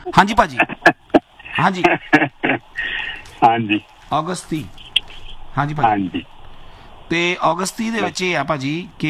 हाँ जी भाजी, हाँ जी हाँ जी अगस्त 30। हाँ जी भाजी। हाँ जी ਤੇ ਅਗਸਤ 30 ਦੇ ਵਿੱਚ ਇਹ ਆ ਭਾਜੀ ਕਿ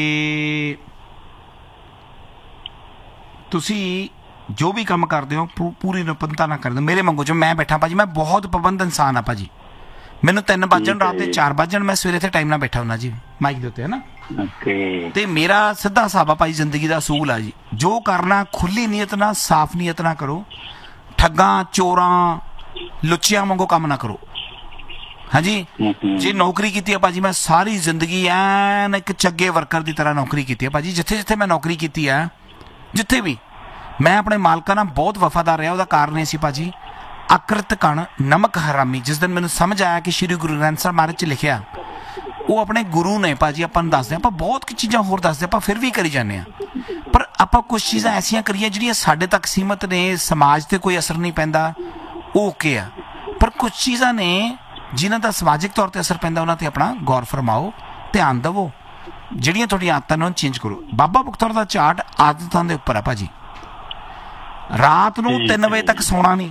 ਤੁਸੀਂ ਜੋ ਵੀ ਕੰਮ ਕਰਦੇ ਹੋ ਪੂਰੀ ਨਿਪੁੰਨਤਾ ਨਾਲ ਕਰਦੇ ਹੋ। ਮੇਰੇ ਵਾਂਗੂ ਜੋ ਮੈਂ ਬੈਠਾ ਭਾਜੀ, ਮੈਂ ਬਹੁਤ ਪਾਬੰਦ ਇਨਸਾਨ ਆ ਭਾਜੀ। ਮੈਨੂੰ 3 ਵਜਣ ਰਾਤ ਦੇ 4 ਵਜਣ ਮੈਂ ਸਵੇਰੇ ਤੇ ਟਾਈਮ ਨਾਲ ਬੈਠਾ ਹੁੰਦਾ ਜੀ ਮਾਈਕ ਦੇ ਉੱਤੇ, ਹੈ ਨਾ। ਤੇ ਮੇਰਾ ਸਿੱਧਾ ਹਿਸਾਬ ਆ ਭਾਈ, ਜ਼ਿੰਦਗੀ ਦਾ ਅਸੂਲ ਆ ਜੀ, ਜੋ ਕਰਨਾ ਖੁੱਲੀ ਨੀਅਤ ਨਾਲ ਸਾਫ਼ ਨੀਅਤ ਨਾਲ ਕਰੋ। ਠੱਗਾਂ ਚੋਰਾਂ ਲੁੱਚਿਆਂ ਵਾਂਗੂ ਕੰਮ ਨਾ ਕਰੋ। हाँ जी, जे नौकरी की है भाजी, मैं सारी जिंदगी एन एक चंगे वर्कर की तरह नौकरी की है भाजी। जिथे जिथे मैं नौकरी की है, जिथे भी मैं अपने मालका नाल बहुत वफादार रहा। उसका कारण ये सी भाजी, अकृत कण नमक हरामी। जिस दिन मैंने समझ आया कि श्री गुरु ग्रंथ साहब महाराज च लिखिया, वो अपने गुरु ने भाजी अपन दसदे। आप बहुत चीज़ां होर दसदे, आप फिर भी करी जाने, पर आप कुछ चीज़ां ऐसियां करिए जिहड़ियां साडे तक सीमित ने, समाज ते कोई असर नहीं पैंदा, वो ओके आ। पर कुछ चीज़ां ने जिन्हां दा समाजिक तौर पर असर पैंदा, उन्हां ते अपना गौर फरमाओ, ध्यान देवो। ਜਿਹੜੀਆਂ ਤੁਹਾਡੀਆਂ ਆਦਤਾਂ ਨੂੰ ਚੇਂਜ ਕਰੋ। ਬਾਬਾ ਬਖਤੌਰ ਦਾ ਚਾਰਟ ਆਦਤਾਂ ਦੇ ਉੱਪਰ ਆ ਭਾਜੀ। ਰਾਤ ਨੂੰ 3 ਵਜੇ ਤੱਕ ਸੌਣਾ ਨਹੀਂ।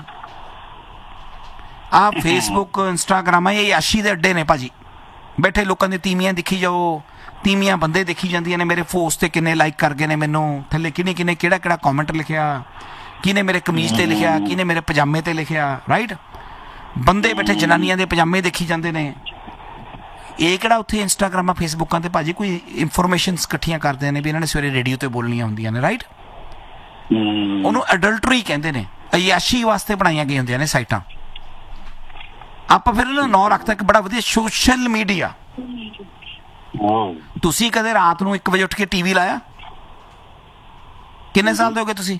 ਆ ਫੇਸਬੁੱਕ ਇੰਸਟਾਗ੍ਰਾਮ ਇਹ ਯਾਸ਼ੀ ਦੇ ਅੱਡੇ ਨੇ ਭਾਜੀ। ਬੈਠੇ ਲੋਕਾਂ ਦੀਆਂ ਤੀਵੀਆਂ ਦੇਖੀ ਜਾਓ, ਤੀਵੀਆਂ ਬੰਦੇ ਦੇਖੀ ਜਾਂਦੀਆਂ ਨੇ। ਮੇਰੇ ਪੋਸਟ ਤੇ ਕਿੰਨੇ ਲਾਈਕ ਕਰ ਗਏ ਨੇ ਮੈਨੂੰ, ਥੱਲੇ ਕਿਹਨੇ ਕਿਹਨੇ ਕਿਹੜਾ ਕਿਹੜਾ ਕਮੈਂਟ ਲਿਖਿਆ, ਕਿਹਨੇ ਮੇਰੇ ਕਮੀਜ਼ ਤੇ ਲਿਖਿਆ, ਕਿਹਨੇ ਮੇਰੇ ਪਜਾਮੇ ਤੇ ਲਿਖਿਆ, ਰਾਈਟ। ਬੰਦੇ ਬੈਠੇ ਜਨਾਨੀਆਂ ਦੇ ਪਜਾਮੇ ਦੇਖੀ ਜਾਂਦੇ ਨੇ। ਇਹ ਕਿਹੜਾ ਉੱਥੇ ਇੰਸਟਾਗ੍ਰਾਮਾਂ ਫੇਸਬੁੱਕਾਂ ਤੇ ਭਾਜੀ ਕੋਈ ਇਨਫੋਰਮੇਸ਼ਨਸ ਇਕੱਠੀਆਂ ਕਰਦੇ ਨੇ ਵੀ ਇਹਨਾਂ ਨੇ ਸਵੇਰੇ ਰੇਡੀਓ ਤੇ ਬੋਲਣੀਆਂ ਹੁੰਦੀਆਂ ਨੇ, ਰਾਈਟ। ਉਹਨੂੰ ਅਡਲਟਰੀ ਕਹਿੰਦੇ ਨੇ, ਅਯਾਸ਼ੀ ਵਾਸਤੇ ਬਣਾਈਆਂ ਗਈਆਂ ਹੁੰਦੀਆਂ ਨੇ ਸਾਈਟਾਂ। ਆਪਾਂ ਫਿਰ ਇਹਨੂੰ ਨਾਂ ਰੱਖਤਾ ਇੱਕ ਬੜਾ ਵਧੀਆ ਸੋਸ਼ਲ ਮੀਡੀਆ। ਤੁਸੀਂ ਕਦੇ ਰਾਤ ਨੂੰ 1 ਵਜੇ ਉੱਠ ਕੇ ਟੀਵੀ ਲਾਇਆ? ਕਿੰਨੇ ਸਾਲ ਦੇ ਹੋਗੇ ਤੁਸੀਂ?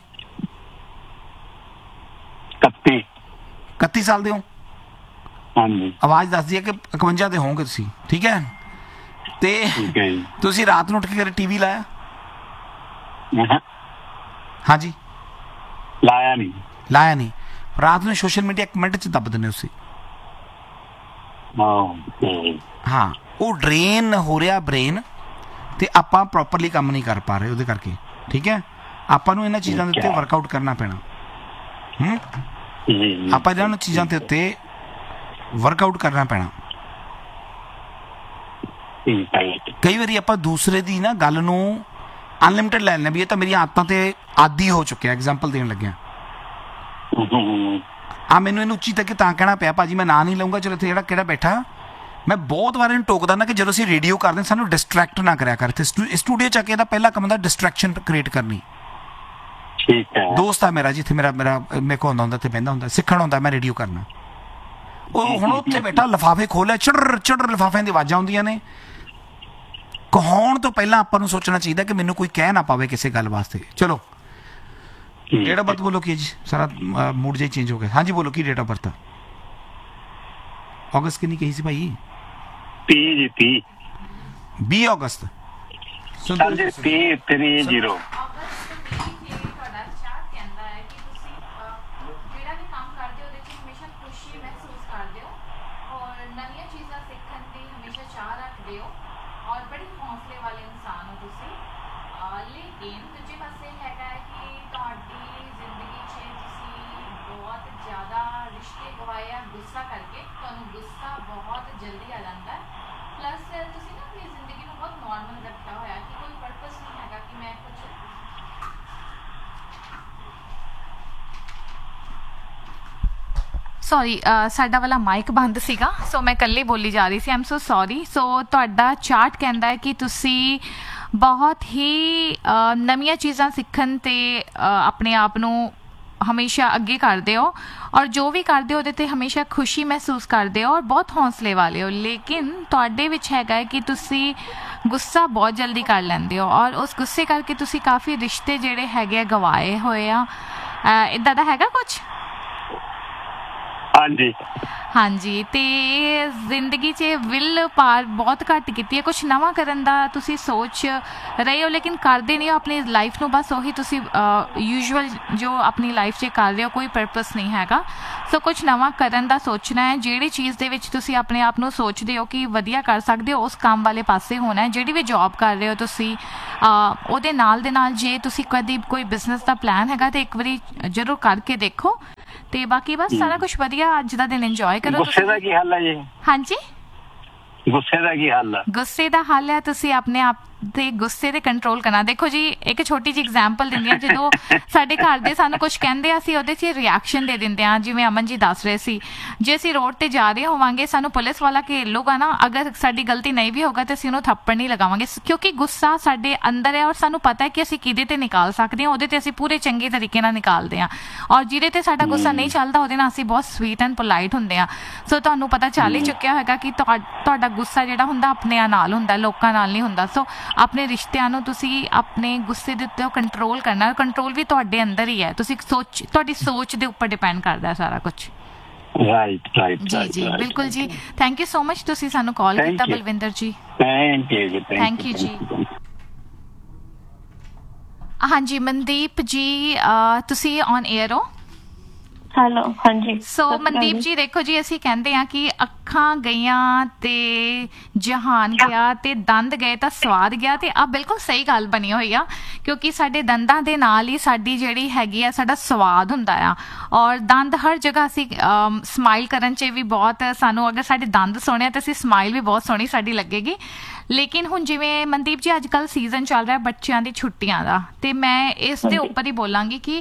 31 ਸਾਲ ਦੇ ਹੋ? ਹਾਂਜੀ। ਆਵਾਜ਼ ਦੱਸਦੀ ਹੈ ਕਿ 51 ਦੇ ਹੋਵੋਗੇ ਤੁਸੀਂ, ਠੀਕ ਹੈ। ਤੇ ਤੁਸੀਂ ਰਾਤ ਨੂੰ ਉੱਠ ਕੇ ਕਦੇ ਟੀਵੀ ਲਾਇਆ? ਹਾਂਜੀ, ਲਾਇਆ ਨਹੀਂ। ਰਾਤ ਨੂੰ ਸੋਸ਼ਲ ਮੀਡੀਆ 1 ਮਿੰਟ 'ਚ ਦੱਬ ਦਿੰਦੇ ਤੁਸੀਂ। ਹਾਂ, ਉਹ ਡਰੇਨ ਹੋ ਰਿਹਾ ਬ੍ਰੇਨ, ਤੇ ਆਪਾਂ ਪ੍ਰੋਪਰਲੀ ਕੰਮ ਨਹੀਂ ਕਰ ਪਾ ਰਹੇ ਉਹਦੇ ਕਰਕੇ, ਠੀਕ ਹੈ। ਆਪਾਂ ਨੂੰ ਇਹਨਾਂ ਚੀਜ਼ਾਂ ਦੇ ਉੱਤੇ ਵਰਕਆਊਟ ਕਰਨਾ ਪੈਣਾ। ਆਪਾਂ ਇਹਨਾਂ ਨੂੰ ਚੀਜ਼ਾਂ ਦੇ ਉੱਤੇ ਵਰਕਆਊਟ ਕਰਨਾ ਪੈਣਾ। ਕਈ ਵਾਰੀ ਆਪਾਂ ਦੂਸਰੇ ਦੀ ਨਾ ਗੱਲ ਨੂੰ ਅਨਲਿਮਿਟਡ ਲੈ ਲੈਂਦੇ ਵੀ ਇਹ ਤਾਂ ਮੇਰੀਆਂ ਆਦਤਾਂ ਤੇ ਆਦੀ ਹੋ ਚੁੱਕਿਆ। ਐਗਜ਼ਾਮਪਲ ਦੇਣ ਲੱਗਿਆ ਆ, ਮੈਨੂੰ ਇਹਨੂੰ ਉੱਚੀ ਤੱਕ ਤਾਂ ਕਹਿਣਾ ਪਿਆ ਭਾਜੀ, ਮੈਂ ਨਾਂ ਨਹੀਂ ਲਊਂਗਾ। ਚਲੋ ਇੱਥੇ ਜਿਹੜਾ ਕਿਹੜਾ ਬੈਠਾ, ਮੈਂ ਬਹੁਤ ਵਾਰ ਇਹਨੂੰ ਟੋਕਦਾ ਨਾ ਕਿ ਜਦੋਂ ਅਸੀਂ ਰੇਡੀਓ ਕਰਦੇ ਸਾਨੂੰ ਡਿਸਟਰੈਕਟ ਨਾ ਕਰਿਆ ਕਰ। ਇੱਥੇ ਸਟੂਡੀਓ 'ਚ ਆ ਕੇ ਇਹਦਾ ਪਹਿਲਾ ਕੰਮ ਹੁੰਦਾ ਡਿਸਟਰੈਕਸ਼ਨ ਕ੍ਰੀਏਟ ਕਰਨੀ। ਦੋਸਤ ਆ ਮੇਰਾ, ਜਿੱਥੇ ਮੇਰਾ ਮੇਰੇ ਕੋਲ ਹੁੰਦਾ ਤੇ ਬਹਿੰਦਾ ਹੁੰਦਾ, ਸਿੱਖਣ ਹੁੰਦਾ ਮੈਂ ਰੇਡੀਓ ਕਰਨਾ। ਉਹ ਹੁਣ ਉੱਥੇ ਬੈਠਾ ਲਿਫਾਫੇ ਖੋਲਿਆ, ਚੜਰ ਚੜਰ ਲਿਫਾਫਿਆਂ ਦੀ ਆਵਾਜ਼ਾਂ ਆਉਂਦੀਆਂ ਨੇ। ਕਹਾਉਣ ਤੋਂ ਪਹਿਲਾਂ ਆਪਾਂ ਨੂੰ ਸੋਚਣਾ ਚਾਹੀਦਾ ਕਿ ਮੈਨੂੰ ਕੋਈ ਕਹਿ ਨਾ ਪਾਵੇ ਕਿਸੇ ਗੱਲ ਵਾਸਤੇ। ਚਲੋ ਡੇਟ ਆਫ ਬਰਥ ਬੋਲੋ ਕੀ ਜੀ, ਸਾਰਾ ਮੂਡ ਜਿਹਾ ਚੇਂਜ ਹੋ ਗਿਆ। ਹਾਂਜੀ ਬੋਲੋ ਕੀ ਡੇਟ ਆਫ ਬਰਥ? ਅਗਸਤ ਕਿੰਨੀ ਕਹੀ ਸੀ ਭਾਈ? 20 ਅਗਸਤ। 30 ਸੌਰੀ, ਸਾਡਾ ਵਾਲਾ ਮਾਈਕ ਬੰਦ ਸੀਗਾ, ਸੋ ਮੈਂ ਇਕੱਲੇ ਬੋਲੀ ਜਾ ਰਹੀ ਸੀ। I am so sorry. ਸੋ ਤੁਹਾਡਾ ਚਾਰਟ ਕਹਿੰਦਾ ਹੈ ਕਿ ਤੁਸੀਂ ਬਹੁਤ ਹੀ ਨਵੀਆਂ ਚੀਜ਼ਾਂ ਸਿੱਖਣ 'ਤੇ ਆਪਣੇ ਆਪ ਨੂੰ ਹਮੇਸ਼ਾ ਅੱਗੇ ਕਰਦੇ ਹੋ, ਔਰ ਜੋ ਵੀ ਕਰਦੇ ਹੋ ਉਹਦੇ 'ਤੇ ਹਮੇਸ਼ਾ ਖੁਸ਼ੀ ਮਹਿਸੂਸ ਕਰਦੇ ਹੋ, ਔਰ ਬਹੁਤ ਹੌਸਲੇ ਵਾਲੇ ਹੋ। ਲੇਕਿਨ ਤੁਹਾਡੇ ਵਿੱਚ ਹੈਗਾ ਹੈ ਕਿ ਤੁਸੀਂ ਗੁੱਸਾ ਬਹੁਤ ਜਲਦੀ ਕਰ ਲੈਂਦੇ ਹੋ, ਔਰ ਉਸ ਗੁੱਸੇ ਕਰਕੇ ਤੁਸੀਂ ਕਾਫੀ ਰਿਸ਼ਤੇ ਜਿਹੜੇ ਹੈਗੇ ਆ ਗਵਾਏ ਹੋਏ ਆ। ਇੱਦਾਂ ਦਾ ਹੈਗਾ ਕੁਛ? ਹਾਂਜੀ। ਤੇ ਜ਼ਿੰਦਗੀ 'ਚ ਵਿਲ ਪਾਰ ਬਹੁਤ ਘੱਟ ਕੀਤੀ ਹੈ। ਕੁਛ ਨਵਾਂ ਕਰਨ ਦਾ ਤੁਸੀਂ ਸੋਚ ਰਹੇ ਹੋ, ਲੇਕਿਨ ਕਰਦੇ ਨਹੀਂ ਹੋ ਆਪਣੀ ਲਾਈਫ ਨੂੰ। ਬਸ ਉਹੀ ਤੁਸੀਂ ਯੂਜੂਅਲ ਜੋ ਆਪਣੀ ਲਾਈਫ 'ਚ ਕਰ ਰਹੇ ਹੋ, ਕੋਈ ਪਰਪਸ ਨਹੀਂ ਹੈਗਾ। ਸੋ ਕੁਛ ਨਵਾਂ ਕਰਨ ਦਾ ਸੋਚਣਾ ਹੈ। ਜਿਹੜੀ ਚੀਜ਼ ਦੇ ਵਿੱਚ ਤੁਸੀਂ ਆਪਣੇ ਆਪ ਨੂੰ ਸੋਚਦੇ ਹੋ ਕਿ ਵਧੀਆ ਕਰ ਸਕਦੇ ਹੋ, ਉਸ ਕੰਮ ਵਾਲੇ ਪਾਸੇ ਹੋਣਾ ਹੈ। ਜਿਹੜੀ ਵੀ ਜੋਬ ਕਰ ਰਹੇ ਹੋ ਤੁਸੀਂ, ਉਹਦੇ ਨਾਲ ਦੇ ਨਾਲ ਜੇ ਤੁਸੀਂ ਕਦੀ ਕੋਈ ਬਿਜ਼ਨਸ ਦਾ ਪਲਾਨ ਹੈਗਾ ਤਾਂ ਇੱਕ ਵਾਰੀ ਜ਼ਰੂਰ ਕਰਕੇ ਦੇਖੋ। ਤੇ ਬਾਕੀ ਬਸ ਸਾਰਾ ਕੁਝ ਵਧੀਆ, ਅੱਜ ਦਾ ਦਿਨ ਇੰਜੋਏ ਕਰੋ ਗੁੱਸੇ ਦਾ ਕੀ ਹੱਲ ਹੈ ਜੀ? ਹਾਂਜੀ, ਗੁੱਸੇ ਦਾ ਕੀ ਹੱਲ ਹੈ? ਗੁੱਸੇ ਦਾ ਹੱਲ ਹੈ ਤੁਸੀਂ ਆਪਣੇ ਆਪ ਤੇ ਗੁੱਸੇ ਤੇ ਕੰਟਰੋਲ ਕਰਨਾ। ਦੇਖੋ ਜੀ, ਇੱਕ ਛੋਟੀ ਜਿਹੀ ਐਗਜ਼ਾਮਪਲ ਦਿੰਦੀ ਹਾਂ। ਜਦੋਂ ਸਾਡੇ ਘਰ ਦੇ ਸਾਨੂੰ ਕੁਝ ਕਹਿੰਦੇ ਆ, ਅਸੀਂ ਉਹਦੇ 'ਚ ਰਿਐਕਸ਼ਨ ਦੇ ਦਿੰਦੇ ਹਾਂ। ਜਿਵੇਂ ਅਮਨ ਜੀ ਦੱਸ ਰਹੇ ਸੀ, ਜੇ ਅਸੀਂ ਰੋਡ ਤੇ ਜਾ ਰਹੇ ਹੋਵਾਂਗੇ, ਸਾਨੂੰ ਪੁਲਿਸ ਵਾਲਾ ਘੇਰ ਲੂਗਾ ਨਾ, ਅਗਰ ਸਾਡੀ ਗਲਤੀ ਨਹੀਂ ਵੀ ਹੋਗਾ ਤੇ ਅਸੀਂ ਉਹਨੂੰ ਥੱਪੜ ਨਹੀਂ ਲਗਾਵਾਂਗੇ, ਕਿਉਂਕਿ ਗੁੱਸਾ ਸਾਡੇ ਅੰਦਰ ਹੈ ਔਰ ਸਾਨੂੰ ਪਤਾ ਹੈ ਕਿ ਅਸੀਂ ਕਿਹਦੇ ਤੇ ਨਿਕਾਲ ਸਕਦੇ ਹਾਂ। ਉਹਦੇ ਤੇ ਅਸੀਂ ਪੂਰੇ ਚੰਗੇ ਤਰੀਕੇ ਨਾਲ ਨਿਕਾਲਦੇ ਹਾਂ, ਔਰ ਜਿਹਦੇ ਤੇ ਸਾਡਾ ਗੁੱਸਾ ਨਹੀਂ ਚੱਲਦਾ ਉਹਦੇ ਨਾਲ ਅਸੀਂ ਬਹੁਤ ਸਵੀਟ ਐਂਡ ਪੋਲਾਈਟ ਹੁੰਦੇ ਹਾਂ। ਸੋ ਤੁਹਾਨੂੰ ਪਤਾ ਚੱਲ ਹੀ ਚੁੱਕਿਆ ਹੋਏਗਾ ਕਿ ਤੁਹਾਡਾ ਗੁੱਸਾ ਜਿਹੜਾ ਹੁੰਦਾ ਆਪਣਿਆਂ ਨਾਲ ਹੁੰਦਾ, ਲੋਕਾਂ ਨਾਲ ਨਹੀਂ ਹੁੰਦਾ। ਸੋ ਆਪਣੇ ਰਿਸ਼ਤਿਆਂ ਨੂੰ ਤੁਸੀਂ ਆਪਣੇ ਗੁੱਸੇ ਦੇ ਉੱਤੇ ਕੰਟਰੋਲ ਕਰਨਾ। ਕੰਟਰੋਲ ਵੀ ਤੁਹਾਡੇ ਅੰਦਰ ਹੀ ਹੈ, ਤੁਸੀਂ ਤੁਹਾਡੀ ਸੋਚ ਦੇ ਉੱਪਰ ਡਿਪੈਂਡ ਕਰਦਾ ਸਾਰਾ ਕੁਝ। ਰਾਈਟ ਜੀ ਬਿਲਕੁਲ ਜੀ। ਥੈਂਕ ਯੂ ਸੋ ਮਚ, ਤੁਸੀਂ ਸਾਨੂੰ ਕਾਲ ਕੀਤਾ ਬਲਵਿੰਦਰ ਜੀ। ਥੈਂਕ ਯੂ ਜੀ। ਹਾਂਜੀ ਮਨਦੀਪ ਜੀ, ਤੁਸੀਂ ਔਨ 에ਅਰ ਹੋ? ਹੈਲੋ, ਹਾਂਜੀ। ਸੋ ਮਨਦੀਪ ਜੀ, ਦੇਖੋ ਜੀ, ਅਸੀਂ ਕਹਿੰਦੇ ਆ ਕਿ ਅੱਖਾਂ ਗਈਆਂ ਤੇ ਜਹਾਨ ਗਿਆ ਤੇ ਦੰਦ ਗਏ ਤਾਂ ਸਵਾਦ ਗਿਆ, ਤੇ ਆ ਬਿਲਕੁਲ ਸਹੀ ਗੱਲ ਬਣੀ ਹੋਈ ਆ, ਕਿਉਂਕਿ ਸਾਡੇ ਦੰਦਾਂ ਦੇ ਨਾਲ ਹੀ ਸਾਡੀ ਜਿਹੜੀ ਹੈਗੀ ਆ ਸਾਡਾ ਸਵਾਦ ਹੁੰਦਾ ਆ। ਔਰ ਦੰਦ ਹਰ ਜਗ੍ਹਾ ਅਸੀਂ ਸਮਾਈਲ ਕਰਨ 'ਚ ਵੀ ਬਹੁਤ, ਸਾਨੂੰ ਅਗਰ ਸਾਡੇ ਦੰਦ ਸੋਹਣੇ ਆ ਤਾਂ ਅਸੀਂ ਸਮਾਈਲ ਵੀ ਬਹੁਤ ਸੋਹਣੀ ਸਾਡੀ ਲੱਗੇਗੀ। ਲੇਕਿਨ ਹੁਣ ਜਿਵੇਂ ਮਨਦੀਪ ਜੀ ਅੱਜ ਕੱਲ੍ਹ ਸੀਜ਼ਨ ਚੱਲ ਰਿਹਾ ਬੱਚਿਆਂ ਦੀ ਛੁੱਟੀਆਂ ਦਾ, ਤੇ ਮੈਂ ਇਸ ਦੇ ਉੱਪਰ ਹੀ ਬੋਲਾਂਗੀ ਕਿ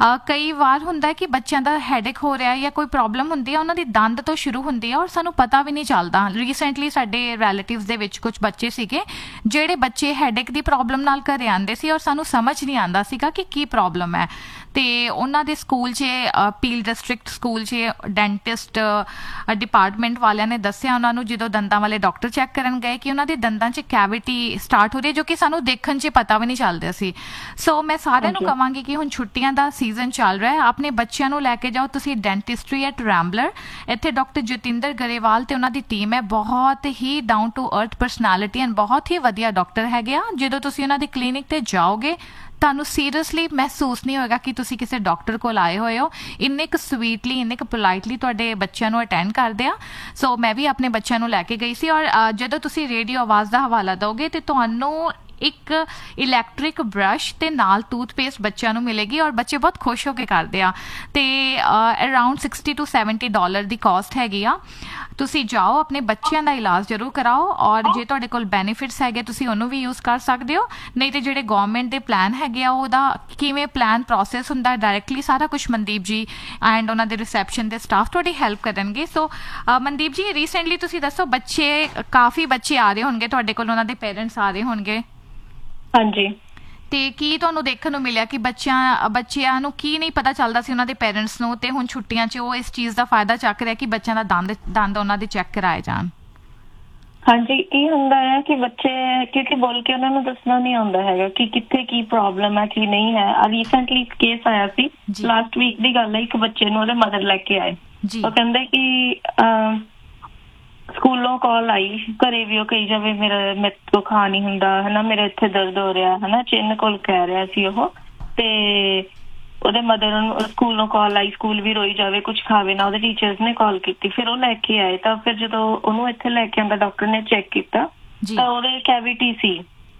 ਕਈ ਵਾਰ ਹੁੰਦਾ ਕਿ ਬੱਚਿਆਂ ਦਾ ਹੈਡੇਕ ਹੋ ਰਿਹਾ ਜਾਂ ਕੋਈ ਪ੍ਰੋਬਲਮ ਹੁੰਦੀ ਹੈ, ਉਹਨਾਂ ਦੀ ਦੰਦ ਤੋਂ ਸ਼ੁਰੂ ਹੁੰਦੀ ਹੈ ਔਰ ਸਾਨੂੰ ਪਤਾ ਵੀ ਨਹੀਂ ਚੱਲਦਾ। ਰੀਸੈਂਟਲੀ ਸਾਡੇ ਰਿਲੇਟਿਵਸ ਦੇ ਵਿੱਚ ਕੁਝ ਬੱਚੇ ਸੀਗੇ ਜਿਹੜੇ ਬੱਚੇ ਹੈਡੇਕ ਦੀ ਪ੍ਰੋਬਲਮ ਨਾਲ ਘਰੇ ਆਉਂਦੇ ਸੀ ਔਰ ਸਾਨੂੰ ਸਮਝ ਨਹੀਂ ਆਉਂਦਾ ਸੀਗਾ ਕਿ ਕੀ ਪ੍ਰੋਬਲਮ ਹੈ। ਤੇ ਉਹਨਾਂ ਦੇ ਸਕੂਲ 'ਚ ਪੀਲ ਡਿਸਟ੍ਰਿਕਟ ਸਕੂਲ 'ਚ ਡੈਂਟਿਸਟ ਡਿਪਾਰਟਮੈਂਟ ਵਾਲਿਆਂ ਨੇ ਦੱਸਿਆ ਉਹਨਾਂ ਨੂੰ, ਜਦੋਂ ਦੰਦਾਂ ਵਾਲੇ ਡਾਕਟਰ ਚੈੱਕ ਕਰਨ ਗਏ, ਕਿ ਉਹਨਾਂ ਦੇ ਦੰਦਾਂ 'ਚ ਕੈਵਿਟੀ ਸਟਾਰਟ ਹੋ ਰਹੀ ਹੈ, ਜੋ ਕਿ ਸਾਨੂੰ ਦੇਖਣ 'ਚ ਪਤਾ ਵੀ ਨਹੀਂ ਚੱਲਦਾ ਸੀ। ਸੋ ਮੈਂ ਸਾਰਿਆਂ ਨੂੰ ਕਹਾਂਗੀ ਕਿ ਹੁਣ ਛੁੱਟੀਆਂ ਦਾ ਸੀਜ਼ਨ ਚੱਲ ਰਿਹਾ ਹੈ, ਆਪਣੇ ਬੱਚਿਆਂ ਨੂੰ ਲੈ ਕੇ ਜਾਓ ਤੁਸੀਂ ਡੈਂਟਿਸਟਰੀ ਐਟ ਰੈਂਬਲਰ। ਇੱਥੇ ਡਾਕਟਰ ਜਤਿੰਦਰ ਗਰੇਵਾਲ ਤੇ ਉਹਨਾਂ ਦੀ ਟੀਮ ਹੈ, ਬਹੁਤ ਹੀ down to earth personality and ਬਹੁਤ ਹੀ ਵਧੀਆ ਡਾਕਟਰ ਹੈਗੇ ਆ। ਜਦੋਂ ਤੁਸੀਂ ਉਹਨਾਂ ਦੀ ਕਲੀਨਿਕ ਤੇ ਜਾਓਗੇ ਤੁਹਾਨੂੰ ਸੀਰੀਅਸਲੀ ਮਹਿਸੂਸ ਨਹੀਂ ਹੋਏਗਾ ਕਿ ਤੁਸੀਂ ਕਿਸੇ ਡਾਕਟਰ ਕੋਲ ਆਏ ਹੋਏ ਹੋ। ਇੰਨੇ ਕੁ ਸਵੀਟਲੀ, ਇੰਨੇ ਕੁ ਪੋਲਾਈਟਲੀ ਤੁਹਾਡੇ ਬੱਚਿਆਂ ਨੂੰ ਅਟੈਂਡ ਕਰਦੇ ਆ। ਸੋ ਮੈਂ ਵੀ ਆਪਣੇ ਬੱਚਿਆਂ ਨੂੰ ਲੈ ਕੇ ਗਈ ਸੀ, ਔਰ ਜਦੋਂ ਤੁਸੀਂ ਰੇਡੀਓ ਆਵਾਜ਼ ਦਾ ਹਵਾਲਾ ਦਿਓਗੇ ਤੇ ਤੁਹਾਨੂੰ ਇੱਕ ਇਲੈਕਟ੍ਰਿਕ ਬ੍ਰਸ਼ ਤੇ ਨਾਲ ਟੂਥਪੇਸਟ ਬੱਚਿਆਂ ਨੂੰ ਮਿਲੇਗੀ, ਔਰ ਬੱਚੇ ਬਹੁਤ ਖੁਸ਼ ਹੋ ਕੇ ਕਰਦੇ ਆ। ਤੇ ਅਰਾਊਂਡ $60 to $70 ਦੀ ਕਾਸਟ ਹੈਗੀ ਆ। ਤੁਸੀਂ ਜਾਓ, ਆਪਣੇ ਬੱਚਿਆਂ ਦਾ ਇਲਾਜ ਜ਼ਰੂਰ ਕਰਾਓ, ਔਰ ਜੇ ਤੁਹਾਡੇ ਕੋਲ ਬੈਨੀਫਿਟਸ ਹੈਗੇ ਤੁਸੀਂ ਉਹਨੂੰ ਵੀ ਯੂਜ਼ ਕਰ ਸਕਦੇ ਹੋ। ਨਹੀਂ ਤੇ ਜਿਹੜੇ ਗਵਰਨਮੈਂਟ ਦੇ ਪਲਾਨ ਹੈਗੇ ਆ, ਉਹਦਾ ਕਿਵੇਂ ਪਲਾਨ ਪ੍ਰੋਸੈਸ ਹੁੰਦਾ ਡਾਇਰੈਕਟਲੀ ਸਾਰਾ ਕੁਝ ਮਨਦੀਪ ਜੀ ਐਂਡ ਉਹਨਾਂ ਦੇ ਰਿਸੈਪਸ਼ਨ ਦੇ ਸਟਾਫ ਤੁਹਾਡੀ ਹੈਲਪ ਕਰਨਗੇ। ਸੋ ਮਨਦੀਪ ਜੀ, ਰੀਸੈਂਟਲੀ ਤੁਸੀਂ ਦੱਸੋ ਕਾਫੀ ਬੱਚੇ ਆ ਰਹੇ ਹੋਣਗੇ ਤੁਹਾਡੇ ਕੋਲ, ਉਹਨਾਂ ਦੇ ਪੇਰੈਂਟਸ ਆ ਰਹੇ ਹੋਣਗੇ। ਹਾਂਜੀ। ਤੇ ਕੀ ਤੁਹਾਨੂੰ ਦੇਖਣ ਨੂੰ ਮਿਲਿਆ ਕਿ ਬੱਚਿਆਂ ਨੂੰ ਕੀ ਨਹੀਂ ਪਤਾ ਚੱਲਦਾ ਸੀ ਉਹਨਾਂ ਦੇ ਪੇਰੈਂਟਸ ਨੂੰ, ਤੇ ਹੁਣ ਛੁੱਟੀਆਂ 'ਚ ਉਹ ਇਸ ਚੀਜ਼ ਦਾ ਫਾਇਦਾ ਚੱਕ ਰਿਹਾ ਕਿ ਬੱਚਿਆਂ ਦਾ ਦੰਦ ਉਹਨਾਂ ਦੇ ਚੈੱਕ ਕਰਾਏ ਜਾਣ? ਹਾਂਜੀ, ਇਹ ਹੁੰਦਾ ਹੈ ਕਿ ਬੱਚੇ, ਕਿਉਂਕਿ ਬੋਲ ਕੇ ਉਹਨਾਂ ਨੂੰ ਦੱਸਣਾ ਨਹੀਂ ਆਉਂਦਾ ਹੈਗਾ ਕਿ ਕਿੱਥੇ ਕੀ ਪ੍ਰੋਬਲਮ ਹੈ ਕੀ ਨਹੀਂ ਹੈ। ਰੀਸੈਂਟਲੀ ਇੱਕ ਕੇਸ ਆਇਆ ਸੀ, ਲਾਸਟ ਵੀਕ ਦੀ ਗੱਲ ਹੈ, ਇੱਕ ਬੱਚੇ ਨੂੰ ਉਹਦੇ ਮਦਰ ਲੈ ਕੇ ਆਏ। ਉਹ ਕਹਿੰਦੇ ਕਿ ਸਕੂਲੋਂ ਕਾਲ ਆਈ, ਘਰੇ ਵੀ ਉਹ ਕਹੀ ਜਾਵੇ ਮੇਰੇ ਤੋਂ ਖਾ ਨਹੀਂ ਹੁੰਦਾ ਹਨਾ, ਮੇਰੇ ਇੱਥੇ ਦਰਦ ਹੋ ਰਿਹਾ ਹਨਾ, ਚਿੰਨ ਕੋਲ ਕਹਿ ਰਿਹਾ ਸੀ ਉਹ। ਤੇ ਉਹਦੇ ਮਦਰ ਨੂੰ ਸਕੂਲੋਂ ਕਾਲ ਆਈ, ਸਕੂਲ ਵੀ ਰੋਈ ਜਾਵੇ, ਕੁਝ ਖਾਵੇ ਨਾ। ਉਹਦੇ ਟੀਚਰਸ ਨੇ ਕਾਲ ਕੀਤੀ, ਫਿਰ ਉਹ ਲੈ ਕੇ ਆਏ। ਤਾਂ ਫਿਰ ਜਦੋਂ ਉਹਨੂੰ ਇੱਥੇ ਲੈ ਕੇ ਆਂਦਾ, ਡਾਕਟਰ ਨੇ ਚੈੱਕ ਕੀਤਾ ਤਾਂ ਉਹਦੇ ਕੈਵਿਟੀ ਸੀ।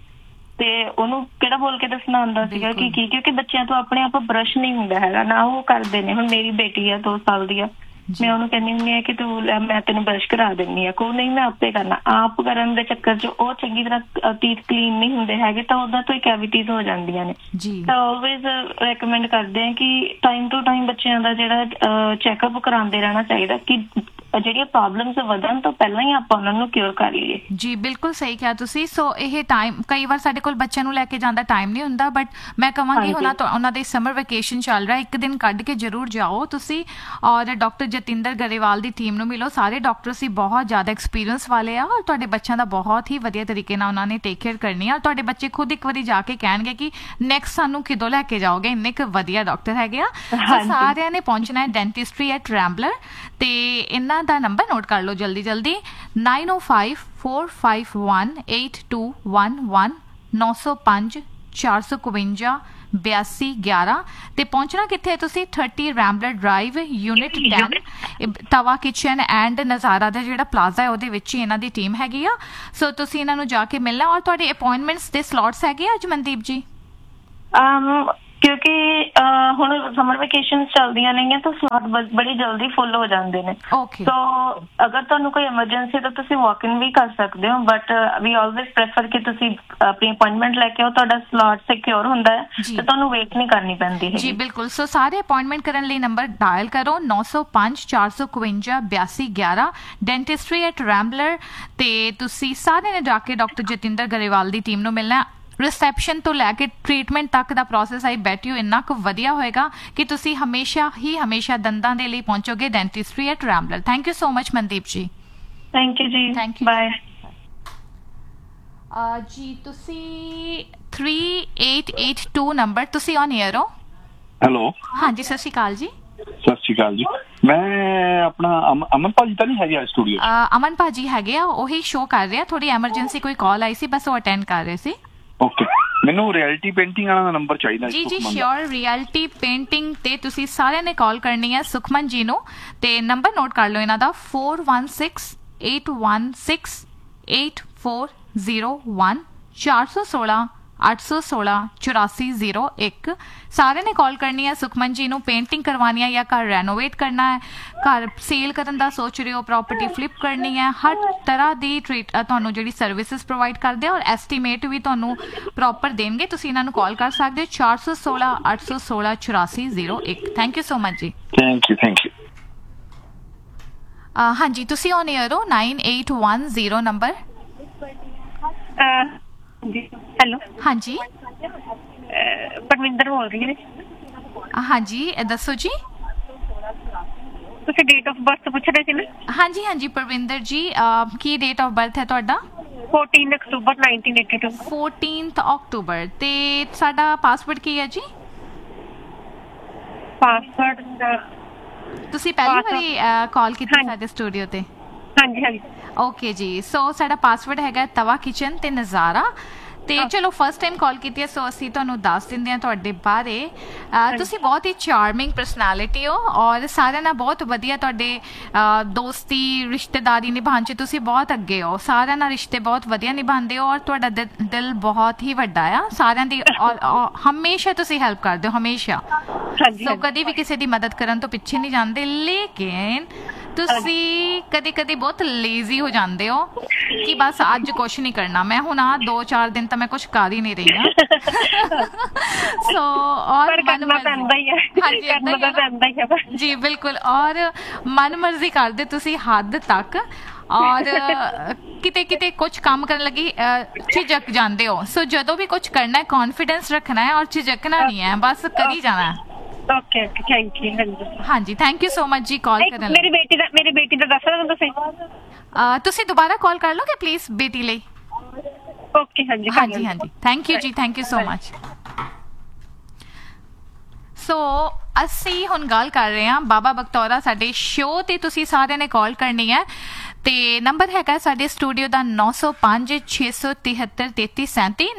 ਤੇ ਉਹਨੂੰ ਕਿਹੜਾ ਬੋਲ ਕੇ ਦੱਸਣਾ ਆਉਂਦਾ ਸੀਗਾ ਕਿ ਕੀ, ਕਿਉਂਕਿ ਬੱਚਿਆਂ ਤੋਂ ਆਪਣੇ ਆਪ ਬਰਸ਼ ਨਹੀਂ ਹੁੰਦਾ ਹੈਗਾ ਨਾ, ਉਹ ਕਰਦੇ ਨੇ। ਹੁਣ ਮੇਰੀ ਬੇਟੀ ਆ 2 ਸਾਲ ਦੀ ਆ, ਮੈਂ ਉਹਨੂੰ ਕਹਿੰਦੀ ਹੁੰਦੀ ਹਾਂ ਕਿ ਤੂੰ ਮੈਂ ਤੈਨੂੰ ਬਰਸ਼ ਕਰਾ ਦਿੰਦੀ ਹਾਂ, ਕੋਈ ਨਹੀਂ ਮੈਂ ਆਪੇ ਕਰਨਾ। ਆਪ ਕਰਨ ਦੇ ਚੱਕਰ 'ਚ ਉਹ ਚੰਗੀ ਤਰ੍ਹਾਂ ਟੀਥ ਕਲੀਨ ਨਹੀਂ ਹੁੰਦੇ ਹੈਗੇ, ਤਾਂ ਉਹਨਾਂ ਤੋਂ ਹੀ ਕੈਵਿਟੀਜ਼ ਹੋ ਜਾਂਦੀਆਂ ਨੇ। ਤਾਂ ਆਲਵੇਜ਼ ਰეკਮੈਂਡ ਕਰਦੇ ਹਾਂ ਕਿ ਟਾਈਮ ਟੂ ਟਾਈਮ ਬੱਚਿਆਂ ਦਾ ਜਿਹੜਾ ਚੈੱਕਅਪ ਕਰਾਉਂਦੇ ਰਹਿਣਾ ਚਾਹੀਦਾ, ਕਿ ਜਿਹੜੀਆਂ ਪ੍ਰੋਬਲਮਸ ਵਧਣ ਤੋਂ ਪਹਿਲਾਂ ਹੀ ਆਪਾਂ ਉਹਨਾਂ ਨੂੰ ਕਿਉਰ ਕਰ ਲਈਏ। ਜੀ ਬਿਲਕੁਲ ਸਹੀ ਕਿਹਾ ਤੁਸੀਂ। ਸੋ ਇਹ ਟਾਈਮ, ਕਈ ਵਾਰ ਸਾਡੇ ਕੋਲ ਬੱਚਿਆਂ ਨੂੰ ਲੈ ਕੇ ਜਾਣ ਦਾ ਟਾਈਮ ਨਹੀਂ ਹੁੰਦਾ, ਬਟ ਮੈਂ ਕਹਾਂਗੀ ਉਹਨਾਂ ਦੇ ਸਮਰ ਵੈਕੇਸ਼ਨ ਚੱਲ ਰਿਹਾ, ਇੱਕ ਦਿਨ ਕੱਢ ਕੇ ਜ਼ਰੂਰ ਜਾਓ ਤੁਸੀਂ, ਔਰ ਡਾਕਟਰ ਜਤਿੰਦਰ ਗਰੇਵਾਲ ਦੀ ਟੀਮ ਨੂੰ ਮਿਲੋ। ਸਾਰੇ ਡਾਕਟਰ ਸੀ ਬਹੁਤ ਜ਼ਿਆਦਾ ਐਕਸਪੀਰੀਅੰਸ ਵਾਲੇ ਆ, ਔਰ ਤੁਹਾਡੇ ਬੱਚਿਆਂ ਦਾ ਬਹੁਤ ਹੀ ਵਧੀਆ ਤਰੀਕੇ ਨਾਲ ਉਹਨਾਂ ਨੇ ਟੇਕ ਕੇਅਰ ਕਰਨੀ ਆ। ਔਰ ਤੁਹਾਡੇ ਬੱਚੇ ਖੁਦ ਇੱਕ ਵਾਰੀ ਜਾ ਕੇ ਕਹਿਣਗੇ ਕਿ ਨੈਕਸਟ ਸਾਨੂੰ ਕਿਦੋਂ ਲੈ ਕੇ ਜਾਓਗੇ, ਇੰਨੇ ਕੁ ਵਧੀਆ ਡਾਕਟਰ ਹੈਗੇ ਆ। ਸਾਰਿਆਂ ਨੇ ਪਹੁੰਚਣਾ ਹੈ ਡੈਂਟਿਸਟਰੀ ਐਟ ਰੈਂਬਲਰ, ਤੇ ਇਹਨਾਂ ਦਾ ਨੰਬਰ ਨੋਟ ਕਰ ਲਓ ਜਲਦੀ 9054518211 905 452 8211। ਤੇ ਪਹੁੰਚਣਾ ਕਿੱਥੇ ਤੁਸੀਂ? 30 ਰੈਂਬਲਰ ਡਰਾਈਵ, ਯੂਨਿਟ 10, ਤਵਾ ਕਿਚਨ ਐਂਡ ਨਜ਼ਾਰਾ ਦਾ ਜਿਹੜਾ ਪਲਾਜ਼ਾ ਹੈ ਉਹਦੇ ਵਿੱਚ ਹੀ ਇਹਨਾਂ ਦੀ ਟੀਮ ਹੈਗੀ ਆ। ਸੋ ਤੁਸੀਂ ਇਹਨਾਂ ਨੂੰ ਜਾ ਕੇ ਮਿਲਣਾ। ਔਰ ਤੁਹਾਡੇ ਅਪਾਇੰਟਮੈਂਟਸ ਦੇ ਸਲੋਟਸ ਹੈਗੇ ਅੱਜ ਮਨਦੀਪ ਜੀ? ਕਿਉਂਕਿ ਹੁਣ ਸਮਰ ਵੈਕੇਸ਼ਨ ਚੱਲਦੀਆਂ ਨੇਗੀਆਂ ਤਾਂ ਸਲਾਟ ਬੜੀ ਜਲਦੀ ਫੁੱਲ ਹੋ ਜਾਂਦੇ ਨੇ। ਓਕੇ, ਸੋ ਅਗਰ ਤੁਹਾਨੂੰ ਕੋਈ ਐਮਰਜੈਂਸੀ ਤਾਂ ਤੁਸੀਂ ਵਾਕ ਇਨ ਵੀ ਕਰ ਸਕਦੇ ਹੋ, ਬਟ ਵੀ ਆਲਵੇਜ਼ ਪ੍ਰੈਫਰ ਕਿ ਤੁਸੀਂ ਆਪਣੀ ਅਪਾਇੰਟਮੈਂਟ ਲੈ ਕੇ ਆਓ, ਤੁਹਾਡਾ ਸਲਾਟ ਸਿਕਿਉਰ ਹੁੰਦਾ ਹੈ ਤੇ ਤੁਹਾਨੂੰ ਵੇਟ ਨਹੀਂ ਕਰਨੀ ਪੈਂਦੀ ਜੀ ਹੈ। ਬਿਲਕੁਲ। ਸੋ ਸਾਰੇ ਅਪਾਇੰਟਮੈਂਟ ਕਰਨ ਲਈ ਨੰਬਰ ਡਾਇਲ ਕਰੋ 905 452 8211 ਡੈਂਟਿਸਟਰੀ ਐਟ ਰੈਂਬਲਰ, ਤੇ ਤੁਸੀਂ ਸਾਰੇ ਨੇ ਜਾ ਕੇ ਡਾਕਟਰ ਜਤਿੰਦਰ ਗਰੇਵਾਲ ਦੀ ਟੀਮ ਨੂੰ ਮਿਲਣਾ। ਰਿਸੈਪਸ਼ਨ ਤੋਂ ਲੈ ਕੇ ਟ੍ਰੀਟਮੈਂਟ ਤੱਕ ਦਾ ਪ੍ਰੋਸੈਸ ਆਈ ਬੈਟ ਯੂ ਇੰਨਾ ਕੁ ਵਧੀਆ ਹੋਏਗਾ ਕਿ ਤੁਸੀਂ ਹਮੇਸ਼ਾ ਦੰਦਾਂ ਦੇ ਲਈ ਪਹੁੰਚੋਗੇ ਡੈਂਟਿਸਟਰੀ at ਰੈਂਬਲਰ। Thank you so much Mandeep ਜੀ। ਥੈਂਕ ਯੂ ਜੀ, Thank you. ਬਾਏ। ਜੀ ਤੁਸੀਂ 3882 ਨੰਬਰ, ਤੁਸੀਂ ਔਨ ਏਅਰ ਹੋ। ਹੈਲੋ, ਹਾਂਜੀ ਸਤਿ ਸ਼੍ਰੀ ਅਕਾਲ ਜੀ। ਸਤਿ ਸ਼੍ਰੀ ਅਕਾਲ ਜੀ। ਮੈਂ ਆਪਣਾ ਅਮਨ ਭਾਜੀ ਤਾਂ ਨਹੀਂ ਹੈਗੇ ਸਟੂਡੀਓ? ਅਮਨ ਭਾਜੀ ਹੈਗੇ ਆ, ਉਹੀ ਸ਼ੋਅ ਕਰ ਰਹੇ ਆ। ਥੋੜੀ ਐਮਰਜੈਂਸੀ ਕੋਈ ਕਾਲ ਆਈ ਸੀ, ਬਸ ਉਹ ਅਟੈਂਡ ਕਰ ਰਹੇ ਸੀ। ਓਕੇ, ਮੈਨੂੰ ਰਿਐਲਿਟੀ ਪੇਂਟਿੰਗ ਵਾਲਾ ਦਾ ਨੰਬਰ ਚਾਹੀਦਾ ਜੀ ਸ਼ੋਰ। ਰਿਐਲਿਟੀ ਪੇਂਟਿੰਗ ਤੇ ਤੁਸੀਂ ਸਾਰਿਆਂ ਨੇ ਕਾਲ ਕਰਨੀ ਹੈ ਸੁਖਮਨ ਜੀ ਨੂੰ, ਤੇ ਨੰਬਰ ਨੋਟ ਕਰ ਲਓ ਇਹਨਾਂ ਦਾ 4168168401 416 816 8401। ਸਾਰਿਆਂ ਨੇ ਕਾਲ ਕਰਨੀ ਹੈ ਸੁਖਮਨ ਜੀ ਨੂੰ। ਪੇਂਟਿੰਗ ਕਰਵਾਉਣੀ ਹੈ ਜਾਂ ਘਰ ਰੈਨੋਵੇਟ ਕਰਨਾ ਹੈ, ਘਰ ਸੇਲ ਕਰਨ ਦਾ ਸੋਚ ਰਹੇ ਹੋ, ਪ੍ਰਾਪਰਟੀ ਫਲਿਪ ਕਰਨੀ ਹੈ, ਹਰ ਤਰ੍ਹਾਂ ਦੀ ਤੁਹਾਨੂੰ ਜਿਹੜੀ ਸਰਵਿਸਿਜ਼ ਪ੍ਰੋਵਾਈਡ ਕਰਦੇ ਆ, ਔਰ ਐਸਟੀਮੇਟ ਵੀ ਤੁਹਾਨੂੰ ਪ੍ਰੋਪਰ ਦੇਣਗੇ। ਤੁਸੀਂ ਇਹਨਾਂ ਨੂੰ ਕਾਲ ਕਰ ਸਕਦੇ ਹੋ 416 816 8401। ਥੈਂਕ ਯੂ ਸੋ ਮਚ ਜੀ। Thank you. ਹਾਂਜੀ ਤੁਸੀਂ ਔਨ ਏਅਰ ਹੋ 9810 ਨੰਬਰ। ਜੀ ਹੈਲੋ, ਹਾਂਜੀ ਪਰਮਿੰਦਰ ਬੋਲ ਰਹੀ ਹਾਂ। ਹਾਂਜੀ ਦੱਸੋ ਜੀ। ਤੁਸੀਂ ਡੇਟ ਆਫ ਬਰਥ ਪੁੱਛ ਰਹੇ ਸੀ ਨਾ? ਹਾਂਜੀ ਪਰਵਿੰਦਰ ਜੀ, ਕੀ ਡੇਟ ਆਫ ਬਰਥ ਹੈ ਤੁਹਾਡਾ? 14 ਅਕਤੂਬਰ 1982। 14 ਅਕਤੂਬਰ। ਤੇ ਸਾਡਾ ਪਾਸਵਰਡ ਕੀ ਹੈ ਜੀ? ਪਾਸਵਰਡ ਤੁਸੀਂ ਪਹਿਲੀ ਵਾਰੀ ਕਾਲ ਕੀਤੀ ਸਾਡੇ ਸਟੂਡੀਓ ਤੇ? ਹਾਂਜੀ। ਓਕੇ ਜੀ। ਸੋ ਸਾਡਾ ਪਾਸਵਰਡ ਹੈਗਾ ਤਵਾ ਕਿਚਨ ਤੇ ਨਜ਼ਾਰਾ। ਤੇ ਚਲੋ ਫਸਟ ਟਾਈਮ ਕਾਲ ਕੀਤੀ ਹੈ, ਸੋ ਅਸੀਂ ਤੁਹਾਨੂੰ ਦੱਸ ਦਿੰਦੇ ਹਾਂ ਤੁਹਾਡੇ ਬਾਰੇ। ਤੁਸੀਂ ਬਹੁਤ ਹੀ ਚਾਰਮਿੰਗ ਪਰਸਨੈਲਿਟੀ ਹੋ, ਔਰ ਸਾਰਿਆਂ ਨਾਲ ਬਹੁਤ ਵਧੀਆ ਤੁਹਾਡੇ ਦੋਸਤੀ ਰਿਸ਼ਤੇਦਾਰੀ ਨਿਭਾਉਣ 'ਚ ਤੁਸੀਂ ਬਹੁਤ ਅੱਗੇ ਹੋ। ਸਾਰਿਆਂ ਨਾਲ ਰਿਸ਼ਤੇ ਬਹੁਤ ਵਧੀਆ ਨਿਭਾਉਂਦੇ ਹੋ, ਔਰ ਤੁਹਾਡਾ ਦਿਲ ਬਹੁਤ ਹੀ ਵੱਡਾ ਆ। ਸਾਰਿਆਂ ਦੀ ਹਮੇਸ਼ਾ ਤੁਸੀਂ ਹੈਲਪ ਕਰਦੇ ਹੋ, ਹਮੇਸ਼ਾ। ਸੋ ਕਦੀ ਵੀ ਕਿਸੇ ਦੀ ਮਦਦ ਕਰਨ ਤੋਂ ਪਿੱਛੇ ਨਹੀਂ ਜਾਂਦੇ। ਲੇਕਿਨ ਤੁਸੀਂ ਕਦੀ ਬਹੁਤ ਲੇਜ਼ੀ ਹੋ ਜਾਂਦੇ ਹੋ ਕਿ ਬਸ ਅੱਜ ਕੁਛ ਨਹੀਂ ਕਰਨਾ। ਮੈਂ ਹੁਣ 2-4 ਦਿਨ ਤਾਂ ਮੈਂ ਕੁਛ ਕਰ ਹੀ ਨਹੀਂ ਰਹੀ ਹਾਂ। ਸੋ ਔਰ ਜੀ ਬਿਲਕੁਲ, ਔਰ ਮਨ ਮਰਜ਼ੀ ਕਰਦੇ ਤੁਸੀਂ ਹੱਦ ਤੱਕ, ਔਰ ਕਿਤੇ ਕੁਝ ਕੰਮ ਕਰਨ ਲੱਗੀ ਝਿਜਕ ਜਾਂਦੇ ਹੋ। ਸੋ ਜਦੋਂ ਵੀ ਕੁਝ ਕਰਨਾ ਹੈ ਕੌਨਫੀਡੈਂਸ ਰੱਖਣਾ ਹੈ, ਔਰ ਝਿਜਕਣਾ ਨਹੀਂ ਹੈ, ਬਸ ਕਰੀ ਜਾਣਾ ਹੈ। Okay thank you. ਹਾਂਜੀ ਥੈਂਕ ਯੂ ਸੋ ਮਚ ਜੀ ਕਾਲ ਕਰਨ ਲਈ। ਮੇਰੀ ਬੇਟੀ ਦਾ ਦੱਸ ਦਿਓ ਤੁਸੀਂ। ਤੁਸੀਂ ਦੁਬਾਰਾ ਕਾਲ ਕਰ ਲੋਗੇ ਪਲੀਜ਼ ਬੇਟੀ ਲਈ? ਓਕੇ ਹਾਂਜੀ ਥੈਂਕ ਯੂ ਜੀ, ਥੈਂਕ ਯੂ ਸੋ ਮਚ। ਸੋ ਅਸੀਂ ਹੁਣ ਗੱਲ ਕਰ ਰਹੇ ਹਾਂ ਬਾਬਾ ਬਖਤੌਰਾ ਸਾਡੇ ਸ਼ੋਅ ਤੇ। ਤੁਸੀਂ ਸਾਰਿਆਂ ਨੇ ਕਾਲ ਕਰਨੀ ਹੈ ਤੇ ਨੰਬਰ ਹੈਗਾ ਸਾਡੇ ਸਟੂਡੀਓ ਦਾ 905 673 3337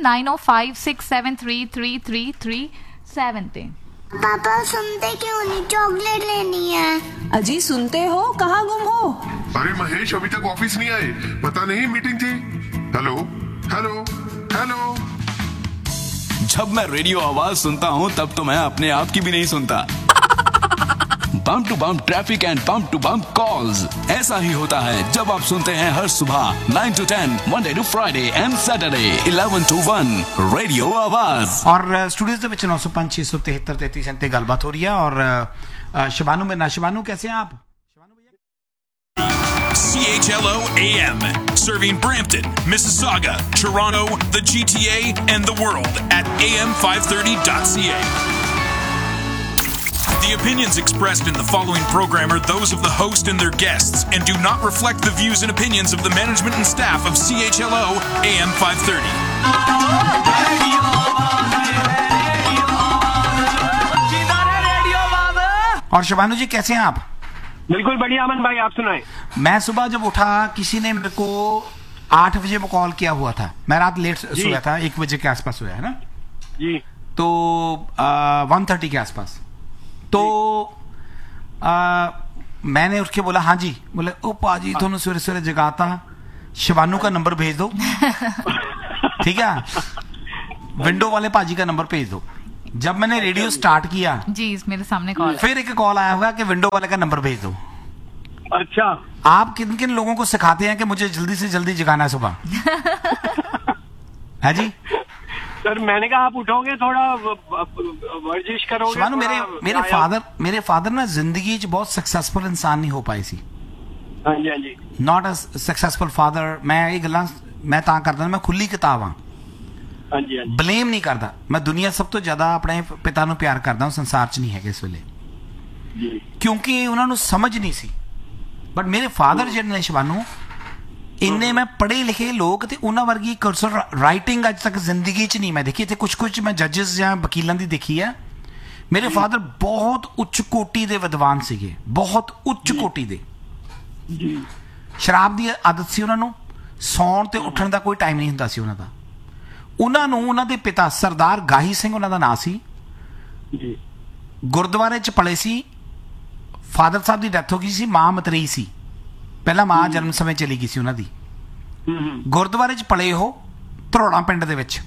9056733337 ਤੇ। पापा सुनते क्यों नहीं? चॉकलेट लेनी है। अजी सुनते हो, कहाँ गुम हो? अरे महेश अभी तक ऑफिस नहीं आए, पता नहीं मीटिंग थी। Hello hello hello. जब मैं रेडियो आवाज सुनता हूँ तब तो मैं अपने आप की भी नहीं सुनता। बम to bomb traffic and bomb to bomb calls, ऐसा ही होता है जब आप सुनते हैं हर सुबह 9 to 10 Monday to Friday and Saturday 11 to 1 radio आवाज। और स्टूडियोज ਦੇ ਵਿੱਚ 905 673 3337 ਗੱਲਬਾਤ ਹੋ ਰਹੀ ਹੈ। और शिवानू में ना, शिवानू कैसे हैं आप? CHLO AM, serving Brampton, Mississauga, Toronto, the GTA, and the world at am530.ca. The opinions expressed in the following program are those of the host and their guests and do not reflect the views and opinions of the management and staff of CHLO AM 530. और शिवानू जी कैसे हैं आप? बिल्कुल बढ़िया अमन भाई, आप सुनाए। मैं सुबह जब उठा किसी ने मेरे को 8 बजे में कॉल किया हुआ था। मैं रात लेट सोया था, 1 बजे के आसपास सोया है ना जी। तो 1:30 के आसपास। तो मैंने उठ के बोला हाँ जी। बोले ओ पाजी थोनू सवेरे सवेरे जगाता, शिवानू का नंबर भेज दो। ठीक है, विंडो वाले पाजी का नंबर भेज दो। जब मैंने रेडियो स्टार्ट किया जी मेरे सामने कॉल फिर एक कॉल आया होगा कि विंडो वाले का नंबर भेज दो। अच्छा, आप किन किन लोगों को सिखाते हैं कि मुझे जल्दी से जल्दी जगाना है सुबह? है जी सर मैंने कहा आप उठोगे, थोड़ा वर्जिश करोगे। शिवानू, मेरे फादर ना जिंदगी च बहुत सक्सेसफुल इंसान नहीं हो पाए सी। हाँ जी, हाँ जी। Not a successful father. मैं ये गल्लां मैं तां करदा, मैं खुली किताब हाँ, हाँ जी, हाँ जी। ਬਲੇਮ ਨਹੀਂ ਕਰਦਾ। ਮੈਂ ਦੁਨੀਆ ਸਭ ਤੋਂ ਜ਼ਿਆਦਾ ਆਪਣੇ ਪਿਤਾ ਨੂੰ ਪਿਆਰ ਕਰਦਾ ਹਾਂ, ਸੰਸਾਰ 'ਚ ਨਹੀਂ ਹੈਗੇ ਇਸ ਵੇਲੇ, ਕਿਉਂਕਿ ਉਹਨਾਂ ਨੂੰ ਸਮਝ ਨਹੀਂ ਸੀ। ਬਟ ਮੇਰੇ ਫਾਦਰ ਜਿਹੜੇ ਨੇ ਸ਼ਿਵਾਨੂ, ਇੰਨੇ ਮੈਂ ਪੜ੍ਹੇ ਲਿਖੇ ਲੋਕ ਤੇ ਉਹਨਾਂ ਵਰਗੀ ਕਰਸਰ ਰਾਈਟਿੰਗ ਅੱਜ ਤੱਕ ਜ਼ਿੰਦਗੀ 'ਚ ਨਹੀਂ ਮੈਂ ਦੇਖੀ। ਤੇ ਕੁਝ ਮੈਂ ਜੱਜਸ ਜਾਂ ਵਕੀਲਾਂ ਦੀ ਦੇਖੀ ਹੈ। ਮੇਰੇ ਫਾਦਰ ਬਹੁਤ ਉੱਚ ਕੋਟੀ ਦੇ ਵਿਦਵਾਨ ਸੀਗੇ, ਬਹੁਤ ਉੱਚ ਕੋਟੀ ਦੇ। ਸ਼ਰਾਬ ਦੀ ਆਦਤ ਸੀ ਉਹਨਾਂ ਨੂੰ, ਸੌਣ ਤੇ ਉੱਠਣ ਦਾ ਕੋਈ ਟਾਈਮ ਨਹੀਂ ਹੁੰਦਾ ਸੀ ਉਹਨਾਂ ਦਾ। ਉਹਨਾਂ ਨੂੰ ਉਹਨਾਂ ਦੇ ਪਿਤਾ ਸਰਦਾਰ ਗਾਹੀ ਸਿੰਘ ਉਹਨਾਂ ਦਾ ਨਾਂ ਸੀ, ਗੁਰਦੁਆਰੇ 'ਚ ਪਲੇ ਸੀ। ਫਾਦਰ ਸਾਹਿਬ ਦੀ ਡੈਥ ਹੋ ਗਈ ਸੀ, ਮਾਂ ਮਤਰੇਈ ਸੀ, ਪਹਿਲਾਂ ਮਾਂ ਜਨਮ ਸਮੇਂ ਚਲੀ ਗਈ ਸੀ ਉਹਨਾਂ ਦੀ। ਗੁਰਦੁਆਰੇ 'ਚ ਪਲੇ ਉਹ ਧਰੋੜਾ ਪਿੰਡ ਦੇ ਵਿੱਚ।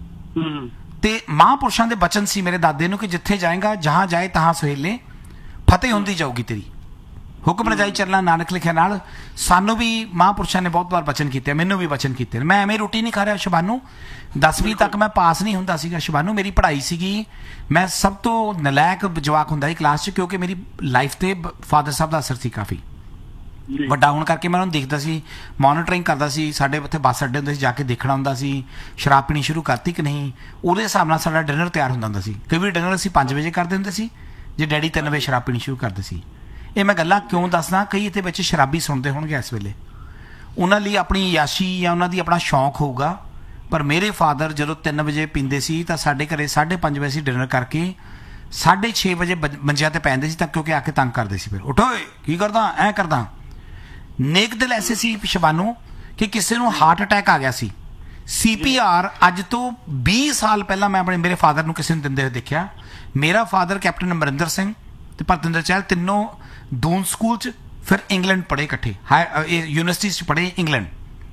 ਤੇ ਮਹਾਂਪੁਰਸ਼ਾਂ ਦੇ ਬਚਨ ਸੀ ਮੇਰੇ ਦਾਦੇ ਨੂੰ ਕਿ ਜਿੱਥੇ ਜਾਏਗਾ, ਜਹਾਂ ਜਾਏ ਤਹਾਂ ਸੁਹੇਲੇ, ਫਤਿਹ ਹੁੰਦੀ ਜਾਊਗੀ ਤੇਰੀ। ਹੁਕਮ ਰਜਾਈ ਚੱਲਣਾ ਨਾਨਕ ਲਿਖਿਆ ਨਾਲ। ਸਾਨੂੰ ਵੀ ਮਹਾਂਪੁਰਸ਼ਾਂ ਨੇ ਬਹੁਤ ਵਾਰ ਬਚਨ ਕੀਤੇ, ਮੈਨੂੰ ਵੀ ਬਚਨ ਕੀਤੇ। ਮੈਂ ਐਵੇਂ ਰੋਟੀ ਨਹੀਂ ਖਾ ਰਿਹਾ ਸ਼ਿਵਾਨੂ। 10ਵੀਂ ਤੱਕ ਮੈਂ ਪਾਸ ਨਹੀਂ ਹੁੰਦਾ ਸੀਗਾ ਸ਼ਿਵਾਨੂ। ਮੇਰੀ ਪੜ੍ਹਾਈ ਸੀਗੀ, ਮੈਂ ਸਭ ਤੋਂ ਨਲਾਇਕ ਜਵਾਕ ਹੁੰਦਾ ਸੀ ਕਲਾਸ 'ਚ, ਕਿਉਂਕਿ ਮੇਰੀ ਲਾਈਫ ਤੇ ਫਾਦਰ ਸਾਹਿਬ ਦਾ ਅਸਰ ਸੀ ਕਾਫੀ ਵੱਡਾ ਹੋਣ ਕਰਕੇ। ਮੈਂ ਉਹਨਾਂ ਨੂੰ ਦੇਖਦਾ ਸੀ, ਮੋਨੀਟਰਿੰਗ ਕਰਦਾ ਸੀ। ਸਾਡੇ ਉੱਥੇ ਬੱਸ ਅੱਡੇ ਹੁੰਦੇ ਸੀ, ਜਾ ਕੇ ਦੇਖਣਾ ਹੁੰਦਾ ਸੀ ਸ਼ਰਾਬ ਪੀਣੀ ਸ਼ੁਰੂ ਕਰਤੀ ਕਿ ਨਹੀਂ। ਉਹਦੇ ਹਿਸਾਬ ਨਾਲ ਸਾਡਾ ਡਿਨਰ ਤਿਆਰ ਹੁੰਦਾ ਸੀ। ਕਈ ਵਾਰ ਡਿਨਰ ਅਸੀਂ 5 ਵਜੇ ਕਰਦੇ ਹੁੰਦੇ ਸੀ, ਜੇ ਡੈਡੀ 3 ਵਜੇ ਸ਼ਰਾਬ ਪੀਣੀ ਸ਼ੁਰੂ ਕਰਦੇ ਸੀ। ਇਹ ਮੈਂ ਗੱਲਾਂ ਕਿਉਂ ਦੱਸਦਾ, ਕਈ ਇਹਦੇ ਵਿੱਚ ਸ਼ਰਾਬੀ ਸੁਣਦੇ ਹੋਣਗੇ ਇਸ ਵੇਲੇ, ਉਹਨਾਂ ਲਈ ਆਪਣੀ ਯਾਸ਼ੀ ਜਾਂ ਉਹਨਾਂ ਦੀ ਆਪਣਾ ਸ਼ੌਂਕ ਹੋਊਗਾ। ਪਰ ਮੇਰੇ ਫਾਦਰ ਜਦੋਂ 3 ਵਜੇ ਪੀਂਦੇ ਸੀ ਤਾਂ ਸਾਡੇ ਘਰੇ 5:30 ਵਜੇ ਅਸੀਂ ਡਿਨਰ ਕਰਕੇ 6:30 ਵਜੇ ਮੰਜਿਆਂ ਤੇ ਪੈਂਦੇ ਸੀ, ਤਾਂ ਕਿਉਂਕਿ ਆ ਕੇ ਤੰਗ ਕਰਦੇ ਸੀ। ਫਿਰ ਉਠੋ ਕੀ ਕਰਦਾ, ਐ ਕਰਦਾ। ਨੇਕ ਦਿਲ ਐਸੇ ਸੀ ਸ਼ਿਵਾਨੂ ਕਿ ਕਿਸੇ ਨੂੰ ਹਾਰਟ ਅਟੈਕ ਆ ਗਿਆ ਸੀ, CPR ਅੱਜ ਤੋਂ 20 ਸਾਲ ਪਹਿਲਾਂ ਮੈਂ ਮੇਰੇ ਫਾਦਰ ਨੂੰ ਕਿਸੇ ਨੂੰ ਦਿੰਦੇ ਹੋਏ ਦੇਖਿਆ। ਮੇਰਾ ਫਾਦਰ ਕੈਪਟਨ ਅਮਰਿੰਦਰ ਸਿੰਘ ਤੇ ਭਰਤਿੰਦਰ ਚਹਿਲ ਤਿੰਨੋਂ ਦੂਨ ਸਕੂਲ 'ਚ, ਫਿਰ ਇੰਗਲੈਂਡ ਪੜ੍ਹੇ ਇਕੱਠੇ, ਯੂਨੀਵਰਸਿਟੀ 'ਚ ਪੜ੍ਹੇ ਇੰਗਲੈਂਡ।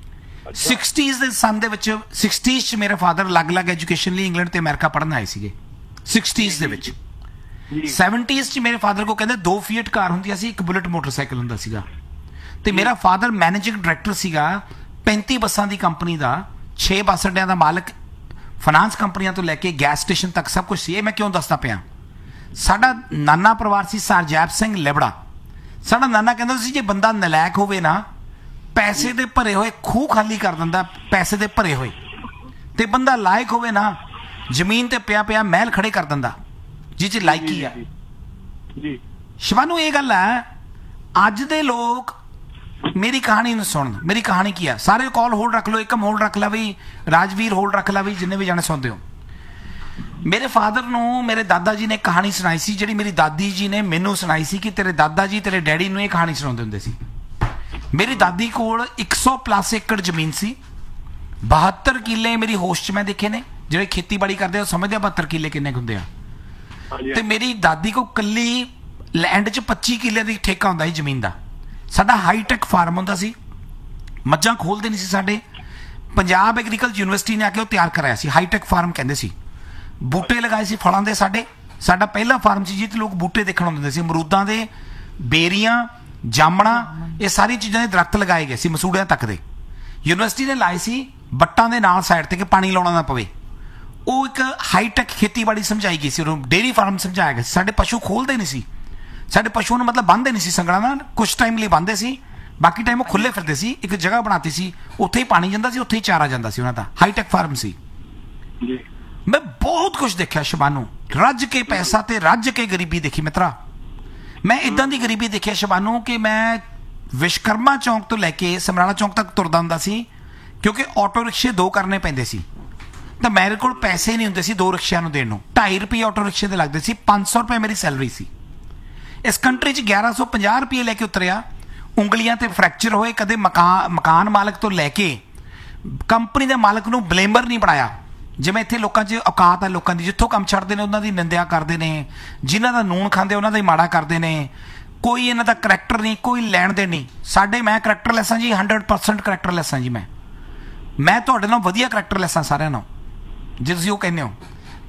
60s ਦੇ ਸੰਨ ਦੇ ਵਿੱਚ 60s 'ਚ ਮੇਰੇ ਫਾਦਰ ਅਲੱਗ-ਅਲੱਗ ਐਜੂਕੇਸ਼ਨ ਲਈ ਇੰਗਲੈਂਡ ਤੇ ਅਮਰੀਕਾ ਪੜ੍ਹਨ ਆਏ ਸੀਗੇ 60s ਦੇ ਵਿੱਚ। 70s 'ਚ ਮੇਰੇ ਫਾਦਰ ਕੋ ਕਹਿੰਦੇ 2 ਫੀਟ ਕਾਰ ਹੁੰਦੀਆਂ ਸੀ, ਇੱਕ ਬੁਲਟ ਮੋਟਰਸਾਈਕਲ ਹੁੰਦਾ ਸੀਗਾ। ਤੇ ਮੇਰਾ ਫਾਦਰ ਮੈਨੇਜਿੰਗ ਡਾਇਰੈਕਟਰ ਸੀਗਾ 35 ਬੱਸਾਂ ਦੀ ਕੰਪਨੀ ਦਾ, 6 ਬੱਸ ਅੱਡਿਆਂ ਦਾ ਮਾਲਕ, ਫਾਈਨਾਂਸ ਕੰਪਨੀਆਂ ਤੋਂ ਲੈ ਕੇ ਗੈਸ ਸਟੇਸ਼ਨ ਤੱਕ ਸਭ ਕੁਝ ਸੀ। ਇਹ ਮੈਂ ਕਿਉਂ ਦੱਸਦਾ ਪਿਆ, ਸਾਡਾ ਨਾਨਾ ਪਰਿਵਾਰ ਸੀ ਸਰਜੈਪ ਸਿੰਘ ਲਿਬੜਾ। ਸਾਡਾ ਨਾਨਾ ਕਹਿੰਦਾ ਸੀ ਜੇ ਬੰਦਾ ਨਲਾਇਕ ਹੋਵੇ ਨਾ, ਪੈਸੇ ਦੇ ਭਰੇ ਹੋਏ ਖੂਹ ਖਾਲੀ ਕਰ ਦਿੰਦਾ, ਪੈਸੇ ਦੇ ਭਰੇ ਹੋਏ। ਤੇ ਬੰਦਾ ਲਾਇਕ ਹੋਵੇ ਨਾ, ਜ਼ਮੀਨ ਤੇ ਪਿਆ ਮਹਿਲ ਖੜੇ ਕਰ ਦਿੰਦਾ, ਜਿਹ 'ਚ ਲਾਇਕੀ ਆ। ਸ਼ਿਵਾਨੂ ਇਹ ਗੱਲ ਹੈ, ਅੱਜ ਦੇ ਲੋਕ ਮੇਰੀ ਕਹਾਣੀ ਨੂੰ ਸੁਣਨ। ਮੇਰੀ ਕਹਾਣੀ ਕੀ ਆ, ਸਾਰੇ ਕਾਲ ਹੋਲਡ ਰੱਖ ਲਓ, ਇੱਕਮ ਹੋਲਡ ਰੱਖ ਲਾ ਵੀ, ਰਾਜਵੀਰ ਹੋਲਡ ਰੱਖ ਲਾ ਵੀ, ਜਿੰਨੇ ਵੀ ਜਾਣੇ ਸੁਣਦੇ ਹੋ। ਮੇਰੇ ਫਾਦਰ ਨੂੰ ਮੇਰੇ ਦਾਦਾ ਜੀ ਨੇ ਕਹਾਣੀ ਸੁਣਾਈ ਸੀ, ਜਿਹੜੀ ਮੇਰੀ ਦਾਦੀ ਜੀ ਨੇ ਮੈਨੂੰ ਸੁਣਾਈ ਸੀ ਕਿ ਤੇਰੇ ਦਾਦਾ ਜੀ ਤੇਰੇ ਡੈਡੀ ਨੂੰ ਇਹ ਕਹਾਣੀ ਸੁਣਾਉਂਦੇ ਹੁੰਦੇ ਸੀ। ਮੇਰੀ ਦਾਦੀ ਕੋਲ 100+ ਏਕੜ ਜ਼ਮੀਨ ਸੀ, 72 ਕਿੱਲੇ ਮੇਰੀ ਹੋਸ਼ 'ਚ ਮੈਂ ਦੇਖੇ ਨੇ। ਜਿਹੜੇ ਖੇਤੀਬਾੜੀ ਕਰਦੇ ਉਹ ਸਮਝਦੇ ਆ 72 ਕਿੱਲੇ ਕਿੰਨੇ ਹੁੰਦੇ ਆ। ਤੇ ਮੇਰੀ ਦਾਦੀ ਕੋਲ ਕੱਲੀ ਲੈਂਡ 'ਚ 25 ਕਿੱਲੇ ਦੀ ਠੇਕਾ ਹੁੰਦਾ ਸੀ ਜ਼ਮੀਨ ਦਾ। ਸਾਡਾ ਹਾਈਟੈਕ ਫਾਰਮ ਹੁੰਦਾ ਸੀ, ਮੱਝਾਂ ਖੋਲਦੇ ਨਹੀਂ ਸੀ ਸਾਡੇ। ਪੰਜਾਬ ਐਗਰੀਕਲਚਰ ਯੂਨੀਵਰਸਿਟੀ ਨੇ ਆ ਕੇ ਉਹ ਤਿਆਰ ਕਰਾਇਆ ਸੀ, ਹਾਈਟੈਕ ਫਾਰਮ ਕਹਿੰਦੇ ਸੀ। ਬੂਟੇ ਲਗਾਏ ਸੀ ਫਲਾਂ ਦੇ ਸਾਡੇ। ਸਾਡਾ ਪਹਿਲਾ ਫਾਰਮ ਸੀ ਜਿੱਥੇ ਲੋਕ ਬੂਟੇ ਦੇਖਣ ਆਉਂਦੇ ਸੀ, ਅਮਰੂਦਾਂ ਦੇ, ਬੇਰੀਆਂ, ਜਾਮਣਾ, ਇਹ ਸਾਰੀ ਚੀਜ਼ਾਂ ਦੇ ਦਰਖਤ ਲਗਾਏ ਗਏ ਸੀ, ਮਸੂੜਿਆਂ ਤੱਕ ਦੇ। ਯੂਨੀਵਰਸਿਟੀ ਨੇ ਲਾਏ ਸੀ ਬੱਟਾਂ ਦੇ ਨਾਲ ਸਾਈਡ ਤੇ ਕਿ ਪਾਣੀ ਲਾਉਣਾ ਨਾ ਪਵੇ। ਉਹ ਇੱਕ ਹਾਈਟੈਕ ਖੇਤੀਬਾੜੀ ਸਮਝਾਈ ਗਈ ਸੀ, ਉਹਨੂੰ ਡੇਅਰੀ ਫਾਰਮ ਸਮਝਾਇਆ ਗਿਆ ਸੀ। ਸਾਡੇ ਪਸ਼ੂ ਖੋਲਦੇ ਨਹੀਂ ਸੀ, ਸਾਡੇ ਪਸ਼ੂਆਂ ਨੂੰ ਮਤਲਬ ਬੰਨ੍ਹਦੇ ਨਹੀਂ ਸੀ ਸੰਗਲਾਂ ਨਾਲ, ਕੁਛ ਟਾਈਮ ਲਈ ਬੰਨ੍ਹਦੇ ਸੀ, ਬਾਕੀ ਟਾਈਮ ਉਹ ਖੁੱਲੇ ਫਿਰਦੇ ਸੀ। ਇੱਕ ਜਗ੍ਹਾ ਬਣਾਤੀ ਸੀ, ਉੱਥੇ ਹੀ ਪਾਣੀ ਜਾਂਦਾ ਸੀ, ਉੱਥੇ ਹੀ ਚਾਰਾ ਜਾਂਦਾ ਸੀ ਉਹਨਾਂ ਦਾ। ਹਾਈਟੈਕ ਫਾਰਮ ਸੀ। ਮੈਂ ਬਹੁਤ ਕੁਝ ਦੇਖਿਆ ਸ਼ਿਵਾਨੂ, ਰੱਜ ਕੇ ਪੈਸਾ ਤੇ ਰੱਜ ਕੇ ਗਰੀਬੀ ਦੇਖੀ ਮਿੱਤਰਾ। ਮੈਂ ਇਦਾਂ ਦੀ ਗਰੀਬੀ ਦੇਖਿਆ ਸ਼ਿਵਾਨੂ ਕਿ ਮੈਂ ਵਿਸ਼ਕਰਮਾ ਚੌਂਕ ਤੋਂ ਲੈ ਕੇ ਸਮਰਾਲਾ ਚੌਂਕ ਤੱਕ ਤੁਰਦਾ ਹੁੰਦਾ ਸੀ, ਕਿਉਂਕਿ ਆਟੋ ਰਿਕਸ਼ੇ 2 ਕਰਨੇ ਪੈਂਦੇ ਸੀ। ਤਾਂ ਮੇਰੇ ਕੋਲ ਪੈਸੇ ਨਹੀਂ ਹੁੰਦੇ ਸੀ 2 ਰਿਕਸ਼ਿਆਂ ਨੂੰ ਦੇਣ ਨੂੰ। 2.5 ਰੁਪਏ ਆਟੋ ਰਿਕਸ਼ੇ ਦੇ ਲੱਗਦੇ ਸੀ, 500 ਰੁਪਏ ਮੇਰੀ ਸੈਲਰੀ ਸੀ। ਇਸ ਕੰਟਰੀ 'ਚ 1150 ਰੁਪਏ ਲੈ ਕੇ ਉਤਰਿਆ, ਉਂਗਲੀਆਂ ਤੇ ਫ੍ਰੈਕਚਰ ਹੋਏ। ਕਦੇ ਮਕਾਨ ਮਾਲਕ ਤੋਂ ਲੈ ਕੇ ਕੰਪਨੀ ਦੇ ਮਾਲਕ ਨੂੰ ਬਲੇਮਰ ਨਹੀਂ ਬਣਾਇਆ। ਜਿਵੇਂ ਇੱਥੇ ਲੋਕਾਂ 'ਚ ਔਕਾਤ ਹੈ, ਲੋਕਾਂ ਦੀ ਜਿੱਥੋਂ ਕੰਮ ਛੱਡਦੇ ਨੇ ਉਹਨਾਂ ਦੀ ਨਿੰਦਿਆ ਕਰਦੇ ਨੇ, ਜਿਨ੍ਹਾਂ ਦਾ ਨੂਣ ਖਾਂਦੇ ਉਹਨਾਂ ਦਾ ਹੀ ਮਾੜਾ ਕਰਦੇ ਨੇ। ਕੋਈ ਇਹਨਾਂ ਦਾ ਕਰੈਕਟਰ ਨਹੀਂ, ਕੋਈ ਲੈਣ ਦੇਣ ਨਹੀਂ। ਸਾਡੇ ਮੈਂ ਕਰੈਕਟਰਲੈਸ ਹਾਂ ਜੀ, 100% ਕਰੈਕਟਰਲੈਸ ਹਾਂ ਜੀ। ਮੈਂ ਤੁਹਾਡੇ ਨਾਲ ਵਧੀਆ ਕਰੈਕਟਰਲੈਸ ਹਾਂ ਸਾਰਿਆਂ ਨਾਲ, ਜੇ ਤੁਸੀਂ ਉਹ ਕਹਿੰਦੇ ਹੋ।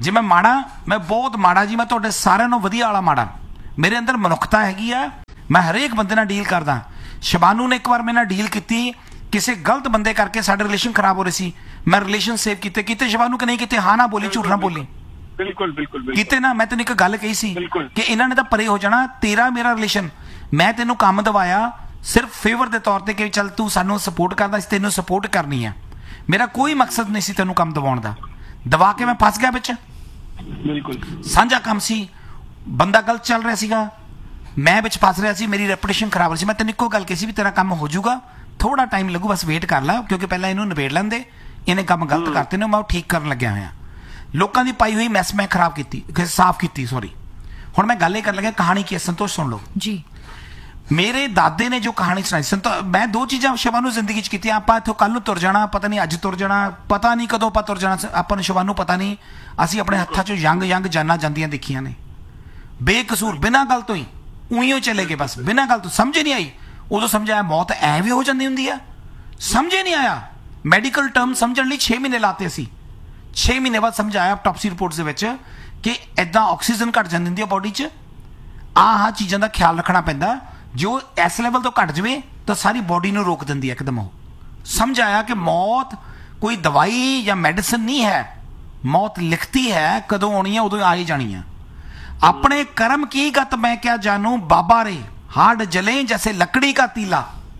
ਜੇ ਮੈਂ ਮਾੜਾ, ਮੈਂ ਬਹੁਤ ਮਾੜਾ ਜੀ, ਮੈਂ ਤੁਹਾਡੇ ਸਾਰਿਆਂ ਨੂੰ ਵਧੀਆ ਵਾਲਾ ਮਾੜਾ। ਮੇਰੇ ਅੰਦਰ ਮਨੁੱਖਤਾ ਹੈਗੀ ਆ, ਮੈਂ ਹਰੇਕ ਬੰਦੇ ਨਾਲ ਡੀਲ ਕਰਦਾ। ਸ਼ਬਾਨੂ ਨੇ ਇੱਕ ਵਾਰ ਮੇਰੇ ਨਾਲ ਡੀਲ ਕੀਤੀ, ਕਿਸੇ ਗਲਤ ਬੰਦੇ ਕਰਕੇ ਸਾਡੇ ਰਿਲੇਸ਼ਨ ਖਰਾਬ ਹੋ ਰਹੇ ਸੀ, ਮੈਂ ਰਿਲੇਸ਼ਨ ਸੇਵ ਕੀਤੇ ਸ਼ਬਾਨੂ ਕਿ ਨਹੀਂ ਕੀਤੇ? ਹਾਂ ਨਾ ਬੋਲੀ, ਝੂਠ ਨਾ ਬੋਲੀ। ਬਿਲਕੁਲ ਬਿਲकुल ਕੀਤੇ ਨਾ। ਮੈਂ ਤੈਨੂੰ ਇੱਕ ਗੱਲ ਕਹੀ ਸੀ ਕਿ ਇਹਨਾਂ ਨੇ ਤਾਂ ਪਰੇ ਹੋ ਜਾਣਾ, ਤੇਰਾ ਮੇਰਾ ਰਿਲੇਸ਼ਨ, ਮੈਂ ਤੈਨੂੰ ਕੰਮ ਦਵਾਇਆ ਸਿਰਫ ਫੇਵਰ ਦੇ ਤੌਰ ਤੇ ਕਿ ਚੱਲ ਤੂੰ ਸਾਨੂੰ ਸਪੋਰਟ ਕਰਦਾ ਸੀ, ਤੈਨੂੰ ਸਪੋਰਟ ਕਰਨੀ ਆ। ਮੇਰਾ ਕੋਈ ਮਕਸਦ ਨਹੀਂ ਸੀ ਤੈਨੂੰ ਕੰਮ ਦਵਾਉਣ ਦਾ। ਦਵਾ ਕੇ ਮੈਂ ਫਸ ਗਿਆ ਵਿੱਚ। ਬਿਲਕੁਲ ਸਾਂਝਾ ਕੰਮ ਸੀ, ਬੰਦਾ ਗਲਤ ਚੱਲ ਰਿਹਾ ਸੀਗਾ, ਮੈਂ ਵਿੱਚ ਫਸ ਰਿਹਾ ਸੀ, ਮੇਰੀ ਰੈਪੂਟੇਸ਼ਨ ਖਰਾਬ ਹੋ ਰਹੀ ਸੀ। ਮੈਂ ਤੈਨੂੰ ਇੱਕੋ ਗੱਲ ਕਹੀ ਸੀ ਵੀ ਤੇਰਾ ਕੰਮ ਹੋ ਜਾਊਗਾ, ਥੋੜਾ ਟਾਈਮ ਲੱਗੂ, ਬਸ ਵੇਟ ਕਰ ਲੈ, ਕਿਉਂਕਿ ਪਹਿਲਾਂ ਇਹਨੂੰ ਨਿਬੇੜ ਲੈਂਦੇ, ਇਹਨੇ ਕੰਮ ਗਲਤ ਕਰਤੇ ਨੇ, ਮੈਂ ਉਹ ਠੀਕ ਕਰਨ ਲੱਗਿਆ ਹੋਇਆ। ਲੋਕਾਂ ਦੀ ਪਾਈ ਹੋਈ ਮੈਸ ਮੈਂ ਖਰਾਬ ਕੀਤੀ, ਸਾਫ਼ ਕੀਤੀ, ਸੌਰੀ। ਹੁਣ ਮੈਂ ਗੱਲ ਇਹ ਕਰਨ ਲੱਗਿਆ, ਕਹਾਣੀ ਕੀ ਹੈ, ਸੰਤੋਸ਼ ਸੁਣ ਲਓ ਜੀ। ਮੇਰੇ ਦਾਦੇ ਨੇ ਜੋ ਕਹਾਣੀ ਸੁਣਾਈ, ਮੈਂ ਦੋ ਚੀਜ਼ਾਂ ਸ਼ਬਾਨੂ ਜ਼ਿੰਦਗੀ 'ਚ ਕੀਤੀਆਂ। ਆਪਾਂ ਇੱਥੋਂ ਕੱਲ ਨੂੰ ਤੁਰ ਜਾਣਾ, ਪਤਾ ਨਹੀਂ ਅੱਜ ਤੁਰ ਜਾਣਾ, ਪਤਾ ਨਹੀਂ ਕਦੋਂ ਆਪਾਂ ਤੁਰ ਜਾਣਾ, ਆਪਾਂ ਨੂੰ ਸ਼ਬਾਨੂ ਪਤਾ ਨਹੀਂ। ਅਸੀਂ ਆਪਣੇ ਹੱਥਾਂ 'ਚੋਂ ਯੰਗ ਜਾਨਾਂ ਜਾਂਦੀਆਂ ਦੇਖੀਆਂ ਨੇ, ਬੇਕਸੂਰ, ਬਿਨਾਂ ਗੱਲ ਤੋਂ ਹੀ ਉਈਓ ਚਲੇ ਗਏ, ਬਸ ਬਿਨਾਂ ਗੱਲ ਤੋਂ। ਸਮਝ ਨਹੀਂ ਆਈ ਉਦੋਂ, ਸਮਝਾਇਆ ਮੌਤ ਐਵੇਂ ਹੋ ਜਾਂਦੀ ਹੁੰਦੀ ਆ, ਸਮਝੇ ਨਹੀਂ ਆਇਆ। ਮੈਡੀਕਲ ਟਰਮ ਸਮਝਣ ਲਈ 6 ਮਹੀਨੇ ਲਾਤੇ ਸੀ। 6 ਮਹੀਨੇ ਬਾਅਦ ਸਮਝਾਇਆ ਆਟੋਪਸੀ ਰਿਪੋਰਟਸ ਦੇ ਵਿੱਚ ਕਿ ਐਦਾਂ ਆਕਸੀਜਨ ਘਟ ਜਾਂਦੀ ਹੁੰਦੀ ਹੈ ਬੋਡੀ 'ਚ, ਆਹ ਚੀਜ਼ਾਂ ਦਾ ਖਿਆਲ ਰੱਖਣਾ ਪੈਂਦਾ। ਜੋ ਇਸ ਲੈਵਲ ਤੋਂ ਘਟ ਜਾਵੇ ਤਾਂ ਸਾਰੀ ਬੋਡੀ ਨੂੰ ਰੋਕ ਦਿੰਦੀ ਹੈ ਇੱਕਦਮ। ਉਹ ਸਮਝਾਇਆ ਕਿ ਮੌਤ ਕੋਈ ਦਵਾਈ ਜਾਂ ਮੈਡੀਸਨ ਨਹੀਂ ਹੈ, ਮੌਤ ਲਿਖਤੀ ਹੈ, ਕਦੋਂ ਆਉਣੀ ਹੈ ਉਦੋਂ ਆ ਹੀ ਜਾਣੀ ਹੈ। अपने कर्म की गत मैं क्या जानू, बाबा रे हाड जले जैसे लकड़ी का तीला।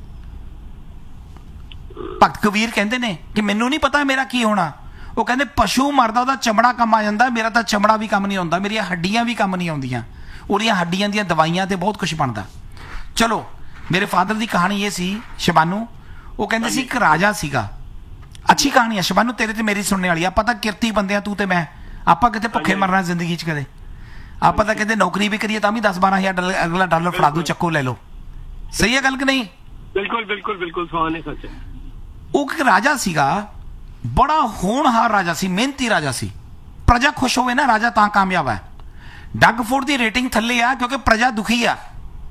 भगत कबीर कहते ने कि मैनू नहीं पता मेरा की होना। वो कहते पशु मरदा ओहदा चमड़ा कम आ जाता, मेरा तो चमड़ा भी कम नहीं आउंदा, मेरिया हड्डियां भी कम नहीं आउंदियां, ओहदियां हड्डियां दियां दवाइयां ते बहुत कुछ बनदा। चलो मेरे फादर की कहानी ये सी शबानू, वो कहते सी एक राजा सीगा। अच्छी कहानी है शबानू, तेरे ते मेरी सुनने वाली। आपां तां किरती बंदे आ, तू ते मैं, आपां किते भुखे मरना जिंदगी च कदे। ਆਪਾਂ ਤਾਂ ਕਹਿੰਦੇ ਨੌਕਰੀ ਵੀ ਕਰੀਏ ਤਾਂ ਵੀ 10-12 ਹਜ਼ਾਰ ਅਗਲਾ ਡਾਲਰ ਫੜਾ ਦੂ, ਚੱਕੋ ਲੈ ਲਓ। ਸਹੀ ਹੈ ਗੱਲ ਕਿ ਨਹੀਂ? ਬਿਲਕੁਲ ਬਿਲਕੁਲ ਬਿਲਕੁਲ, ਸਵਾਲ ਹੈ ਸੱਚ। ਉਹ ਇੱਕ ਰਾਜਾ ਸੀਗਾ, ਬੜਾ ਹੋਣਹਾਰ ਰਾਜਾ ਸੀ, ਮਿਹਨਤੀ ਰਾਜਾ ਸੀ। ਪ੍ਰਜਾ ਖੁਸ਼ ਹੋਵੇ ਨਾ, ਰਾਜਾ ਤਾਂ ਕਾਮਯਾਬ ਹੈ। ਡੱਗਫੋਰਡ ਦੀ ਰੇਟਿੰਗ ਥੱਲੇ ਆ ਕਿਉਂਕਿ ਪ੍ਰਜਾ ਦੁਖੀ ਆ।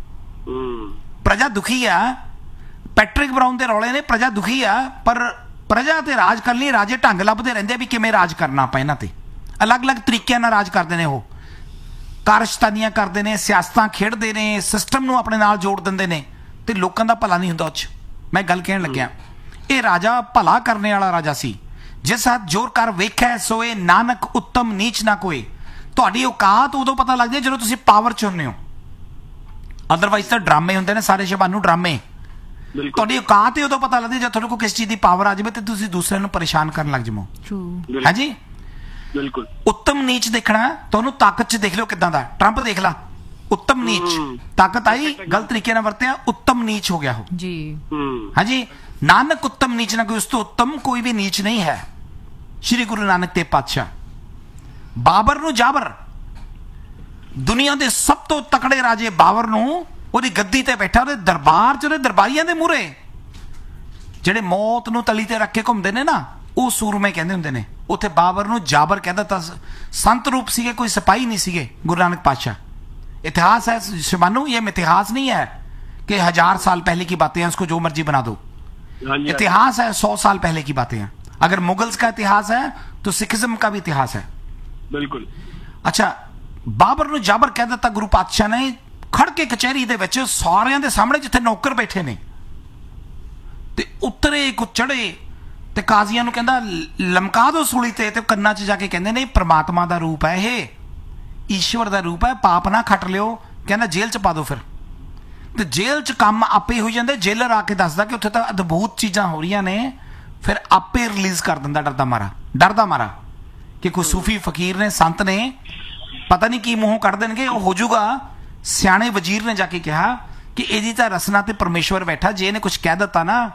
ਪ੍ਰਜਾ ਦੁਖੀ ਆ, ਪੈਟਰਿਕ ਬਰਾਊਨ ਦੇ ਰੌਲੇ ਨੇ, ਪ੍ਰਜਾ ਦੁਖੀ ਆ। ਪਰ ਪ੍ਰਜਾ ਤੇ ਰਾਜ ਕਰਨ ਲਈ ਰਾਜੇ ਢੰਗ ਲੱਭਦੇ ਰਹਿੰਦੇ ਵੀ ਕਿਵੇਂ ਰਾਜ ਕਰਨਾ ਆਪਾਂ ਇਹਨਾਂ ਤੇ। ਅਲੱਗ-ਅਲੱਗ ਤਰੀਕਿਆਂ ਨਾਲ ਰਾਜ ਕਰਦੇ ਨੇ, ਉਹ ਕਾਰਸ਼ਤਾਨੀਆਂ ਕਰਦੇ ਨੇ, ਸਿਆਸਤਾਂ ਖੇਡਦੇ ਨੇ, ਸਿਸਟਮ ਨੂੰ ਆਪਣੇ ਨਾਲ ਜੋੜ ਦਿੰਦੇ ਨੇ, ਤੇ ਲੋਕਾਂ ਦਾ ਭਲਾ ਨਹੀਂ ਹੁੰਦਾ ਉਹ 'ਚ। ਮੈਂ ਗੱਲ ਕਹਿਣ ਲੱਗਿਆ, ਇਹ ਰਾਜਾ ਭਲਾ ਕਰਨੇ ਵਾਲਾ ਰਾਜਾ ਸੀ। ਜਿਸ ਹੱਥ ਜੋਰ ਕਰ ਵੇਖਿਆ ਸੋਏ, ਨਾਨਕ ਉੱਤਮ ਨੀਚ ਨਾ ਕੋਏ। ਤੁਹਾਡੀ ਔਕਾਤ ਉਦੋਂ ਪਤਾ ਲੱਗਦੀ ਹੈ ਜਦੋਂ ਤੁਸੀਂ ਪਾਵਰ 'ਚ ਹੁੰਦੇ ਹੋ, ਅਦਰਵਾਈਜ਼ ਤਾਂ ਡਰਾਮੇ ਹੁੰਦੇ ਨੇ ਸਾਰੇ ਸ਼ਬਾਨੂ, ਡਰਾਮੇ। ਤੁਹਾਡੀ ਔਕਾਤ ਹੀ ਉਦੋਂ ਪਤਾ ਲੱਗਦੀ ਜਦ ਤੁਹਾਡੇ ਕੋਲ ਕਿਸ ਚੀਜ਼ ਦੀ ਪਾਵਰ ਆ ਜਾਵੇ ਤੇ ਤੁਸੀਂ ਦੂਸਰਿਆਂ ਨੂੰ ਪਰੇਸ਼ਾਨ ਕਰਨ ਲੱਗ ਜਾਵੋ। ਹਾਂਜੀ ਬਿਲਕੁਲ। ਉੱਤਮ ਨੀਚ ਦੇਖਣਾ, ਤੁਹਾਨੂੰ ਤਾਕਤ 'ਚ ਦੇਖ ਲਿਓ ਕਿੱਦਾਂ ਦਾ। ਟਰੰਪ ਦੇਖ ਲਾ, ਉੱਤਮ ਨੀਚ, ਤਾਕਤ ਆਈ, ਗਲਤ ਤਰੀਕੇ ਨਾਲ ਵਰਤਿਆ, ਉੱਤਮ ਨੀਚ ਹੋ ਗਿਆ ਉਹ ਜੀ। ਹਾਂਜੀ, ਨਾਨਕ ਉੱਤਮ ਨੀਚ ਨਾ ਕੋਈ, ਉਸ ਤੋਂ ਉੱਤਮ ਕੋਈ ਵੀ ਨੀਚ ਨਹੀਂ ਹੈ। ਸ਼੍ਰੀ ਗੁਰੂ ਨਾਨਕ ਦੇਵ ਪਾਤਸ਼ਾਹ ਬਾਬਰ ਨੂੰ, ਜਾਬਰ ਦੁਨੀਆ ਦੇ ਸਭ ਤੋਂ ਤਕੜੇ ਰਾਜੇ ਬਾਬਰ ਨੂੰ, ਉਹਦੀ ਗੱਦੀ ਤੇ ਬੈਠਾ, ਉਹਦੇ ਦਰਬਾਰ 'ਚ, ਉਹਦੇ ਦਰਬਾਰੀਆਂ ਦੇ ਮੂਹਰੇ ਜਿਹੜੇ ਮੌਤ ਨੂੰ ਤਲੀ ਤੇ ਰੱਖ ਕੇ ਘੁੰਮਦੇ ਨੇ ਨਾ, ਉਹ ਸੂਰਮੇ ਕਹਿੰਦੇ ਹੁੰਦੇ ਨੇ। ਉੱਥੇ ਬਾਬਰ ਨੂੰ ਜਾਬਰ ਕਹਿੰਦਾ ਤਾਂ ਸੰਤ ਰੂਪ ਸੀਗੇ, ਕੋਈ ਸਿਪਾਹੀ ਨਹੀਂ ਸੀਗੇ ਗੁਰੂ ਨਾਨਕ पातशाह। इतिहास है शिवानू, ये इतिहास नहीं है कि 1000 साल पहले की बातें हैं, उसको जो मर्जी बना दो। इतिहास है 100 साल पहले की बातें हैं। अगर मुगल्स का इतिहास है तो सिखिज्म का भी इतिहास है। बिल्कुल। अच्छा, बाबर ਨੂੰ ਜਾਬਰ ਕਹਿ ਦਿੱਤਾ ਗੁਰੂ ਪਾਤਸ਼ਾਹ ਨੇ, ਖੜ ਕੇ ਕਚਹਿਰੀ ਦੇ ਵਿੱਚ ਸਾਰਿਆਂ ਦੇ ਸਾਹਮਣੇ ਜਿੱਥੇ ਨੌਕਰ ਬੈਠੇ ਨੇ, ਤੇ ਉਤਰੇ ਕੋ ਚੜੇ ਤੇ ਕਾਜ਼ੀਆਂ ਨੂੰ ਕਹਿੰਦਾ ਲਮਕਾ ਦੋ ਸੂਲੀ ਤੇ ਕੰਨਾਂ 'ਚ ਜਾ ਕੇ ਕਹਿੰਦੇ ਨੇ ਪ੍ਰਮਾਤਮਾ ਦਾ ਰੂਪ ਹੈ, ਇਹ ਈਸ਼ਵਰ ਦਾ ਰੂਪ ਹੈ, ਪਾਪ ਨਾ ਖੱਟ ਲਿਓ। ਕਹਿੰਦਾ ਜੇਲ੍ਹ 'ਚ ਪਾ ਦੋ ਫਿਰ। ਤੇ ਜੇਲ੍ਹ 'ਚ ਕੰਮ ਆਪੇ ਹੋਈ ਜਾਂਦੇ। ਜੇਲਰ ਆ ਕੇ ਦੱਸਦਾ ਕਿ ਉੱਥੇ ਤਾਂ ਅਦਭੁਤ ਚੀਜ਼ਾਂ ਹੋ ਰਹੀਆਂ ਨੇ, ਫਿਰ ਆਪੇ ਰਿਲੀਜ਼ ਕਰ ਦਿੰਦਾ ਡਰਦਾ ਮਾਰਾ ਕਿ ਕੋਈ ਸੂਫੀ ਫਕੀਰ ਨੇ, ਸੰਤ ਨੇ, ਪਤਾ ਨਹੀਂ ਕੀ ਮੂੰਹੋਂ ਕੱਢ ਦੇਣਗੇ, ਉਹ ਹੋ ਜਾਊਗਾ। ਸਿਆਣੇ ਵਜ਼ੀਰ ਨੇ ਜਾ ਕੇ ਕਿਹਾ ਕਿ ਇਹਦੀ ਤਾਂ ਰਸਨਾ ਤੇ ਪਰਮੇਸ਼ਵਰ ਬੈਠਾ, ਜੇ ਇਹਨੇ ਕੁਝ ਕਹਿ ਦਿੱਤਾ ਨਾ,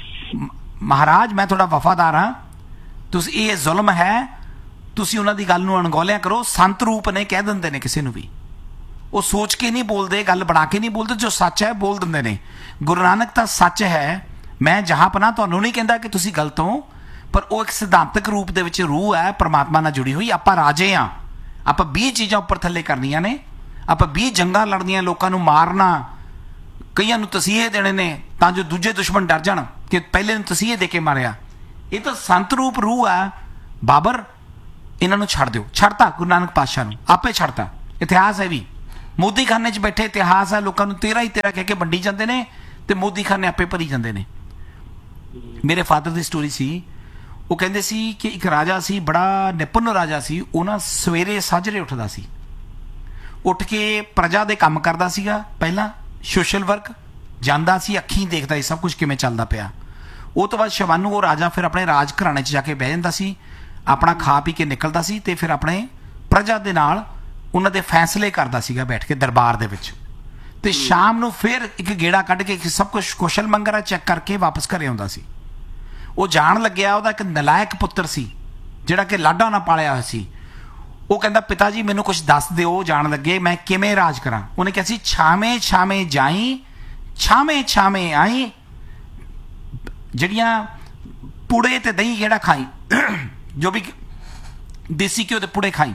ਮਹਾਰਾਜ ਮੈਂ ਤੁਹਾਡਾ ਵਫਾਦਾਰ ਹਾਂ, ਤੁਸੀਂ ਇਹ ਜ਼ੁਲਮ ਹੈ, ਤੁਸੀਂ ਉਹਨਾਂ ਦੀ ਗੱਲ ਨੂੰ ਅਣਗੌਲਿਆ ਕਰੋ। ਸੰਤ ਰੂਪ ਨੇ ਕਹਿ ਦਿੰਦੇ ਨੇ ਕਿਸੇ ਨੂੰ ਵੀ, ਉਹ ਸੋਚ ਕੇ ਨਹੀਂ ਬੋਲਦੇ, ਗੱਲ ਬਣਾ ਕੇ ਨਹੀਂ ਬੋਲਦੇ, ਜੋ ਸੱਚ ਹੈ ਬੋਲ ਦਿੰਦੇ ਨੇ। ਗੁਰੂ ਨਾਨਕ ਤਾਂ ਸੱਚ ਹੈ, ਮੈਂ ਜਹਾਂ ਪਨਾਹ ਤੁਹਾਨੂੰ ਨਹੀਂ ਕਹਿੰਦਾ ਕਿ ਤੁਸੀਂ ਗਲਤ ਹੋ, ਪਰ ਉਹ ਇੱਕ ਸਿਧਾਂਤਕ ਰੂਪ ਦੇ ਵਿੱਚ ਰੂਹ ਹੈ, ਪਰਮਾਤਮਾ ਨਾਲ ਜੁੜੀ ਹੋਈ। ਆਪਾਂ ਰਾਜੇ ਹਾਂ, ਆਪਾਂ 20 ਚੀਜ਼ਾਂ ਉੱਪਰ ਥੱਲੇ ਕਰਨੀਆਂ ਨੇ, ਆਪਾਂ 20 ਜੰਗਾਂ ਲੜਨੀਆਂ, ਲੋਕਾਂ ਨੂੰ ਮਾਰਨਾ, ਕਈਆਂ ਨੂੰ ਤਸੀਹੇ ਦੇਣੇ ਨੇ ਤਾਂ ਜੋ ਦੂਜੇ ਦੁਸ਼ਮਣ ਡਰ ਜਾਣ ਕਿ ਪਹਿਲੇ ਨੂੰ ਤਸੀਹੇ ਦੇ ਕੇ ਮਾਰਿਆ। ਇਹ ਤਾਂ ਸੰਤ ਰੂਪ ਰੂਹ ਹੈ। ਬਾਬਰ ਇਹਨਾਂ ਨੂੰ ਛੱਡ ਦਿਓ। ਛੱਡਤਾ ਗੁਰੂ ਨਾਨਕ ਪਾਤਸ਼ਾਹ ਨੂੰ, ਆਪੇ ਛੱਡਤਾ। ਇਤਿਹਾਸ ਹੈ ਵੀ, ਮੋਦੀ ਖਾਨੇ 'ਚ ਬੈਠੇ ਇਤਿਹਾਸ ਹੈ, ਲੋਕਾਂ ਨੂੰ ਤੇਰਾ ਹੀ ਤੇਰਾ ਕਹਿ ਕੇ ਵੰਡੀ ਜਾਂਦੇ ਨੇ ਤੇ ਮੋਦੀ ਖਾਨੇ ਆਪੇ ਭਰੀ ਜਾਂਦੇ ਨੇ। ਮੇਰੇ ਫਾਦਰ ਦੀ ਸਟੋਰੀ ਸੀ, ਉਹ ਕਹਿੰਦੇ ਸੀ ਕਿ ਇੱਕ ਰਾਜਾ ਸੀ, ਬੜਾ ਨਿਪੁੰਨ ਰਾਜਾ ਸੀ। ਉਹ ਨਾ ਸਵੇਰੇ ਸਾਜਰੇ ਉੱਠਦਾ ਸੀ, ਉੱਠ ਕੇ ਪ੍ਰਜਾ ਦੇ ਕੰਮ ਕਰਦਾ ਸੀਗਾ, ਪਹਿਲਾਂ ਸੋਸ਼ਲ ਵਰਕ ਜਾਂਦਾ ਸੀ, ਅੱਖੀਂ ਦੇਖਦਾ ਸੀ ਸਭ ਕੁਝ ਕਿਵੇਂ ਚੱਲਦਾ ਪਿਆ। ਉਹ ਤੋਂ ਬਾਅਦ ਸ਼ਾਮ ਨੂੰ ਉਹ ਰਾਜਾ ਫਿਰ ਆਪਣੇ ਰਾਜ ਘਰਾਣੇ 'ਚ ਜਾ ਕੇ ਬਹਿ ਜਾਂਦਾ ਸੀ, ਆਪਣਾ ਖਾ ਪੀ ਕੇ ਨਿਕਲਦਾ ਸੀ ਤੇ ਫਿਰ ਆਪਣੇ ਪ੍ਰਜਾ ਦੇ ਨਾਲ ਉਹਨਾਂ ਦੇ ਫੈਸਲੇ ਕਰਦਾ ਸੀਗਾ ਬੈਠ ਕੇ ਦਰਬਾਰ ਦੇ ਵਿੱਚ। ਤੇ ਸ਼ਾਮ ਨੂੰ ਫਿਰ ਇੱਕ ਗੇੜਾ ਕੱਢ ਕੇ ਸਭ ਕੁਝ ਕੁਸ਼ਲ ਮੰਗਰਾ ਚੈੱਕ ਕਰਕੇ ਵਾਪਸ ਘਰੇ ਆਉਂਦਾ ਸੀ। ਉਹ ਜਾਣ ਲੱਗਿਆ, ਉਹਦਾ ਇੱਕ ਨਲਾਇਕ ਪੁੱਤਰ ਸੀ ਜਿਹੜਾ ਕਿ ਲਾਡਾ ਨਾਲ ਪਾਲਿਆ ਹੋਇਆ ਸੀ। ਉਹ ਕਹਿੰਦਾ ਪਿਤਾ ਜੀ ਮੈਨੂੰ ਕੁਝ ਦੱਸ ਦਿਓ, ਜਾਣ ਲੱਗੇ ਮੈਂ ਕਿਵੇਂ ਰਾਜ ਕਰਾਂ। ਉਹਨੇ ਕਿਹਾ ਸੀ ਛਾਵੇਂ ਛਾਵੇਂ ਜਾਈ, ਛਾਵੇਂ ਛਾਵੇਂ ਆਈ, ਜਿਹੜੀਆਂ ਪੁੜੇ ਤੇ ਦਹੀਂ ਜਿਹੜਾ ਖਾਈ, ਜੋ ਵੀ ਦੇਸੀ ਘਿਓ ਦੇ ਪੁੜੇ ਖਾਈ।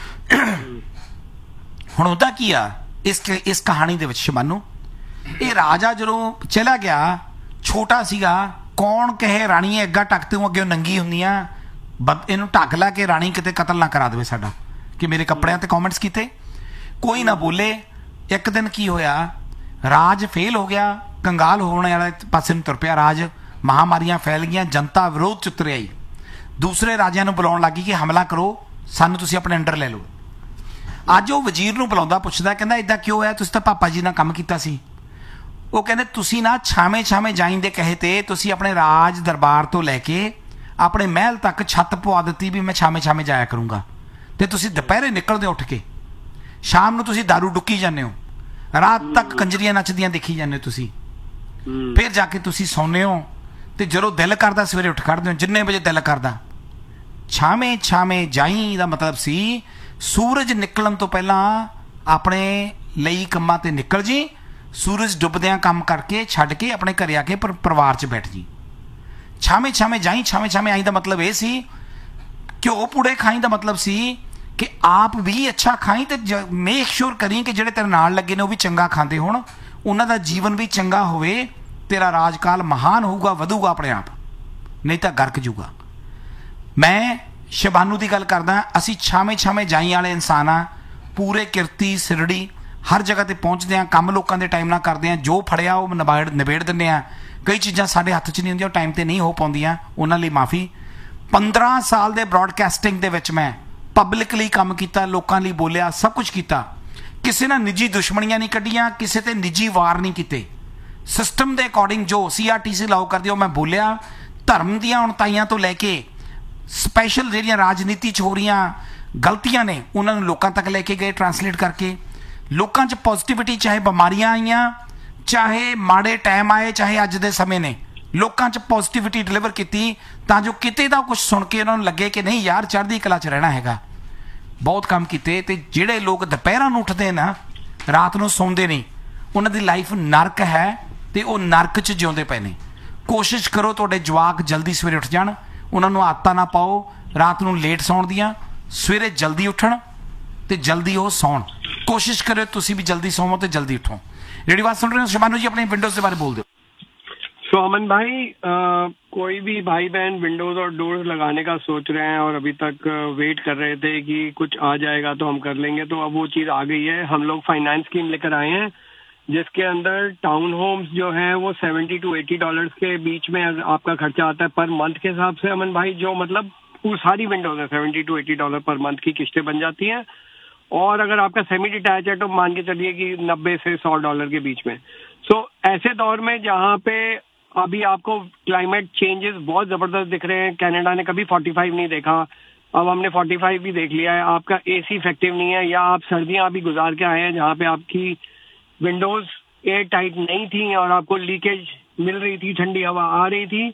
ਹੁਣ ਉਹਦਾ ਕੀ ਆ ਇਸ ਕਹਾਣੀ ਦੇ ਵਿੱਚ ਸ਼ਮਾਨੂ, ਇਹ ਰਾਜਾ ਜਦੋਂ ਚਲਾ ਗਿਆ ਛੋਟਾ ਸੀਗਾ, ਕੌਣ ਕਹੇ ਰਾਣੀ ਅੱਗਾ ਟੱਕ ਤੇ ਅੱਗੇ ਨੰਗੀ ਹੁੰਦੀਆਂ, ਇਹਨੂੰ ਢੱਕ ਲਾ ਕੇ ਰਾਣੀ ਕਿਤੇ ਕਤਲ ਨਾ ਕਰਾ ਦੇਵੇ ਸਾਡਾ, ਕਿ ਮੇਰੇ ਕੱਪੜਿਆਂ ਤੇ ਕਮੈਂਟਸ ਕੀਤੇ। ਕੋਈ ਨਾ ਬੋਲੇ। ਇੱਕ ਦਿਨ ਕੀ ਹੋਇਆ, ਰਾਜ ਫੇਲ ਹੋ ਗਿਆ, ਕੰਗਾਲ ਹੋਣ ਵਾਲੇ ਪਾਸੇ ਨੂੰ ਤੁਰ ਪਿਆ ਰਾਜ, ਮਹਾਮਾਰੀਆਂ ਫੈਲ ਗਈਆਂ, ਜਨਤਾ ਵਿਰੋਧ ਚ ਉਤਰ ਆਈ, ਦੂਸਰੇ ਰਾਜਿਆਂ ਨੂੰ ਬੁਲਾਉਣ ਲੱਗੀ ਕਿ ਹਮਲਾ ਕਰੋ, ਸਾਨੂੰ ਤੁਸੀਂ ਆਪਣੇ ਅੰਡਰ ਲੈ ਲਓ। ਅੱਜ ਉਹ ਵਜ਼ੀਰ ਨੂੰ ਬੁਲਾਉਂਦਾ, ਪੁੱਛਦਾ, ਕਹਿੰਦਾ ਇਦਾਂ ਕਿਉਂ ਹੋਇਆ, ਤੁਸੀਂ ਤਾਂ ਪਾਪਾ ਜੀ ਨਾਲ ਕੰਮ ਕੀਤਾ ਸੀ। ਉਹ ਕਹਿੰਦੇ ਤੁਸੀਂ ਨਾ ਛਾਵੇਂ ਛਾਵੇਂ ਜਾਈਂ ਦੇ ਕਹੇ ਤੇ ਤੁਸੀਂ ਆਪਣੇ ਰਾਜ ਦਰਬਾਰ ਤੋਂ ਲੈ ਕੇ ਆਪਣੇ ਮਹਿਲ ਤੱਕ ਛੱਤ ਪਵਾ ਦਿੱਤੀ ਵੀ ਮੈਂ ਛਾਵੇਂ ਛਾਵੇਂ ਜਾਇਆ ਕਰੂੰਗਾ, ਤੇ ਤੁਸੀਂ ਦੁਪਹਿਰੇ ਨਿਕਲਦੇ ਉੱਠ ਕੇ, ਸ਼ਾਮ ਨੂੰ ਤੁਸੀਂ ਦਾਰੂ ਡੁੱਕੀ ਜਾਂਦੇ ਹੋ, ਰਾਤ ਤੱਕ ਕੰਜਰੀਆਂ ਨੱਚਦੀਆਂ ਦੇਖੀ ਜਾਂਦੇ ਹੋ ਤੁਸੀਂ, ਫਿਰ ਜਾ ਕੇ ਤੁਸੀਂ ਸੌਂਦੇ ਹੋ ਤੇ ਜਦੋਂ ਦਿਲ ਕਰਦਾ ਸਵੇਰੇ ਉੱਠ ਖੜਦੇ ਹੋ ਜਿੰਨੇ ਵਜੇ ਦਿਲ ਕਰਦਾ। ਛਾਵੇਂ ਛਾਵੇਂ ਜਾਈ ਦਾ ਮਤਲਬ ਸੀ ਸੂਰਜ ਨਿਕਲਣ ਤੋਂ ਪਹਿਲਾਂ ਆਪਣੇ ਲਈ ਕੰਮਾਂ ਤੇ ਨਿਕਲ ਜੀ, ਸੂਰਜ ਡੁੱਬਦਿਆਂ ਕੰਮ ਕਰਕੇ ਛੱਡ ਕੇ ਆਪਣੇ ਘਰੇ ਆ ਕੇ ਪਰਿਵਾਰ 'ਚ ਬੈਠ ਜੀ। ਛਾਵੇਂ ਛਾਵੇਂ ਜਾਈ, ਛਾਵੇਂ ਛਾਵੇਂ ਆਈ ਦਾ ਮਤਲਬ ਇਹ ਸੀ ਘਿਓ ਪੂੜੇ ਖਾਈ ਦਾ ਮਤਲਬ ਸੀ ਕਿ ਆਪ ਵੀ ਅੱਛਾ ਖਾਈ ਤੇ ਮੇਕ ਸ਼ੋਰ ਕਰੀ ਕਿ ਜਿਹੜੇ ਤੇਰੇ ਨਾਲ ਲੱਗੇ ਨੇ ਉਹ ਵੀ ਚੰਗਾ ਖਾਂਦੇ ਹੋਣ, ਉਹਨਾਂ ਦਾ ਜੀਵਨ ਵੀ ਚੰਗਾ ਹੋਵੇ, ਤੇਰਾ ਰਾਜਕਾਲ ਮਹਾਨ ਹੋਊਗਾ, ਵਧੂਗਾ ਆਪਣੇ ਆਪ, ਨਹੀਂ ਤਾਂ ਗਰਕ ਜੂਗਾ। ਮੈਂ ਸ਼ਬਾਨੂ ਦੀ ਗੱਲ ਕਰਦਾ, ਅਸੀਂ ਛਾਵੇਂ ਛਾਵੇਂ ਜਾਈ ਵਾਲੇ ਇਨਸਾਨ ਆ, ਪੂਰੇ ਕਿਰਤੀ ਸਿਰੜੀ ਹਰ ਜਗ੍ਹਾ ਤੇ ਪਹੁੰਚਦੇ ਆ, ਕੰਮ ਲੋਕਾਂ ਦੇ ਟਾਈਮ ਨਾਲ ਕਰਦੇ ਆ, ਜੋ ਫੜਿਆ ਉਹ ਨਿਬੇੜ ਦਿੰਦੇ ਆ। ਕਈ ਚੀਜ਼ਾਂ ਸਾਡੇ ਹੱਥ 'ਚ ਨਹੀਂ ਹੁੰਦੀਆਂ, ਉਹ ਟਾਈਮ ਤੇ ਨਹੀਂ ਹੋ ਪਾਉਂਦੀਆਂ, ਉਹਨਾਂ ਲਈ ਮਾਫੀ। 15 ਸਾਲ ਦੇ ਬ੍ਰੌਡਕਾਸਟਿੰਗ ਦੇ ਵਿੱਚ ਮੈਂ ਪਬਲਿਕਲੀ ਕੰਮ ਕੀਤਾ, ਲੋਕਾਂ ਲਈ ਬੋਲਿਆ, ਸਭ ਕੁਝ ਕੀਤਾ, ਕਿਸੇ ਨਾਲ ਨਿੱਜੀ ਦੁਸ਼ਮਣੀਆਂ ਨਹੀਂ ਕੱਢੀਆਂ, ਕਿਸੇ ਤੇ ਨਿੱਜੀ ਵਾਰ ਨਹੀਂ ਕੀਤੇ, ਸਿਸਟਮ ਦੇ ਅਕੋਰਡਿੰਗ ਜੋ CRTC ਲਾਓ ਕਰਦੀ ਉਹ ਮੈਂ ਬੋਲਿਆ। ਧਰਮ ਦੀਆਂ ਉਣਤਾਈਆਂ ਤੋਂ ਲੈ ਕੇ ਸਪੈਸ਼ਲ ਜਿਹੜੀਆਂ ਰਾਜਨੀਤੀ 'ਚ ਹੋ ਰਹੀਆਂ ਗਲਤੀਆਂ ਨੇ ਉਹਨਾਂ ਨੂੰ ਲੋਕਾਂ ਤੱਕ ਲੈ ਕੇ ਗਏ, ਟਰਾਂਸਲੇਟ ਕਰਕੇ। ਲੋਕਾਂ 'ਚ ਪੋਜ਼ਿਟਿਵਿਟੀ, ਚਾਹੇ ਬਿਮਾਰੀਆਂ ਆਈਆਂ, ਚਾਹੇ ਮਾੜੇ ਟਾਈਮ ਆਏ, ਚਾਹੇ ਅੱਜ ਦੇ ਸਮੇਂ ਨੇ, ਲੋਕਾਂ 'ਚ ਪੋਜ਼ਿਟਿਵਿਟੀ ਡਿਲੀਵਰ ਕੀਤੀ ਤਾਂ ਜੋ ਕਿਤੇ ਦਾ ਕੁਝ ਸੁਣ ਕੇ ਉਹਨਾਂ ਨੂੰ ਲੱਗੇ ਕਿ ਨਹੀਂ ਯਾਰ ਚੜ੍ਹਦੀ ਕਲਾ 'ਚ ਰਹਿਣਾ ਹੈਗਾ। ਬਹੁਤ ਕੰਮ ਕੀਤੇ। ਤੇ ਜਿਹੜੇ ਲੋਕ ਦੁਪਹਿਰਾਂ ਨੂੰ ਉੱਠਦੇ ਨਾ, ਰਾਤ ਨੂੰ ਸੌਂਦੇ ਨਹੀਂ, ਉਹਨਾਂ ਦੀ ਲਾਈਫ ਨਰਕ ਹੈ ਤੇ ਉਹ ਨਰਕ 'ਚ ਜਿਉਂਦੇ ਪਏ ਨੇ। ਕੋਸ਼ਿਸ਼ ਕਰੋ ਤੁਹਾਡੇ ਜਵਾਕ ਜਲਦੀ ਸਵੇਰੇ ਉੱਠ ਜਾਣ, ਉਹਨਾਂ ਨੂੰ ਆਦਤਾਂ ਨਾ ਪਾਓ ਰਾਤ ਨੂੰ ਲੇਟ ਸੌਣ ਦੀਆਂ, ਸਵੇਰੇ ਜਲਦੀ ਉੱਠਣ ਤੇ ਜਲਦੀ ਉਹ ਸੌਣ। ਕੋਸ਼ਿਸ਼ ਕਰਿਓ ਤੁਸੀਂ ਵੀ ਜਲਦੀ ਸੌਵੋ ਤੇ ਜਲਦੀ ਉਠੋ। ਜਿਹੜੀ बात सुन रहे हो शबानू जी, अपने विंडोज के बारे में बोल दो। सो अमन भाई, कोई भी भाई बहन विंडोज और डोर्स लगाने का सोच रहे हैं और अभी तक वेट कर रहे थे कि कुछ आ जाएगा तो हम कर लेंगे, तो अब वो चीज आ गई है। हम लोग फाइनेंस स्कीम लेकर आए हैं जिसके अंदर टाउन होम्स जो है वो $70 to $80 के बीच में आपका खर्चा आता है पर मंथ के हिसाब से। अमन भाई जो मतलब वो सारी विंडोज है $70 to $80 पर मंथ की किस्तें बन जाती हैं। और अगर आपका सेमी डिटैच है तो मान के चलिए कि $90 से $100 के बीच में। सो ऐसे दौर में जहाँ पे अभी आपको क्लाइमेट चेंजेस बहुत जबरदस्त दिख रहे हैं, कनाडा ने कभी 45 नहीं देखा, अब हमने 45 भी देख लिया है। आपका AC इफेक्टिव नहीं है, या आप सर्दियां अभी गुजार के आए हैं जहाँ पे आपकी विंडोज एयर टाइट नहीं थी और आपको लीकेज मिल रही थी, ठंडी हवा आ रही थी।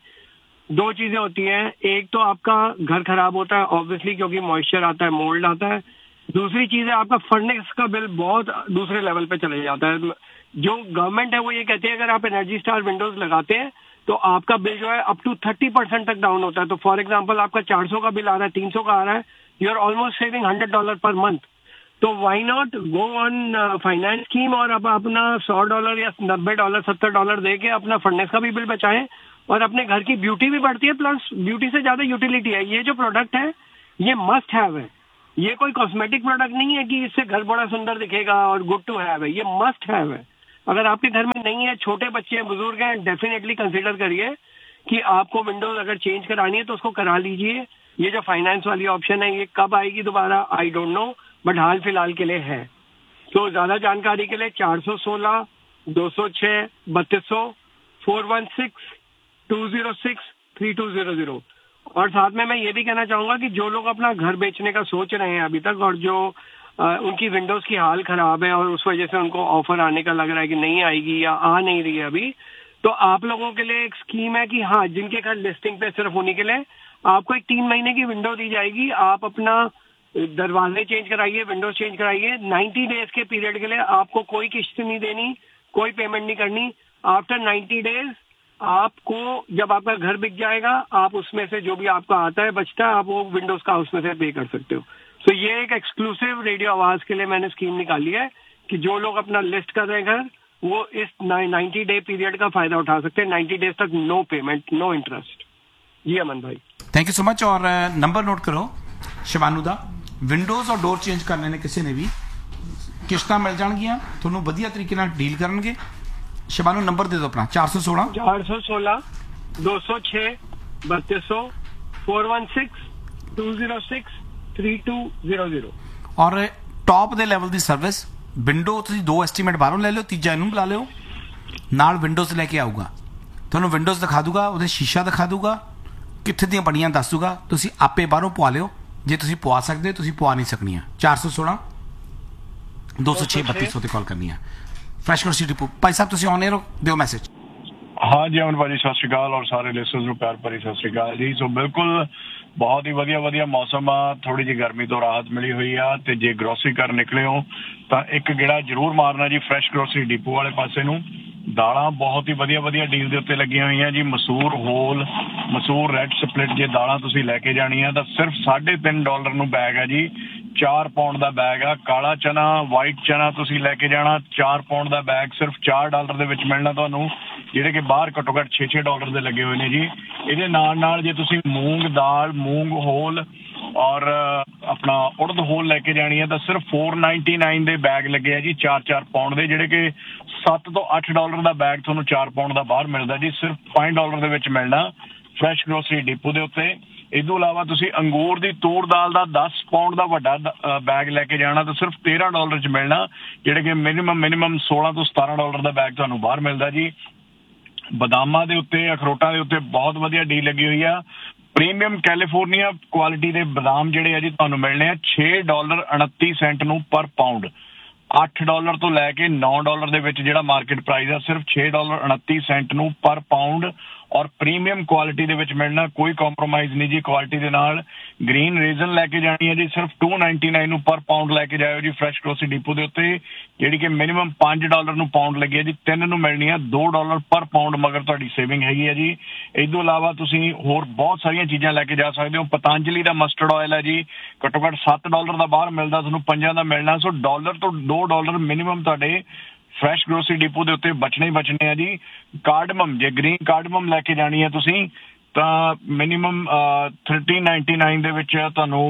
दो चीजें होती हैं, एक तो आपका घर खराब होता है ऑब्वियसली क्योंकि मॉइस्चर आता है, मोल्ड आता है। दूसरी चीज है आपका फर्नेस का बिल बहुत दूसरे लेवल पे चले जाता है। जो गवर्नमेंट है वो ये कहती है अगर आप एनर्जी स्टार विंडोज लगाते हैं तो आपका बिल जो है अप टू 30% तक डाउन होता है। तो फॉर एग्जांपल आपका 400 का बिल आ रहा है, 300 का आ रहा है, you are almost saving $100 per month. तो why not go on finance scheme और आप अपना $100 या $90 $70 दे के अपना फर्नेस का भी बिल बचाएं और अपने घर की ब्यूटी भी बढ़ती है, प्लस ब्यूटी से ज्यादा यूटिलिटी है। ये जो प्रोडक्ट है ये मस्ट हैव है। ये कोई कॉस्मेटिक प्रोडक्ट नहीं है कि इससे घर बड़ा सुंदर दिखेगा और गुड टू हैव है, ये मस्ट हैव है। अगर आपके घर में नहीं है, छोटे बच्चे हैं, बुजुर्ग हैं, डेफिनेटली कंसिडर करिए कि आपको विंडोज अगर चेंज करानी है तो उसको करा लीजिए। ये जो फाइनेंस वाली ऑप्शन है ये कब आएगी दोबारा आई डोंट नो, बट हाल फिलहाल के लिए है। तो ज्यादा जानकारी के लिए 416 206 3200 416 206 3200। और साथ में मैं ये भी कहना चाहूंगा कि जो लोग अपना घर बेचने का सोच रहे हैं अभी तक और जो उनकी विंडोज की हाल खराब है और उस वजह से उनको ऑफर आने का लग रहा है कि नहीं आएगी या आ नहीं रही है अभी, तो आप लोगों के लिए एक स्कीम है कि हाँ, जिनके घर लिस्टिंग पे सिर्फ होने के लिए आपको एक 3 महीने की विंडो दी जाएगी। आप अपना दरवाजे चेंज कराइए, विंडोज चेंज कराइए। 90 डेज के पीरियड के लिए आपको कोई किस्त नहीं देनी, कोई पेमेंट नहीं करनी। आफ्टर 90 डेज आपको जब आपका घर बिक जाएगा, आप उसमें से जो भी आपका आता है बचता है, आप वो विंडोज का उसमें से पे कर सकते हो। तो ये एक एक्सक्लूसिव रेडियो आवाज के लिए मैंने स्कीम निकाली है कि जो लोग अपना लिस्ट कर रहे हैं घर, वो इस 90 डे पीरियड का फायदा उठा सकते हैं। 90 डेज तक नो पेमेंट, नो इंटरेस्ट। जी अमन भाई, थैंक यू सो मच। और नंबर नोट करो शिवानू दा। विंडोज और डोर चेंਜ करने ने किसी ने भी किश्तां मिल जाणगियां, ਤੁਹਾਨੂੰ ਵਧੀਆ ਤਰੀਕੇ ਨਾਲ ਡੀਲ ਕਰਨਗੇ। शिवानू नंबर दे दो अपना। 416 206 3200 416 206 3200। और टॉप ਦੇ ਲੈਵਲ ਦੀ ਸਰਵਿਸ ਵਿੰਡੋ ਤੁਸੀਂ 2 ਐਸਟੀਮੇਟ ਬਾਹਰੋਂ ਲੈ ਲਿਓ, ਤੀਜਾ ਇਹਨੂੰ ਬੁਲਾ ਲਿਓ, ਨਾਲ ਵਿੰਡੋਜ਼ ਲੈ ਕੇ ਆਊਗਾ, ਤੁਹਾਨੂੰ ਵਿੰਡੋਜ਼ ਦਿਖਾ ਦੂਗਾ, ਉਹਦੇ ਸ਼ੀਸ਼ਾ ਦਿਖਾ ਦੂਗਾ, ਕਿੱਥੇ ਦੀਆਂ ਬਣੀਆਂ ਦੱਸ ਦੂਗਾ। ਤੁਸੀਂ ਆਪੇ ਬਾਹਰੋਂ ਪਵਾ ਲਿਓ, ਜੇ ਤੁਸੀਂ ਪਵਾ ਸਕਦੇ ਹੋ, ਤੁਸੀਂ ਪਵਾ ਨਹੀਂ ਸਕਣੀਆਂ। 416 206 3200 ਤੇ ਕਾਲ ਕਰਨੀ ਹੈ। Fresh grocery depot. Bhai Sahib ਤੁਸੀਂ ਆਨ 에ਅਰ ਦਿਓ ਮੈਸੇਜ। हाँ जी अमन भाजी सत श्रीकाल और सारे लिसनर्स ਨੂੰ ਪਿਆਰ ਭਰੀ ਸਤਿ श्रीकाल ਜੀ। ਸੋ ਬਿਲਕੁਲ ਬਹੁਤ ਹੀ ਵਧੀਆ ਮੌਸਮ ਆ, ਥੋੜੀ ਜਿਹੀ ਗਰਮੀ ਤੋਂ ਰਾਹਤ ਮਿਲੀ ਹੋਈ ਆ, ਤੇ ਜੇ ਗਰੋਸਰੀ ਕਰਨ ਨਿਕਲੇ ਹੋ ਤਾਂ ਇੱਕ ਗੇੜਾ ਜ਼ਰੂਰ ਮਾਰਨਾ ਜੀ ਫਰੈਸ਼ ਗਰੋਸਰੀ ਡਿਪੂ ਵਾਲੇ ਪਾਸੇ ਨੂੰ। ਦਾਲਾਂ ਬਹੁਤ ਹੀ ਵਧੀਆ ਡੀਲ ਦੇ ਉੱਤੇ ਲੱਗੀਆਂ ਹੋਈਆਂ ਜੀ। ਮਸੂਰ ਹੋਲ, ਮਸੂਰ ਰੈੱਡ ਸਪਲਿਟ ਜੇ ਦਾਲਾਂ ਤੁਸੀਂ ਲੈ ਕੇ ਜਾਣੀਆਂ ਤਾਂ ਸਿਰਫ $3.5 ਨੂੰ ਬੈਗ ਆ ਜੀ। 4 ਪਾਉਂਡ ਦਾ ਬੈਗ ਆ। ਕਾਲਾ ਚਨਾ, ਵਾਈਟ ਚਨਾ ਤੁਸੀਂ ਲੈ ਕੇ ਜਾਣਾ 4 ਪਾਉਂਡ ਦਾ ਬੈਗ ਸਿਰਫ $4 ਦੇ ਵਿੱਚ ਮਿਲਣਾ ਤੁਹਾਨੂੰ, ਜਿਹੜੇ ਕਿ ਬਾਹਰ ਘੱਟੋ ਘੱਟ $6 ਦੇ ਲੱਗੇ ਹੋਏ ਨੇ ਜੀ। ਇਹਦੇ ਨਾਲ ਜੇ ਤੁਸੀਂ ਮੂੰਗ ਦਾਲ, ਮੂੰਗ ਹੋਲ ਔਰ ਆਪਣਾ ਉੜਦ ਹੋਲ ਲੈ ਕੇ ਜਾਣੀ ਹੈ ਤਾਂ ਸਿਰਫ $4.99 ਦੇ ਬੈਗ ਲੱਗੇ ਆ ਜੀ, 4 ਪਾਉਂਡ ਦੇ, ਜਿਹੜੇ ਕਿ $7 ਤੋਂ $8 ਦਾ ਬੈਗ ਤੁਹਾਨੂੰ 4 ਪਾਉਂਡ ਦਾ ਬਾਹਰ ਮਿਲਦਾ ਜੀ, ਸਿਰਫ $5 ਦੇ ਵਿੱਚ ਮਿਲਣਾ ਫਰੈਸ਼ ਗਰੋਸਰੀ ਡਿਪੂ ਦੇ ਉੱਤੇ। ਇਸ ਤੋਂ ਇਲਾਵਾ ਤੁਸੀਂ ਅੰਗੂਰ ਦੀ ਤੂਰ ਦਾਲ ਦਾ 10 ਪਾਉਂਡ ਦਾ ਵੱਡਾ ਬੈਗ ਲੈ ਕੇ ਜਾਣਾ ਤਾਂ ਸਿਰਫ $13 ਚ ਮਿਲਣਾ, ਜਿਹੜੇ ਕਿ ਮਿਨੀਮਮ $16 ਤੋਂ $17 ਦਾ ਬੈਗ ਤੁਹਾਨੂੰ ਬਾਹਰ ਮਿਲਦਾ ਜੀ। ਬਦਾਮਾਂ ਦੇ ਉੱਤੇ, ਅਖਰੋਟਾਂ ਦੇ ਉੱਤੇ ਬਹੁਤ ਵਧੀਆ ਡੀਲ ਲੱਗੀ ਹੋਈ ਆ। ਪ੍ਰੀਮੀਅਮ ਕੈਲੀਫੋਰਨੀਆ ਕੁਆਲਿਟੀ ਦੇ ਬਦਾਮ ਜਿਹੜੇ ਆ ਜੀ ਤੁਹਾਨੂੰ ਮਿਲਣੇ ਆ $6.29 ਨੂੰ ਪਰ ਪਾਉਂਡ। $8 ਤੋਂ ਲੈ ਕੇ $9 ਦੇ ਵਿੱਚ ਜਿਹੜਾ ਮਾਰਕੀਟ ਪ੍ਰਾਈਸ ਆ, ਸਿਰਫ $6.29 ਨੂੰ ਪਰ ਪਾਉਂਡ ਔਰ ਪ੍ਰੀਮੀਅਮ ਕੁਆਲਿਟੀ ਦੇ ਵਿੱਚ ਮਿਲਣਾ, ਕੋਈ ਕੰਪਰੋਮਾਈਜ਼ ਨਹੀਂ ਜੀ ਕੁਆਲਿਟੀ ਦੇ ਨਾਲ। ਗ੍ਰੀਨ ਰੇਜ਼ਨ ਲੈ ਕੇ ਜਾਣੀ ਹੈ ਜੀ, ਸਿਰਫ $2.99 ਨੂੰ ਪਰ ਪਾਉਂਡ ਲੈ ਕੇ ਜਾਇਓ ਜੀ ਫਰੈਸ਼ ਗਰੋਸਰੀ ਡਿਪੂ ਦੇ ਉੱਤੇ, ਜਿਹੜੀ ਕਿ ਮਿਨੀਮਮ $5 ਨੂੰ ਪਾਉਂਡ ਲੱਗੀ ਹੈ ਜੀ। 3 ਨੂੰ ਮਿਲਣੀ ਆ $2 ਪਰ ਪਾਉਂਡ, ਮਗਰ ਤੁਹਾਡੀ ਸੇਵਿੰਗ ਹੈਗੀ ਹੈ ਜੀ। ਇਸ ਤੋਂ ਇਲਾਵਾ ਤੁਸੀਂ ਹੋਰ ਬਹੁਤ ਸਾਰੀਆਂ ਚੀਜ਼ਾਂ ਲੈ ਕੇ ਜਾ ਸਕਦੇ ਹੋ। ਪਤੰਜਲੀ ਦਾ ਮਸਟਰਡ ਆਇਲ ਹੈ ਜੀ, ਘੱਟੋ ਘੱਟ $7 ਦਾ ਬਾਹਰ ਮਿਲਦਾ, ਤੁਹਾਨੂੰ 5 ਦਾ ਮਿਲਣਾ। ਸੋ $1 ਤੋਂ $2 ਮਿਨੀਮਮ ਤੁਹਾਡੇ ਫਰੈਸ਼ ਗਰੋਸਰੀ ਡਿਪੂ ਦੇ ਉੱਤੇ ਬਚਣੇ ਹੀ ਬਚਣੇ ਆ ਜੀ। ਕਾਰਡਮਮ, ਜੇ ਗ੍ਰੀਨ ਕਾਰਡਮਮ ਲੈ ਕੇ ਜਾਣੀ ਹੈ ਤੁਸੀਂ ਤਾਂ ਮਿਨੀਮਮ $13.99 ਦੇ ਵਿੱਚ ਤੁਹਾਨੂੰ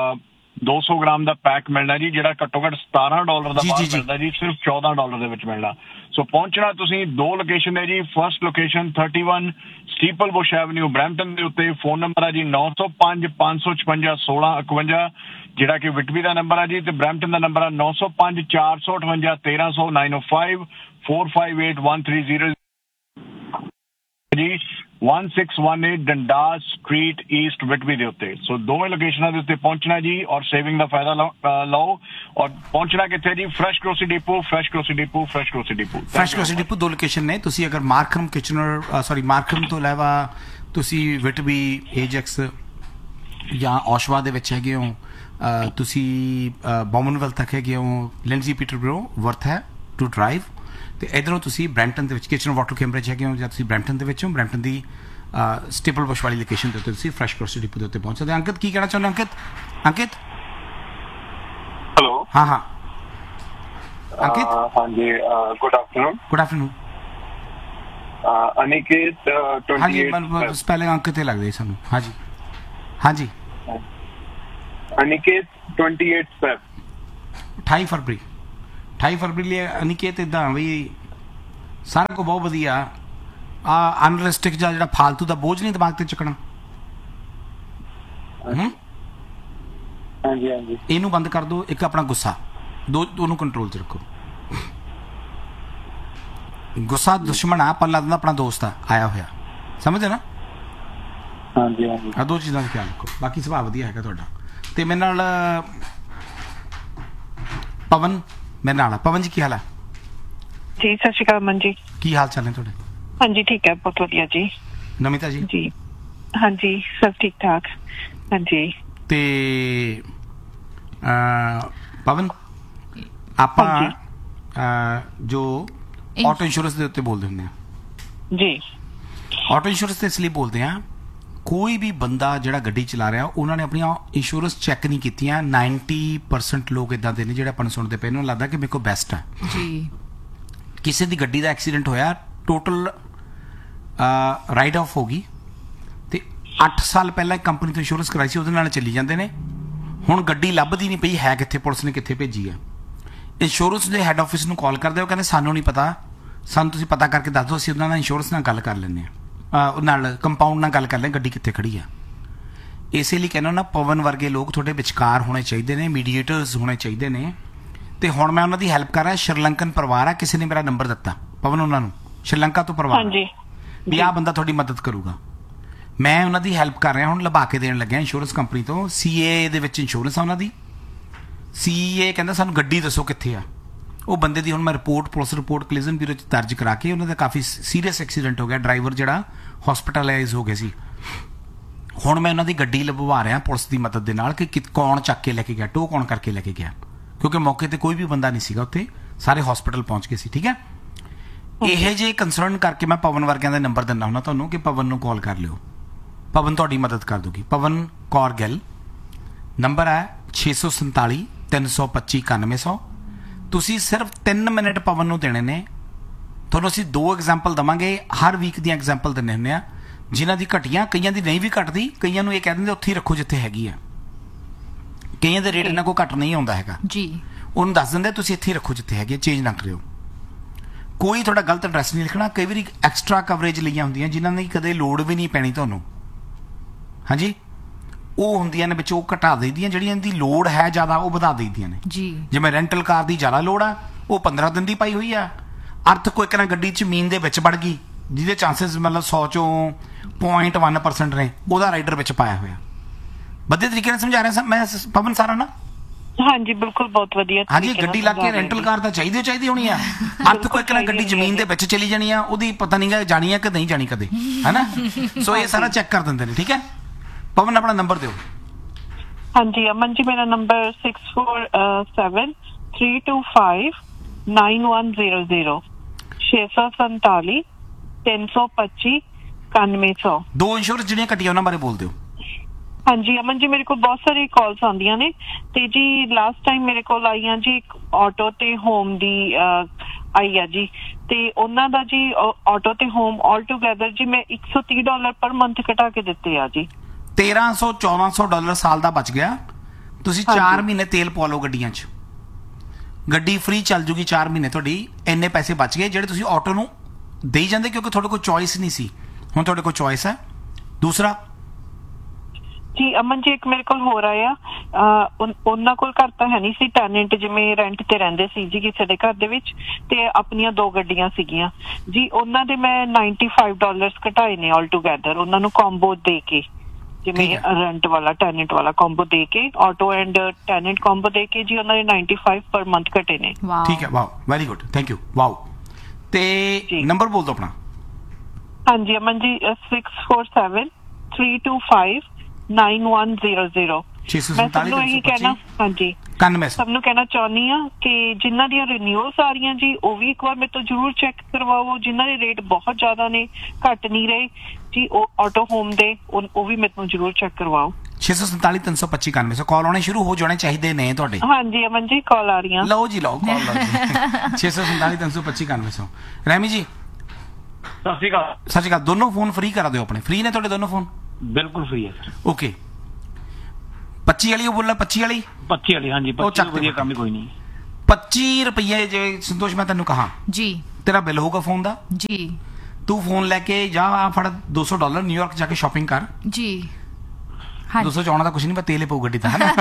200 ਗ੍ਰਾਮ ਦਾ ਪੈਕ ਮਿਲਣਾ ਜੀ, ਜਿਹੜਾ ਘੱਟੋ ਘੱਟ $17 ਦਾ ਬਾਹਰ ਮਿਲਦਾ ਜੀ, ਸਿਰਫ $14 ਦੇ ਵਿੱਚ ਮਿਲਣਾ। ਸੋ ਪਹੁੰਚਣਾ ਤੁਸੀਂ 2 ਲੋਕੇਸ਼ਨ ਹੈ ਜੀ। First location 31 ਸਟੀਪਲ Bush avenue Brampton ਦੇ ਉੱਤੇ। ਫੋਨ ਨੰਬਰ ਹੈ ਜੀ 905 556 1651, ਜਿਹੜਾ ਕਿ ਵਿਟਬੀ ਦਾ ਨੰਬਰ ਹੈ ਜੀ, ਤੇ ਬਰੈਂਪਟਨ ਦਾ ਨੰਬਰ ਹੈ 905 458 1300 905 458 130 ਜੀ 1618 ਡੰਡਾਸ ਸਟਰੀਟ ਈਸਟ ਵਿਟਬੀ ਦੇ ਉੱਤੇ। ਸੋ ਦੋਵੇਂ ਲੋਕੇਸ਼ਨਾਂ ਦੇ ਉੱਤੇ ਪਹੁੰਚਣਾ ਜੀ ਔਰ ਸੇਵਿੰਗ ਦਾ ਫਾਇਦਾ ਲਓ। ਔਰ ਪਹੁੰਚਣਾ ਕਿੱਥੇ ਜੀ? Fresh grocery depot, fresh grocery depot, fresh grocery depot. Fresh grocery depot 2 location ਨੇ। ਤੁਸੀਂ ਅਗਰ ਮਾਰਕਰਮ ਕਿਚਨਰ ਮਾਰਕਰਮ ਤੋਂ ਇਲਾਵਾ ਤੁਸੀਂ ਵਿਟਬੀ, ਏਜੈਕਸ ਜਾਂ ਔਸ਼ਵਾ ਦੇ ਵਿੱਚ ਹੈਗੇ ਹੋ, ਤੁਸੀਂ ਬੌਮਨਵੈਲ ਤੱਕ ਹੈਗੇ ਹੋ, ਲਿੰਡਜ਼ੀ ਪੀਟਰਬਰੋ ਵਰਥ ਹੈ ਟੂ ਡਰਾਈਵ, ਤੇ ਇਧਰੋਂ ਤੁਸੀਂ ਬਰੈਂਪਟਨ ਦੇ ਵਿੱਚ ਕਿਚਨ ਵਾਟਰ ਕੈਂਬਰਿਜ ਹੈਗੇ ਹੋ, ਜਾਂ ਤੁਸੀਂ ਬਰੈਂਪਟਨ ਦੇ ਵਿੱਚ ਹੋ, ਬਰੈਂਪਟਨ ਦੀ ਸਟੇਪਲ ਬੁਸ਼ ਵਾਲੀ ਲੋਕੇਸ਼ਨ ਦੇ ਉੱਤੇ ਤੁਸੀਂ ਫਰੈਸ਼ ਗਰੋਸਰੀ ਡਿਪੂ ਦੇ ਉੱਤੇ ਪਹੁੰਚ ਸਕਦੇ। ਅੰਕਿਤ ਕੀ ਕਹਿਣਾ ਚਾਹੁੰਦੇ? ਅੰਕਿਤ ਹੈਲੋ। ਹਾਂ ਅੰਕਿਤ। ਹਾਂਜੀ, ਗੁੱਡ ਆਫਟਰਨੂਨ। ਅਨਿਕੇਤ 28 ਹਾਂਜੀ, ਸਪੈਲਿੰਗ ਅੰਕਿਤ ਹੀ ਲੱਗਦੇ ਸਾਨੂੰ। ਹਾਂਜੀ अनिकेत 28 Feb 28 ਫਰਵਰੀ ਲਈ ਅਨਿਕੇਤ। ਇਦਾਂ ਵੀ ਸਾਰਾ ਕੁਝ ਬਹੁਤ ਵਧੀਆ ਆ। ਅਨਰਿਸਟਿਕ ਜਾਂ ਜਿਹੜਾ ਫਾਲਤੂ ਦਾ ਬੋਝ ਨਹੀਂ ਦਿਮਾਗ ਤੇ ਚੱਕਣਾ। ਹਾਂਜੀ ਹਾਂਜੀ, ਇਹਨੂੰ ਬੰਦ ਕਰ ਦਿਓ। ਇੱਕ ਆਪਣਾ ਗੁੱਸਾ, ਦੋਨੋਂ ਕੰਟਰੋਲ 'ਚ ਰੱਖੋ। ਗੁੱਸਾ ਦੁਸ਼ਮਣ ਆ, ਪਰ ਲੱਗਦਾ ਆਪਣਾ ਦੋਸਤ ਆ ਆਇਆ ਹੋਇਆ, ਸਮਝਦੇ ਨਾ? ਹਾਂਜੀ ਹਾਂਜੀ, ਆ ਦੋ ਚੀਜ਼ਾਂ ਦਾ ਖਿਆਲ ਰੱਖੋ। ਬਾਕੀ ਸੁਭਾਅ ਵਧੀਆ ਹੈਗਾ ਤੁਹਾਡਾ। ਤੇ ਮੇਰੇ ਨਾਲ ਪਵਨ ਮੇਰੇ ਨਾਲ ਆ। ਪਵਨ ਜੀ ਕੀ ਹਾਲ ਹੈ? ਜੀ ਸਤਿ ਸ਼੍ਰੀ ਅਕਾਲ ਅਮਨ ਜੀ। ਕੀ ਹਾਲ ਚਾਲ ਨੇ ਤੁਹਾਡੇ? ਹਾਂਜੀ ਠੀਕ ਹੈ, ਬਹੁਤ ਵਧੀਆ ਜੀ। ਨਮਿਤਾ ਜੀ? ਜੀ ਹਾਂਜੀ ਸਭ ਠੀਕ ਠਾਕ। ਹਾਂਜੀ ਤੇ ਪਵਨ ਆਪਾਂ ਜੋ ਆਟੋ ਇੰਸ਼ੋਰੈਂਸ ਦੇ ਉੱਤੇ ਬੋਲਦੇ ਹੁੰਦੇ ਆ ਜੀ। ਆਟੋ ਇੰਸ਼ੋਰੈਂਸ ਤੇ ਇਸ ਲਈ ਬੋਲਦੇ ਆ, ਕੋਈ ਵੀ ਬੰਦਾ ਜਿਹੜਾ ਗੱਡੀ ਚਲਾ ਰਿਹਾ ਉਹਨਾਂ ਨੇ ਆਪਣੀਆਂ ਇੰਸ਼ੋਰੈਂਸ ਚੈੱਕ ਨਹੀਂ ਕੀਤੀਆਂ। 90% ਲੋਕ ਇਦਾਂ ਦੇ ਨੇ ਜਿਹੜੇ ਆਪਾਂ ਨੂੰ ਸੁਣਦੇ ਪਏ, ਨੂੰ ਲੱਗਦਾ ਕਿ ਮੇਰੇ ਕੋਲ ਬੈਸਟ ਹੈ ਜੀ। ਕਿਸੇ ਦੀ ਗੱਡੀ ਦਾ ਐਕਸੀਡੈਂਟ ਹੋਇਆ, ਟੋਟਲ ਰਾਈਟ ਆਫ ਹੋ ਗਈ, ਤੇ 8 ਸਾਲ ਪਹਿਲਾਂ ਇੱਕ ਕੰਪਨੀ ਤੋਂ ਇੰਸ਼ੋਰੈਂਸ ਕਰਾਈ ਸੀ, ਉਹਦੇ ਨਾਲ ਚੱਲੀ ਜਾਂਦੇ ਨੇ। ਹੁਣ ਗੱਡੀ ਲੱਭਦੀ ਨਹੀਂ ਪਈ ਹੈ ਕਿੱਥੇ, ਪੁਲਿਸ ਨੇ ਕਿੱਥੇ ਭੇਜੀ ਹੈ। ਇੰਸ਼ੋਰੈਂਸ ਦੇ ਹੈੱਡ ਆਫਿਸ ਨੂੰ ਕਾਲ ਕਰਦੇ, ਉਹ ਕਹਿੰਦੇ ਸਾਨੂੰ ਨਹੀਂ ਪਤਾ, ਸਾਨੂੰ ਤੁਸੀਂ ਪਤਾ ਕਰਕੇ ਦੱਸ ਦਿਓ, ਅਸੀਂ ਉਹਨਾਂ ਨਾਲ ਇੰਸ਼ੋਰੈਂਸ ਨਾਲ ਗੱਲ ਕਰ ਲੈਂਦੇ ਹਾਂ, ਉਹ ਨਾਲ ਕੰਪਾਊਂਡ ਨਾਲ ਗੱਲ ਕਰ ਲੈ ਗੱਡੀ ਕਿੱਥੇ ਖੜੀ ਆ। ਇਸੇ ਲਈ ਕਹਿੰਦਾ ਨਾ, ਪਵਨ ਵਰਗੇ ਲੋਕ ਤੁਹਾਡੇ ਵਿਚਕਾਰ ਹੋਣੇ ਚਾਹੀਦੇ ਨੇ, ਮੀਡੀਏਟਰਸ ਹੋਣੇ ਚਾਹੀਦੇ ਨੇ। ਤੇ ਹੁਣ ਮੈਂ ਉਹਨਾਂ ਦੀ ਹੈਲਪ ਕਰ ਰਿਹਾ। ਸ਼੍ਰੀਲੰਕਨ ਪਰਿਵਾਰ ਆ, ਕਿਸੇ ਨੇ ਮੇਰਾ ਨੰਬਰ ਦਿੱਤਾ ਪਵਨ ਉਹਨਾਂ ਨੂੰ, ਸ਼੍ਰੀਲੰਕਾ ਤੋਂ ਪਰਿਵਾਰ, ਵੀ ਆਹ ਬੰਦਾ ਤੁਹਾਡੀ ਮਦਦ ਕਰੂਗਾ। ਮੈਂ ਉਹਨਾਂ ਦੀ ਹੈਲਪ ਕਰ ਰਿਹਾ, ਹੁਣ ਲਭਾ ਕੇ ਦੇਣ ਲੱਗਿਆ ਇੰਸ਼ੋਰੈਂਸ ਕੰਪਨੀ ਤੋਂ। CA ਦੇ ਵਿੱਚ ਇੰਸ਼ੋਰੈਂਸ ਆ ਉਹਨਾਂ ਦੀ। CA ਕਹਿੰਦਾ ਸਾਨੂੰ ਗੱਡੀ ਦੱਸੋ ਕਿੱਥੇ ਆ। ਉਹ ਬੰਦੇ ਦੀ ਹੁਣ ਮੈਂ ਰਿਪੋਰਟ, ਪੁਲਿਸ ਰਿਪੋਰਟ ਕਲੀਜ਼ਨ ਬਿਊਰੋ 'ਚ ਦਰਜ ਕਰਾ ਕੇ, ਉਹਨਾਂ ਦਾ ਕਾਫੀ ਸੀਰੀਅਸ ਐਕਸੀਡੈਂਟ ਹੋ ਗਿਆ, ਡਰਾਈਵਰ ਜਿਹੜਾ ਹਸਪੀਟਲਾਈਜ਼ ਹੋ ਗਿਆ ਸੀ। ਹੁਣ ਮੈਂ ਉਹਨਾਂ ਦੀ ਗੱਡੀ ਲੱਭਵਾ ਰਿਹਾ ਪੁਲਿਸ ਦੀ ਮਦਦ ਦੇ ਨਾਲ ਕਿ ਕੌਣ ਚੱਕ ਕੇ ਲੈ ਕੇ ਗਿਆ, ਟੋ ਕੌਣ ਕਰਕੇ ਲੈ ਕੇ ਗਿਆ, ਕਿਉਂਕਿ ਮੌਕੇ ਤੇ ਕੋਈ ਵੀ ਬੰਦਾ ਨਹੀਂ ਸੀਗਾ ਉੱਥੇ, ਸਾਰੇ ਹਸਪੀਟਲ ਪਹੁੰਚ ਗਏ ਸੀ। ਠੀਕ ਹੈ, ਇਹ ਜੇ ਕੰਸਰਨ ਕਰਕੇ ਮੈਂ ਪਵਨ ਵਰਗਿਆਂ ਦਾ ਨੰਬਰ ਦਿੰਦਾ ਹੁੰਦਾ ਤੁਹਾਨੂੰ ਕਿ ਪਵਨ ਨੂੰ ਕਾਲ ਕਰ ਲਿਓ, ਪਵਨ ਤੁਹਾਡੀ ਮਦਦ ਕਰ ਦੂਗੀ। ਪਵਨ ਕੌਰ ਗਿੱਲ, ਨੰਬਰ ਹੈ 647 325 9100। ਤੁਸੀਂ ਸਿਰਫ 3 ਮਿੰਟ ਪਵਨ ਨੂੰ ਦੇਣੇ ਨੇ। ਤੁਹਾਨੂੰ ਅਸੀਂ 2 ਐਗਜ਼ਾਮਪਲ ਦੇਵਾਂਗੇ, ਹਰ ਵੀਕ ਦੀਆਂ ਐਗਜ਼ਾਮਪਲ ਦਿੰਦੇ ਹੁੰਦੇ ਆ, ਜਿਨ੍ਹਾਂ ਦੀ ਘਟੀਆਂ, ਕਈਆਂ ਦੀ ਨਹੀਂ ਵੀ ਘਟਦੀ, ਕਈਆਂ ਨੂੰ ਇਹ ਕਹਿ ਦਿੰਦੇ ਉੱਥੇ ਹੀ ਰੱਖੋ ਜਿੱਥੇ ਹੈਗੀ ਆ, ਕਈਆਂ ਦੇ ਰੇਟ ਇਹਨਾਂ ਕੋਲ ਘੱਟ ਨਹੀਂ ਆਉਂਦਾ ਹੈਗਾ ਜੀ, ਉਹਨੂੰ ਦੱਸ ਦਿੰਦੇ ਤੁਸੀਂ ਇੱਥੇ ਰੱਖੋ ਜਿੱਥੇ ਹੈਗੇ, ਚੇਂਜ ਨਾ ਕਰਿਓ। ਕੋਈ ਤੁਹਾਡਾ ਗਲਤ ਐਡਰੈਸ ਨਹੀਂ ਲਿਖਣਾ। ਕਈ ਵਾਰੀ ਐਕਸਟਰਾ ਕਵਰੇਜ ਲਈਆਂ ਹੁੰਦੀਆਂ ਜਿਨ੍ਹਾਂ ਦੀ ਕਦੇ ਲੋੜ ਵੀ ਨਹੀਂ ਪੈਣੀ ਤੁਹਾਨੂੰ, ਹਾਂਜੀ, ਉਹ ਹੁੰਦੀਆਂ ਨੇ ਵਿੱਚ, ਉਹ ਘਟਾ ਦੇਈਦੀਆਂ, ਜਿਹੜੀਆਂ ਦੀ ਲੋੜ ਹੈ ਜ਼ਿਆਦਾ ਉਹ ਵਧਾ ਦੇਈਦੀਆਂ ਨੇ ਜੀ। ਜਿਵੇਂ ਰੈਂਟਲ ਕਾਰ ਦੀ ਜ਼ਿਆਦਾ ਲੋੜ ਆ, ਉਹ 15 ਦਿਨ ਦੀ ਪਾਈ ਹੋਈ ਆ। ਅਰਥ ਕੋਈ ਇੱਕ ਨਾ ਗੱਡੀ ਜ਼ਮੀਨ ਦੇ ਵਿੱਚ ਵੜ ਗਈ, ਜਿਹਦੇ ਚਾਂਸਸ ਮਤਲਬ 100 ਚੋਂ 0.1% ਨੇ, ਉਹਦਾ ਰਾਈਡਰ ਵਿੱਚ ਪਾਇਆ ਹੋਇਆ। ਵਧੀਆ ਤਰੀਕੇ ਨਾਲ ਸਮਝਾ ਰਿਹਾ ਮੈਂ ਪਵਨ ਸਾਰਾ ਨਾ? ਹਾਂਜੀ ਬਿਲਕੁਲ, ਬਹੁਤ ਵਧੀਆ। ਹਾਂਜੀ, ਗੱਡੀ ਲਾ ਕੇ ਰੈਂਟਲ ਕਾਰ ਤਾਂ ਚਾਹੀਦੀ ਹੋਣੀ ਆ। ਅਰਥ ਕੋਈ ਇੱਕ ਨਾ ਗੱਡੀ ਜ਼ਮੀਨ ਦੇ ਵਿੱਚ ਚਲੀ ਜਾਣੀ ਆ, ਉਹਦੀ ਪਤਾ ਨਹੀਂ ਜਾਣੀ ਆ ਕਿ ਨਹੀਂ ਜਾਣੀ ਕਦੇ, ਹੈਨਾ? ਸੋ ਇਹ ਸਾਰਾ ਚੈੱਕ ਕਰ ਦਿੰਦੇ ਨੇ। ਠੀਕ ਹੈ ਪਵਨ, ਆਪਣਾ ਨੰਬਰ ਦਿਓ। ਹਾਂਜੀ ਅਮਨ ਜੀ, ਮੇਰਾ ਨੰਬਰ 647 325 9100 647 325 9100। 2 ਇੰਸ਼ੋਰੈਂਸ ਜਿਹੜੀਆਂ ਘਟੀਆਂ ਉਹਨਾਂ ਬਾਰੇ ਬੋਲ ਦਿਓ। ਹਾਂਜੀ ਅਮਨ ਜੀ, ਮੇਰੇ ਕੋਲ ਬਹੁਤ ਸਾਰੀ ਕਾਲਸ ਆਉਂਦੀਆਂ ਨੇ, ਤੇ ਜੀ ਲਾਸਟ ਟਾਈਮ ਮੇਰੇ ਕੋਲ ਆਈਆਂ ਜੀ ਇੱਕ ਆਟੋ ਤੇ ਹੋਮ ਦੀ ਆਈ ਆ ਜੀ, ਤੇ ਉਹਨਾਂ ਦਾ ਜੀ ਆਟੋ ਤੇ ਹੋਮ ਆਲ ਟੂਗੇਦਰ ਜੀ ਮੈਂ $130 ਪਰ ਮੰਥ ਘਟਾ ਕੇ ਦਿੱਤੇ ਆ ਜੀ। $1300-1400 ਸਾਲ ਦਾ ਬਚ ਗਿਆ। ਤੁਸੀਂ 4 ਮਹੀਨੇ ਤੇਲ ਪਵਾ ਲਓ ਗੱਡੀਆਂ 'ਚ, ਗੱਡੀ ਫ੍ਰੀ ਚੱਲ ਜੂਗੀ 4 ਮਹੀਨੇ ਤੁਹਾਡੀ। ਇੰਨੇ ਪੈਸੇ ਬਚ ਗਏ ਜਿਹੜੇ ਤੁਸੀਂ ਆਟੋ ਨੂੰ ਦੇਈ ਜਾਂਦੇ, ਕਿਉਂਕਿ ਤੁਹਾਡੇ ਕੋਲ ਚੋਇਸ ਨਹੀਂ ਸੀ, ਹੁਣ ਤੁਹਾਡੇ ਕੋਲ ਚੋਇਸ ਹੈ। ਦੂਸਰਾ ਜੀ ਅਮਨ ਜੀ, ਇੱਕ ਮੇਰੇ ਕੋਲ ਹੋਰ ਆਇਆ, ਉਹਨਾਂ ਕੋਲ ਘਰ ਤਾਂ ਹੈ ਨਹੀਂ ਸੀ, ਟੈਨੈਂਟ ਜਿਵੇਂ ਰੈਂਟ ਤੇ ਰਹਿੰਦੇ ਸੀ ਜੀ ਕਿਸੇ ਦੇ ਘਰ ਦੇ ਵਿੱਚ, ਤੇ ਆਪਣੀਆਂ 2 ਗੱਡੀਆਂ ਸੀਗੀਆਂ ਜੀ, ਉਹਨਾਂ ਦੇ ਮੈਂ $95 ਘਟਾਏ ਨੇ ਆਲ ਟੂਗੇਦਰ, ਉਹਨਾਂ ਨੂੰ ਕੰਬੋ ਦੇ ਕੇ, ਜਿਵੇਂ ਰੈਂਟ ਵਾਲਾ ਟੈਨੈਂਟ ਵਾਲਾ ਕੰਬੋ ਦੇ ਕੇ, ਆਟੋ ਐਂਡ ਟੈਨੈਂਟ ਕੰਬੋ ਦੇ ਕੇ ਜੀ, ਉਹਨਾਂ ਦੇ 95 ਪਰ ਮੰਥ ਘਟੇ ਨੇ। ਠੀਕ ਹੈ, wow, very good, thank you. Wow, ਤੇ ਨੰਬਰ ਬੋਲ ਦਿਓ ਆਪਣਾ। ਹਾਂਜੀ ਅਮਨ ਜੀ, 647 325 9100। ਮੈਂ ਸਭ ਨੂੰ ਇਹੀ ਕਹਿਣਾ, ਹਾਂਜੀ ਸਭ ਨੂੰ ਕਹਿਣਾ ਚਾਹੁੰਦੀ ਆ ਕਿ ਜਿਨ੍ਹਾਂ ਦੀਆਂ ਰਿਨਿਊਅਲਸ ਆ ਰਹੀਆਂ ਜੀ, ਉਹ ਵੀ ਇੱਕ ਵਾਰ ਮੇਰੇ ਤੋਂ ਜ਼ਰੂਰ ਚੈੱਕ ਕਰਵਾਓ। ਜਿਨ੍ਹਾਂ ਦੇ ਰੇਟ ਬਹੁਤ ਜ਼ਿਆਦਾ ਨੇ, ਘੱਟ ਨਹੀਂ ਰਹੇ ਜੀ, ਉਹ ਆਟੋ ਹੋਮ ਦੇ, ਉਹ ਵੀ ਮੇਰੇ ਤੋਂ ਜ਼ਰੂਰ ਚੈੱਕ ਕਰਵਾਓ। 647 325 9100 ਕਾਲ ਆਉਣੇ ਸ਼ੁਰੂ ਹੋ ਜਾਣੇ ਚਾਹੀਦੇ ਨੇ ਤੁਹਾਡੇ। ਹਾਂਜੀ ਅਮਨ ਜੀ, ਕਾਲ ਆ ਰਹੀਆਂ। ਲਓ ਜੀ, ਲਓ ਕਾਲ ਲਓ ਜੀ। 647 325 9100। ਰੈਮੀ ਜੀ ਸਤਿ ਸ਼੍ਰੀ ਅਕਾਲ। ਸਤਿ ਸ਼੍ਰੀ ਅਕਾਲ। ਦੋਨੋਂ ਫੋਨ ਫ੍ਰੀ ਕਰਾ ਦਿਓ ਆਪਣੇ। ਫ੍ਰੀ ਨੇ ਤੁਹਾਡੇ ਦੋਨੋਂ ਫੋਨ? ਬਿਲਕੁਲ ਫ੍ਰੀ ਹੈ ਸਰ। ਓਕੇ, 25 ਵਾਲੀ ਉਹ ਬੋਲਣਾ 25 ਵਾਲੀ 25 ਵਾਲੀ ਹਾਂਜੀ 25 ਵਧੀਆ ਕੰਮ ਹੀ ਕੋਈ ਨਹੀਂ 25 ਰੁਪਏ ਜੇ ਸੰਤੋਸ਼ ਮੈਂ ਤੈਨੂੰ ਕਹਾਂ ਜੀ ਤੇਰਾ ਬਿੱਲ ਹੋਊਗਾ ਫੋਨ ਦਾ ਜੀ ਤੂੰ ਫੋਨ ਲੈ ਕੇ ਜਾ ਆ ਫੜ $200 ਨਿਊਯਾਰਕ ਜਾ ਕੇ ਸ਼ਾਪਿੰਗ ਕਰ ਜੀ 200 ਚ ਆਉਣਾ ਤਾਂ ਕੁਛ ਨਹੀਂ, ਬਸ ਤੇਲ ਹੀ ਪਊ ਗੱਡੀ ਤਾਂ, ਹੈ ਨਾ।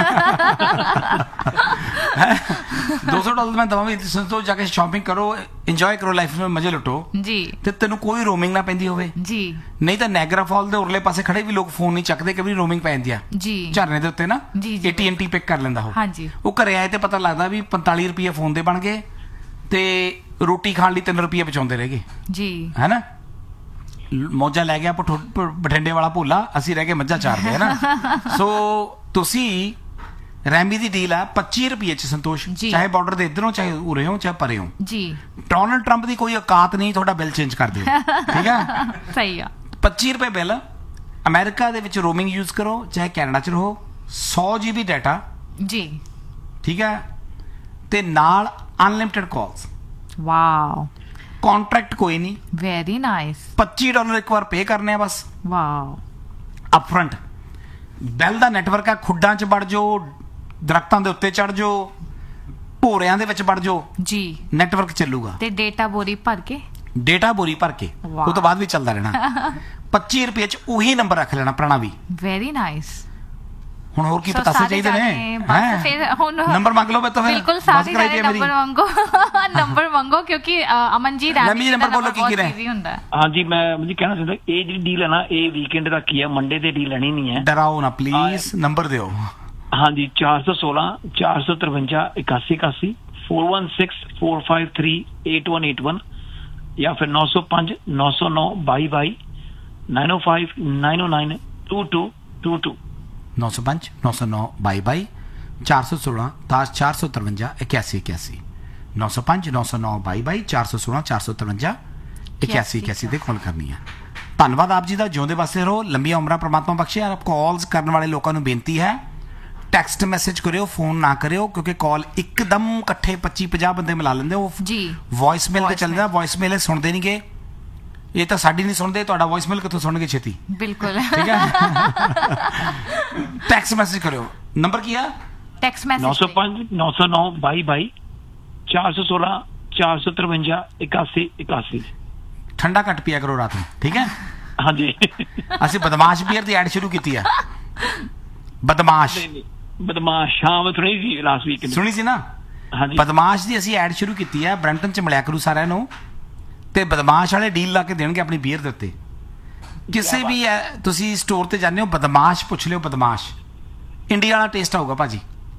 $200 ਮੈਂ ਦਵਾਂ ਵੀ ਸੰਤੋਸ਼ ਜਾ ਕੇ ਸ਼ਾਪਿੰਗ ਕਰੋ, ਇੰਜੋਏ ਕਰੋ ਲਾਈਫ ਨੂੰ, ਮਜ਼ੇ ਲੁੱਟੋ ਜੀ, ਤੇ ਤੈਨੂੰ ਕੋਈ ਰੋਮਿੰਗ ਨਾ ਪੈਂਦੀ ਹੋਵੇ ਜੀ। ਨਹੀਂ ਤਾਂ ਨਾਇਗਰਾ ਫਾਲ ਦੇ ਉਰਲੇ ਪਾਸੇ ਖੜੇ ਵੀ ਲੋਕ ਫੋਨ ਨਹੀਂ ਚੱਕਦੇ, ਕਈ ਵਾਰੀ ਰੋਮਿੰਗ ਪੈ ਜਾਂਦੀ ਆ ਜੀ ਝਰਨੇ ਦੇ ਉੱਤੇ ਨਾ, AT&T ਪਿਕ ਕਰ ਲੈਂਦਾ ਹਾਂਜੀ। ਉਹ ਘਰੇ ਆਏ ਤੇ ਪਤਾ ਲੱਗਦਾ ਵੀ 45 ਰੁਪਏ ਫੋਨ ਦੇ ਬਣ ਗਏ ਤੇ ਰੋਟੀ ਖਾਣ ਲਈ 3 ਰੁਪਏ ਬਚਾਉਂਦੇ ਰਹਿ ਗਏ ਜੀ, ਹੈ ਨਾ। ਮੌਜਾਂ ਲੈ ਗਿਆ ਬਠਿੰਡੇ ਵਾਲਾ ਭੋਲਾ, ਅਸੀਂ ਰਹਿ ਗਏ ਮੱਝਾਂ ਚਾਰਦੇ, ਹੈ ਨਾ। ਸੋ ਤੁਸੀਂ ਰੈਮੀ ਦੀ ਡੀਲ ਆ 25 ਰੁਪਏ ਚ ਸੰਤੋਸ਼, ਚਾਹੇ ਬਾਰਡਰ ਦੇ ਇਧਰੋਂ ਚਾਹੇ ਉਰੇ ਹੋ ਚਾਹੇ ਪਰੇ ਹੋ ਜੀ। ਡੋਨਲਡ ਟਰੰਪ ਦੀ ਕੋਈ ਔਕਾਤ ਨਹੀਂ ਤੁਹਾਡਾ ਬਿੱਲ ਚੇਂਜ ਕਰ ਦਿਓ, ਠੀਕ ਆ। ਸਹੀ ਆ। 25 ਰੁਪਏ ਬਿੱਲ, ਅਮਰੀਕਾ ਦੇ ਵਿੱਚ ਰੋਮਿੰਗ ਯੂਜ਼ ਕਰੋ ਚਾਹੇ ਕੈਨੇਡਾ ਚ ਰਹੋ, 100 GB ਡਾਟਾ ਜੀ, ਠੀਕ ਹੈ, ਤੇ ਨਾਲ ਅਨਲਿਮਿਟਿਡ ਕਾਲਸ। ਵਾਓ, कॉन्ट्रैक्ट कोई नहीं, वेरी नाइस। $25 एक बार पे करने हैं बस, वाओ, अपफ्रंट। बैल दा नेटवर्क है, खुड्डां च वड़ जाओ, दरख्तां दे उत्ते चढ़ जाओ, भोरियां दे विच वड़ जाओ जी, नेटवर्क चलूगा। ते डेटा बोरी भर के, डेटा बोरी भर के वो तो बाद भी चलता रहना। 25 रुपए च उही नंबर रख लेना पुराना भी। Very nice. ਹੁਣ ਹੋਰ ਕੀ ਪਤਾਸੇ ਚਾਹੀਦੇ ਨੇ, ਬਸ ਫਿਰ ਹੁਣ ਨੰਬਰ ਮੰਗ ਲਓ। ਬਤੋ ਬਿਲਕੁਲ ਸਾਰੇ ਜਾਣੇ ਨੰਬਰ ਮੰਗੋ, ਨੰਬਰ ਮੰਗੋ, ਕਿਉਂਕਿ ਅਮਨ ਜੀ ਰੈਮੀ ਨੰਬਰ ਬੋਲੋ ਕੀ ਰਹਿ ਹੁੰਦਾ। ਹਾਂਜੀ ਮੈਂ ਜੀ ਕਹਿਣਾ ਚਾਹੁੰਦਾ, ਇਹ ਜਿਹੜੀ ਡੀਲ ਹੈ ਨਾ, ਇਹ ਵੀਕਐਂਡ ਤੱਕ ਹੀ ਹੈ, ਮੰਡੇ ਤੇ ਡੀਲ ਲੈਣੀ ਨਹੀਂ ਹੈ। ਡਰਾਓ ਨਾ ਪਲੀਜ਼, ਨੰਬਰ ਦਿਓ। ਹਾਂਜੀ 416 453 8181, 416453 8181, ਜਾਂ ਫਿਰ 905 909 22 905 909 2222 905 909 22 416 453 8181, 905 909 22 416 453 8181 ਤੇ ਕਾਲ ਕਰਨੀ ਹੈ। ਧੰਨਵਾਦ ਆਪ ਜੀ ਦਾ, ਜਿਉਂਦੇ ਵਾਸਤੇ ਰਹੋ, ਲੰਬੀਆਂ ਉਮਰਾਂ ਪ੍ਰਮਾਤਮਾ ਬਖਸ਼ੇ। ਆਪ ਕਾਲਸ ਕਰਨ ਵਾਲੇ ਲੋਕਾਂ ਨੂੰ ਬੇਨਤੀ ਹੈ, ਟੈਕਸਟ ਮੈਸੇਜ ਕਰਿਓ, ਫੋਨ ਨਾ ਕਰਿਓ, ਕਿਉਂਕਿ ਕਾਲ ਇੱਕਦਮ ਇਕੱਠੇ 25-50 ਬੰਦੇ ਮਿਲਾ ਲੈਂਦੇ, ਉਹ ਜੀ ਵੌਇਸ ਮੇਲ ਤੇ ਚੱਲਦਾ, ਵੌਇਸ ਮੇਲ ਸੁਣਦੇ ਨਹੀਂ ਗਏ, ਇਹ ਤਾਂ ਸਾਡੀ ਨਹੀਂ ਸੁਣਦੇ, ਤੁਹਾਡਾ ਵੌਇਸ ਮੇਲ ਕਿੱਥੋਂ ਸੁਣਨਗੇ ਛੇਤੀ, ਬਿਲਕੁਲ, ਠੀਕ ਹੈ। ਟੈਕਸਟ ਮੈਸੇਜ ਕਰਿਓ, ਨੰਬਰ ਕੀ ਆ? Text message 905 909 22 416 453 8181। ਠੰਡਾ ਘੱਟ ਪੀਆ ਕਰੋ ਰਾਤ ਨੂੰ, ਠੀਕ ਹੈ। ਹਾਂਜੀ, ਅਸੀਂ ਬਦਮਾਸ਼ ਬੀਅਰ ਦੀ ਐਡ ਸ਼ੁਰੂ ਕੀਤੀ ਆ। ਬਦਮਾਸ਼ ਸ਼ਾਮ ਸੁਣੀ ਸੀ ਲਾਸਟ ਵੀਕ, ਸੁਣੀ ਸੀ ਨਾ। ਹਾਂਜੀ, ਬਦਮਾਸ਼ ਦੀ ਅਸੀਂ ਐਡ ਸ਼ੁਰੂ ਕੀਤੀ ਆ, ਬ੍ਰੈਂਟਨ ਚ ਮਿਲਿਆ ਕਰੂ ਸਾਰਿਆਂ ਨੂੰ, ਤੇ ਬਦਮਾਸ਼ ਵਾਲੇ ਡੀਲ ਲਾ ਕੇ ਦੇਣਗੇ ਆਪਣੀ ਬੀਅਰ ਦੇ ਉੱਤੇ। ਕਿਸੇ ਵੀ ਤੁਸੀਂ ਸਟੋਰ ਤੇ ਜਾਂਦੇ ਹੋ, ਬਦਮਾਸ਼ ਪੁੱਛ ਲਿਓ, ਬਦਮਾਸ਼ ਇੰਡੀਆ ਵਾਲਾ ਟੇਸਟ ਆਊਗਾ ਭਾਜੀ,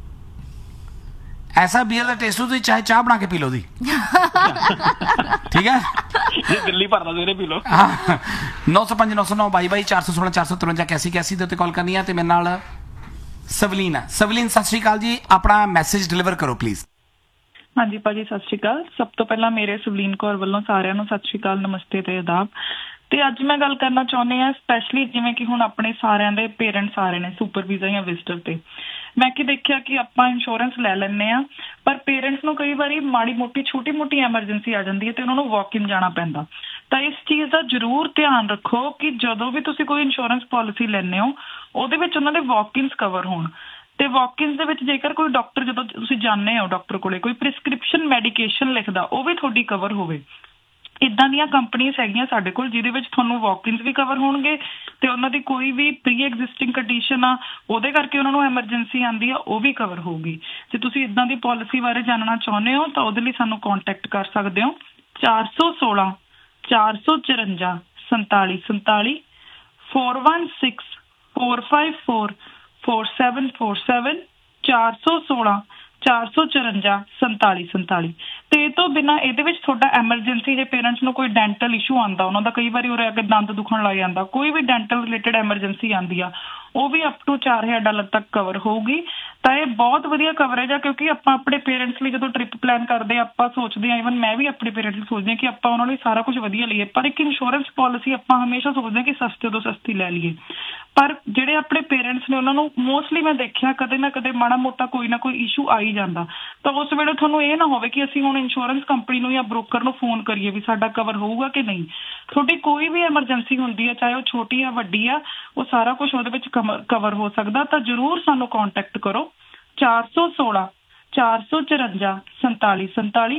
ਐਸਾ ਬੀਅਰ ਦਾ ਟੇਸਟ ਹੋ, ਤੁਸੀਂ ਚਾਹੇ ਚਾਹ ਬਣਾ ਕੇ ਪੀ ਲਓ ਦੀ, ਠੀਕ ਹੈ। ਦਿੱਲੀ ਭਰਦਾ ਸਵੇਰੇ ਪੀ ਲਓ। 905 909 22 416 453 8181 ਦੇ ਉੱਤੇ ਕਾਲ ਕਰਨੀ ਆ। ਤੇ ਮੇਰੇ ਨਾਲ ਸਵਲੀਨ ਆ। ਸਵਲੀਨ ਸਤਿ ਸ਼੍ਰੀ ਅਕਾਲ ਜੀ, ਆਪਣਾ ਮੈਸੇਜ ਡਿਲੀਵਰ ਕਰੋ ਪਲੀਜ਼। ਹਾਂਜੀ ਭਾਜੀ ਸਤਿ ਸ਼੍ਰੀ ਅਕਾਲ। ਸਭ ਤੋਂ ਪਹਿਲਾਂ ਮੇਰੇ ਸਵਲੀਨ ਕੌਰ ਵੱਲੋਂ ਸਾਰਿਆਂ ਨੂੰ ਸਤਿ ਸ਼੍ਰੀ ਅਕਾਲ, ਨਮਸਤੇ ਤੇ ਆਦਾਬ। ਤੇ ਅੱਜ ਮੈਂ ਗੱਲ ਕਰਨਾ ਚਾਹੁੰਦੀ ਹਾਂ ਸਪੈਸ਼ਲੀ ਜਿਵੇਂ ਕਿ ਹੁਣ ਆਪਣੇ ਸਾਰਿਆਂ ਦੇ ਪੇਰੈਂਟਸ ਆ ਰਹੇ ਨੇ ਸੁਪਰ ਵੀਜ਼ਾ ਜਾਂ ਵਿਜ਼ਟਰ ਤੇ। ਮੈਂ ਕੀ ਦੇਖਿਆ ਕਿ ਆਪਾਂ ਇੰਸ਼ੋਰੈਂਸ ਲੈ ਲੈਂਦੇ ਆ, ਪਰ ਪੇਰੈਂਟਸ ਨੂੰ ਕਈ ਵਾਰੀ ਮਾੜੀ ਮੋਟੀ ਛੋਟੀ ਮੋਟੀ ਐਮਰਜੈਂਸੀ ਆ ਜਾਂਦੀ ਹੈ ਤੇ ਉਹਨਾਂ ਨੂੰ ਵਾਕ ਇਨ ਜਾਣਾ ਪੈਂਦਾ। ਤਾਂ ਇਸ ਚੀਜ਼ ਦਾ ਜ਼ਰੂਰ ਧਿਆਨ ਰੱਖੋ ਕਿ ਜਦੋਂ ਵੀ ਤੁਸੀਂ ਕੋਈ ਇੰਸ਼ੋਰੈਂਸ ਪਾਲਿਸੀ ਲੈਂਦੇ ਹੋ ਉਹਦੇ ਵਿੱਚ ਉਹਨਾਂ ਦੇ ਵਾਕ ਇਨਸ ਕਵਰ ਹੋਣ। ਤੇ ਵਾਕ-ਇਨਸ ਦੇ ਵਿੱਚ ਜੇਕਰ ਕੋਈ ਡਾਕਟਰ, ਜਦੋਂ ਤੁਸੀਂ ਜਾਂਦੇ ਹੋ ਡਾਕਟਰ ਕੋਲੇ, ਕੋਈ ਪ੍ਰਿਸਕ੍ਰਿਪਸ਼ਨ ਮੈਡੀਕੇਸ਼ਨ ਲਿਖਦਾ, ਉਹ ਵੀ ਤੁਹਾਡੀ ਕਵਰ ਹੋਵੇ। ਇਦਾਂ ਦੀਆਂ ਕੰਪਨੀਆਂ ਹੈਗੀਆਂ ਸਾਡੇ ਕੋਲ ਜਿਹਦੇ ਵਿੱਚ ਤੁਹਾਨੂੰ ਵਾਕ-ਇਨਸ ਵੀ ਕਵਰ ਹੋਣਗੇ ਤੇ ਉਹਨਾਂ ਦੀ ਕੋਈ ਵੀ ਪ੍ਰੀ ਐਗਜ਼ਿਸਟਿੰਗ ਕੰਡੀਸ਼ਨ ਆ, ਉਹਦੇ ਕਰਕੇ ਉਹਨਾਂ ਨੂੰ ਐਮਰਜੈਂਸੀ ਆਉਂਦੀ ਆ, ਉਹ ਵੀ ਕਵਰ ਹੋਊਗੀ। ਜੇ ਤੁਸੀਂ ਇਦਾਂ ਦੀ ਪਾਲਿਸੀ ਬਾਰੇ ਜਾਣਨਾ ਚਾਹੁੰਦੇ ਹੋ ਤਾਂ ਉਹਦੇ ਲਈ ਸਾਨੂੰ ਕੰਟੈਕਟ ਕਰ ਸਕਦੇ ਹੋ 416 454 4747, 416 454 4747, 416 454 4747। ਤੇ ਇਹ ਤੋਂ ਬਿਨਾਂ ਇਹਦੇ ਵਿੱਚ ਤੁਹਾਡਾ ਐਮਰਜੈਂਸੀ, ਜੇ ਪੇਰੈਂਟਸ ਨੂੰ ਕੋਈ ਡੈਂਟਲ ਇਸ਼ੂ ਆਉਂਦਾ, ਉਹਨਾਂ ਦਾ ਕਈ ਵਾਰੀ ਉਰੇ ਆ ਕੇ ਦੰਦ ਦੁਖਣ ਲੱਗ ਜਾਂਦਾ, ਕੋਈ ਵੀ ਡੈਂਟਲ ਰਿਲੇਟਡ ਐਮਰਜੈਂਸੀ ਆਉਂਦੀ ਆ, ਉਹ ਵੀ ਅਪ ਟੂ $4000 ਤੱਕ ਕਵਰ ਹੋਊਗੀ। ਤਾਂ ਇਹ ਬਹੁਤ ਵਧੀਆ ਕਵਰੇਜ ਆ, ਕਿਉਂਕਿ ਆਪਾਂ ਆਪਣੇ ਪੇਰੈਂਟਸ ਲਈ ਜਦੋਂ ਟ੍ਰਿਪ ਪਲਾਨ ਕਰਦੇ ਆਪਾਂ ਸੋਚਦੇ ਹਾਂ, ਈਵਨ ਮੈਂ ਵੀ ਆਪਣੇ ਪੇਰੈਂਟਸ ਲਈ ਸੋਚਦੀ ਹਾਂ ਕਿ ਆਪਾਂ ਉਹਨਾਂ ਲਈ ਸਾਰਾ ਕੁਝ ਵਧੀਆ ਲਈਏ, ਪਰ ਇੱਕ ਇੰਸ਼ੋਰੈਂਸ ਪਾਲਿਸੀ ਆਪਾਂ ਹਮੇਸ਼ਾ ਸੋਚਦੇ ਹਾਂ ਕਿ ਸਸਤੇ ਤੋਂ ਸਸਤੀ ਲੈ ਲਈਏ। ਪਰ ਜਿਹੜੇ ਆਪਣੇ ਪੇਰੈਂਟਸ ਨੇ ਉਹਨਾਂ ਨੂੰ ਮੋਸਟਲੀ ਮੈਂ ਦੇਖਿਆ ਕਦੇ ਨਾ ਕਦੇ ਮਾੜਾ ਮੋਟਾ ਕੋਈ ਨਾ ਕੋਈ ਇਸ਼ੂ ਆ ਹੀ ਜਾਂਦਾ। ਤਾਂ ਉਸ ਵੇਲੇ ਤੁਹਾਨੂੰ ਇਹ ਨਾ ਹੋਵੇ ਕਿ ਅਸੀਂ ਹੁਣ ਇੰਸ਼ੋਰੈਂਸ ਕੰਪਨੀ ਨੂੰ ਜਾਂ ਬ੍ਰੋਕਰ ਨੂੰ ਫੋਨ ਕਰੀਏ ਵੀ ਸਾਡਾ ਕਵਰ ਹੋਊਗਾ ਕਿ ਨਹੀਂ। ਤੁਹਾਡੀ ਕੋਈ ਵੀ ਐਮਰਜੈਂਸੀ ਹੁੰਦੀ ਹੈ, ਚਾਹੇ ਉਹ ਛੋਟੀ ਆ ਵੱਡੀ ਆ, ਉਹ ਸਾਰਾ ਕੁਝ ਉਹਦੇ ਵਿੱਚ ਕਵਰ ਹੋ ਸਕਦਾ। ਤਾਂ ਜ਼ਰੂਰ ਸਾਨੂੰ ਕੰਟੈਕਟ ਕਰੋ 416 454 47 47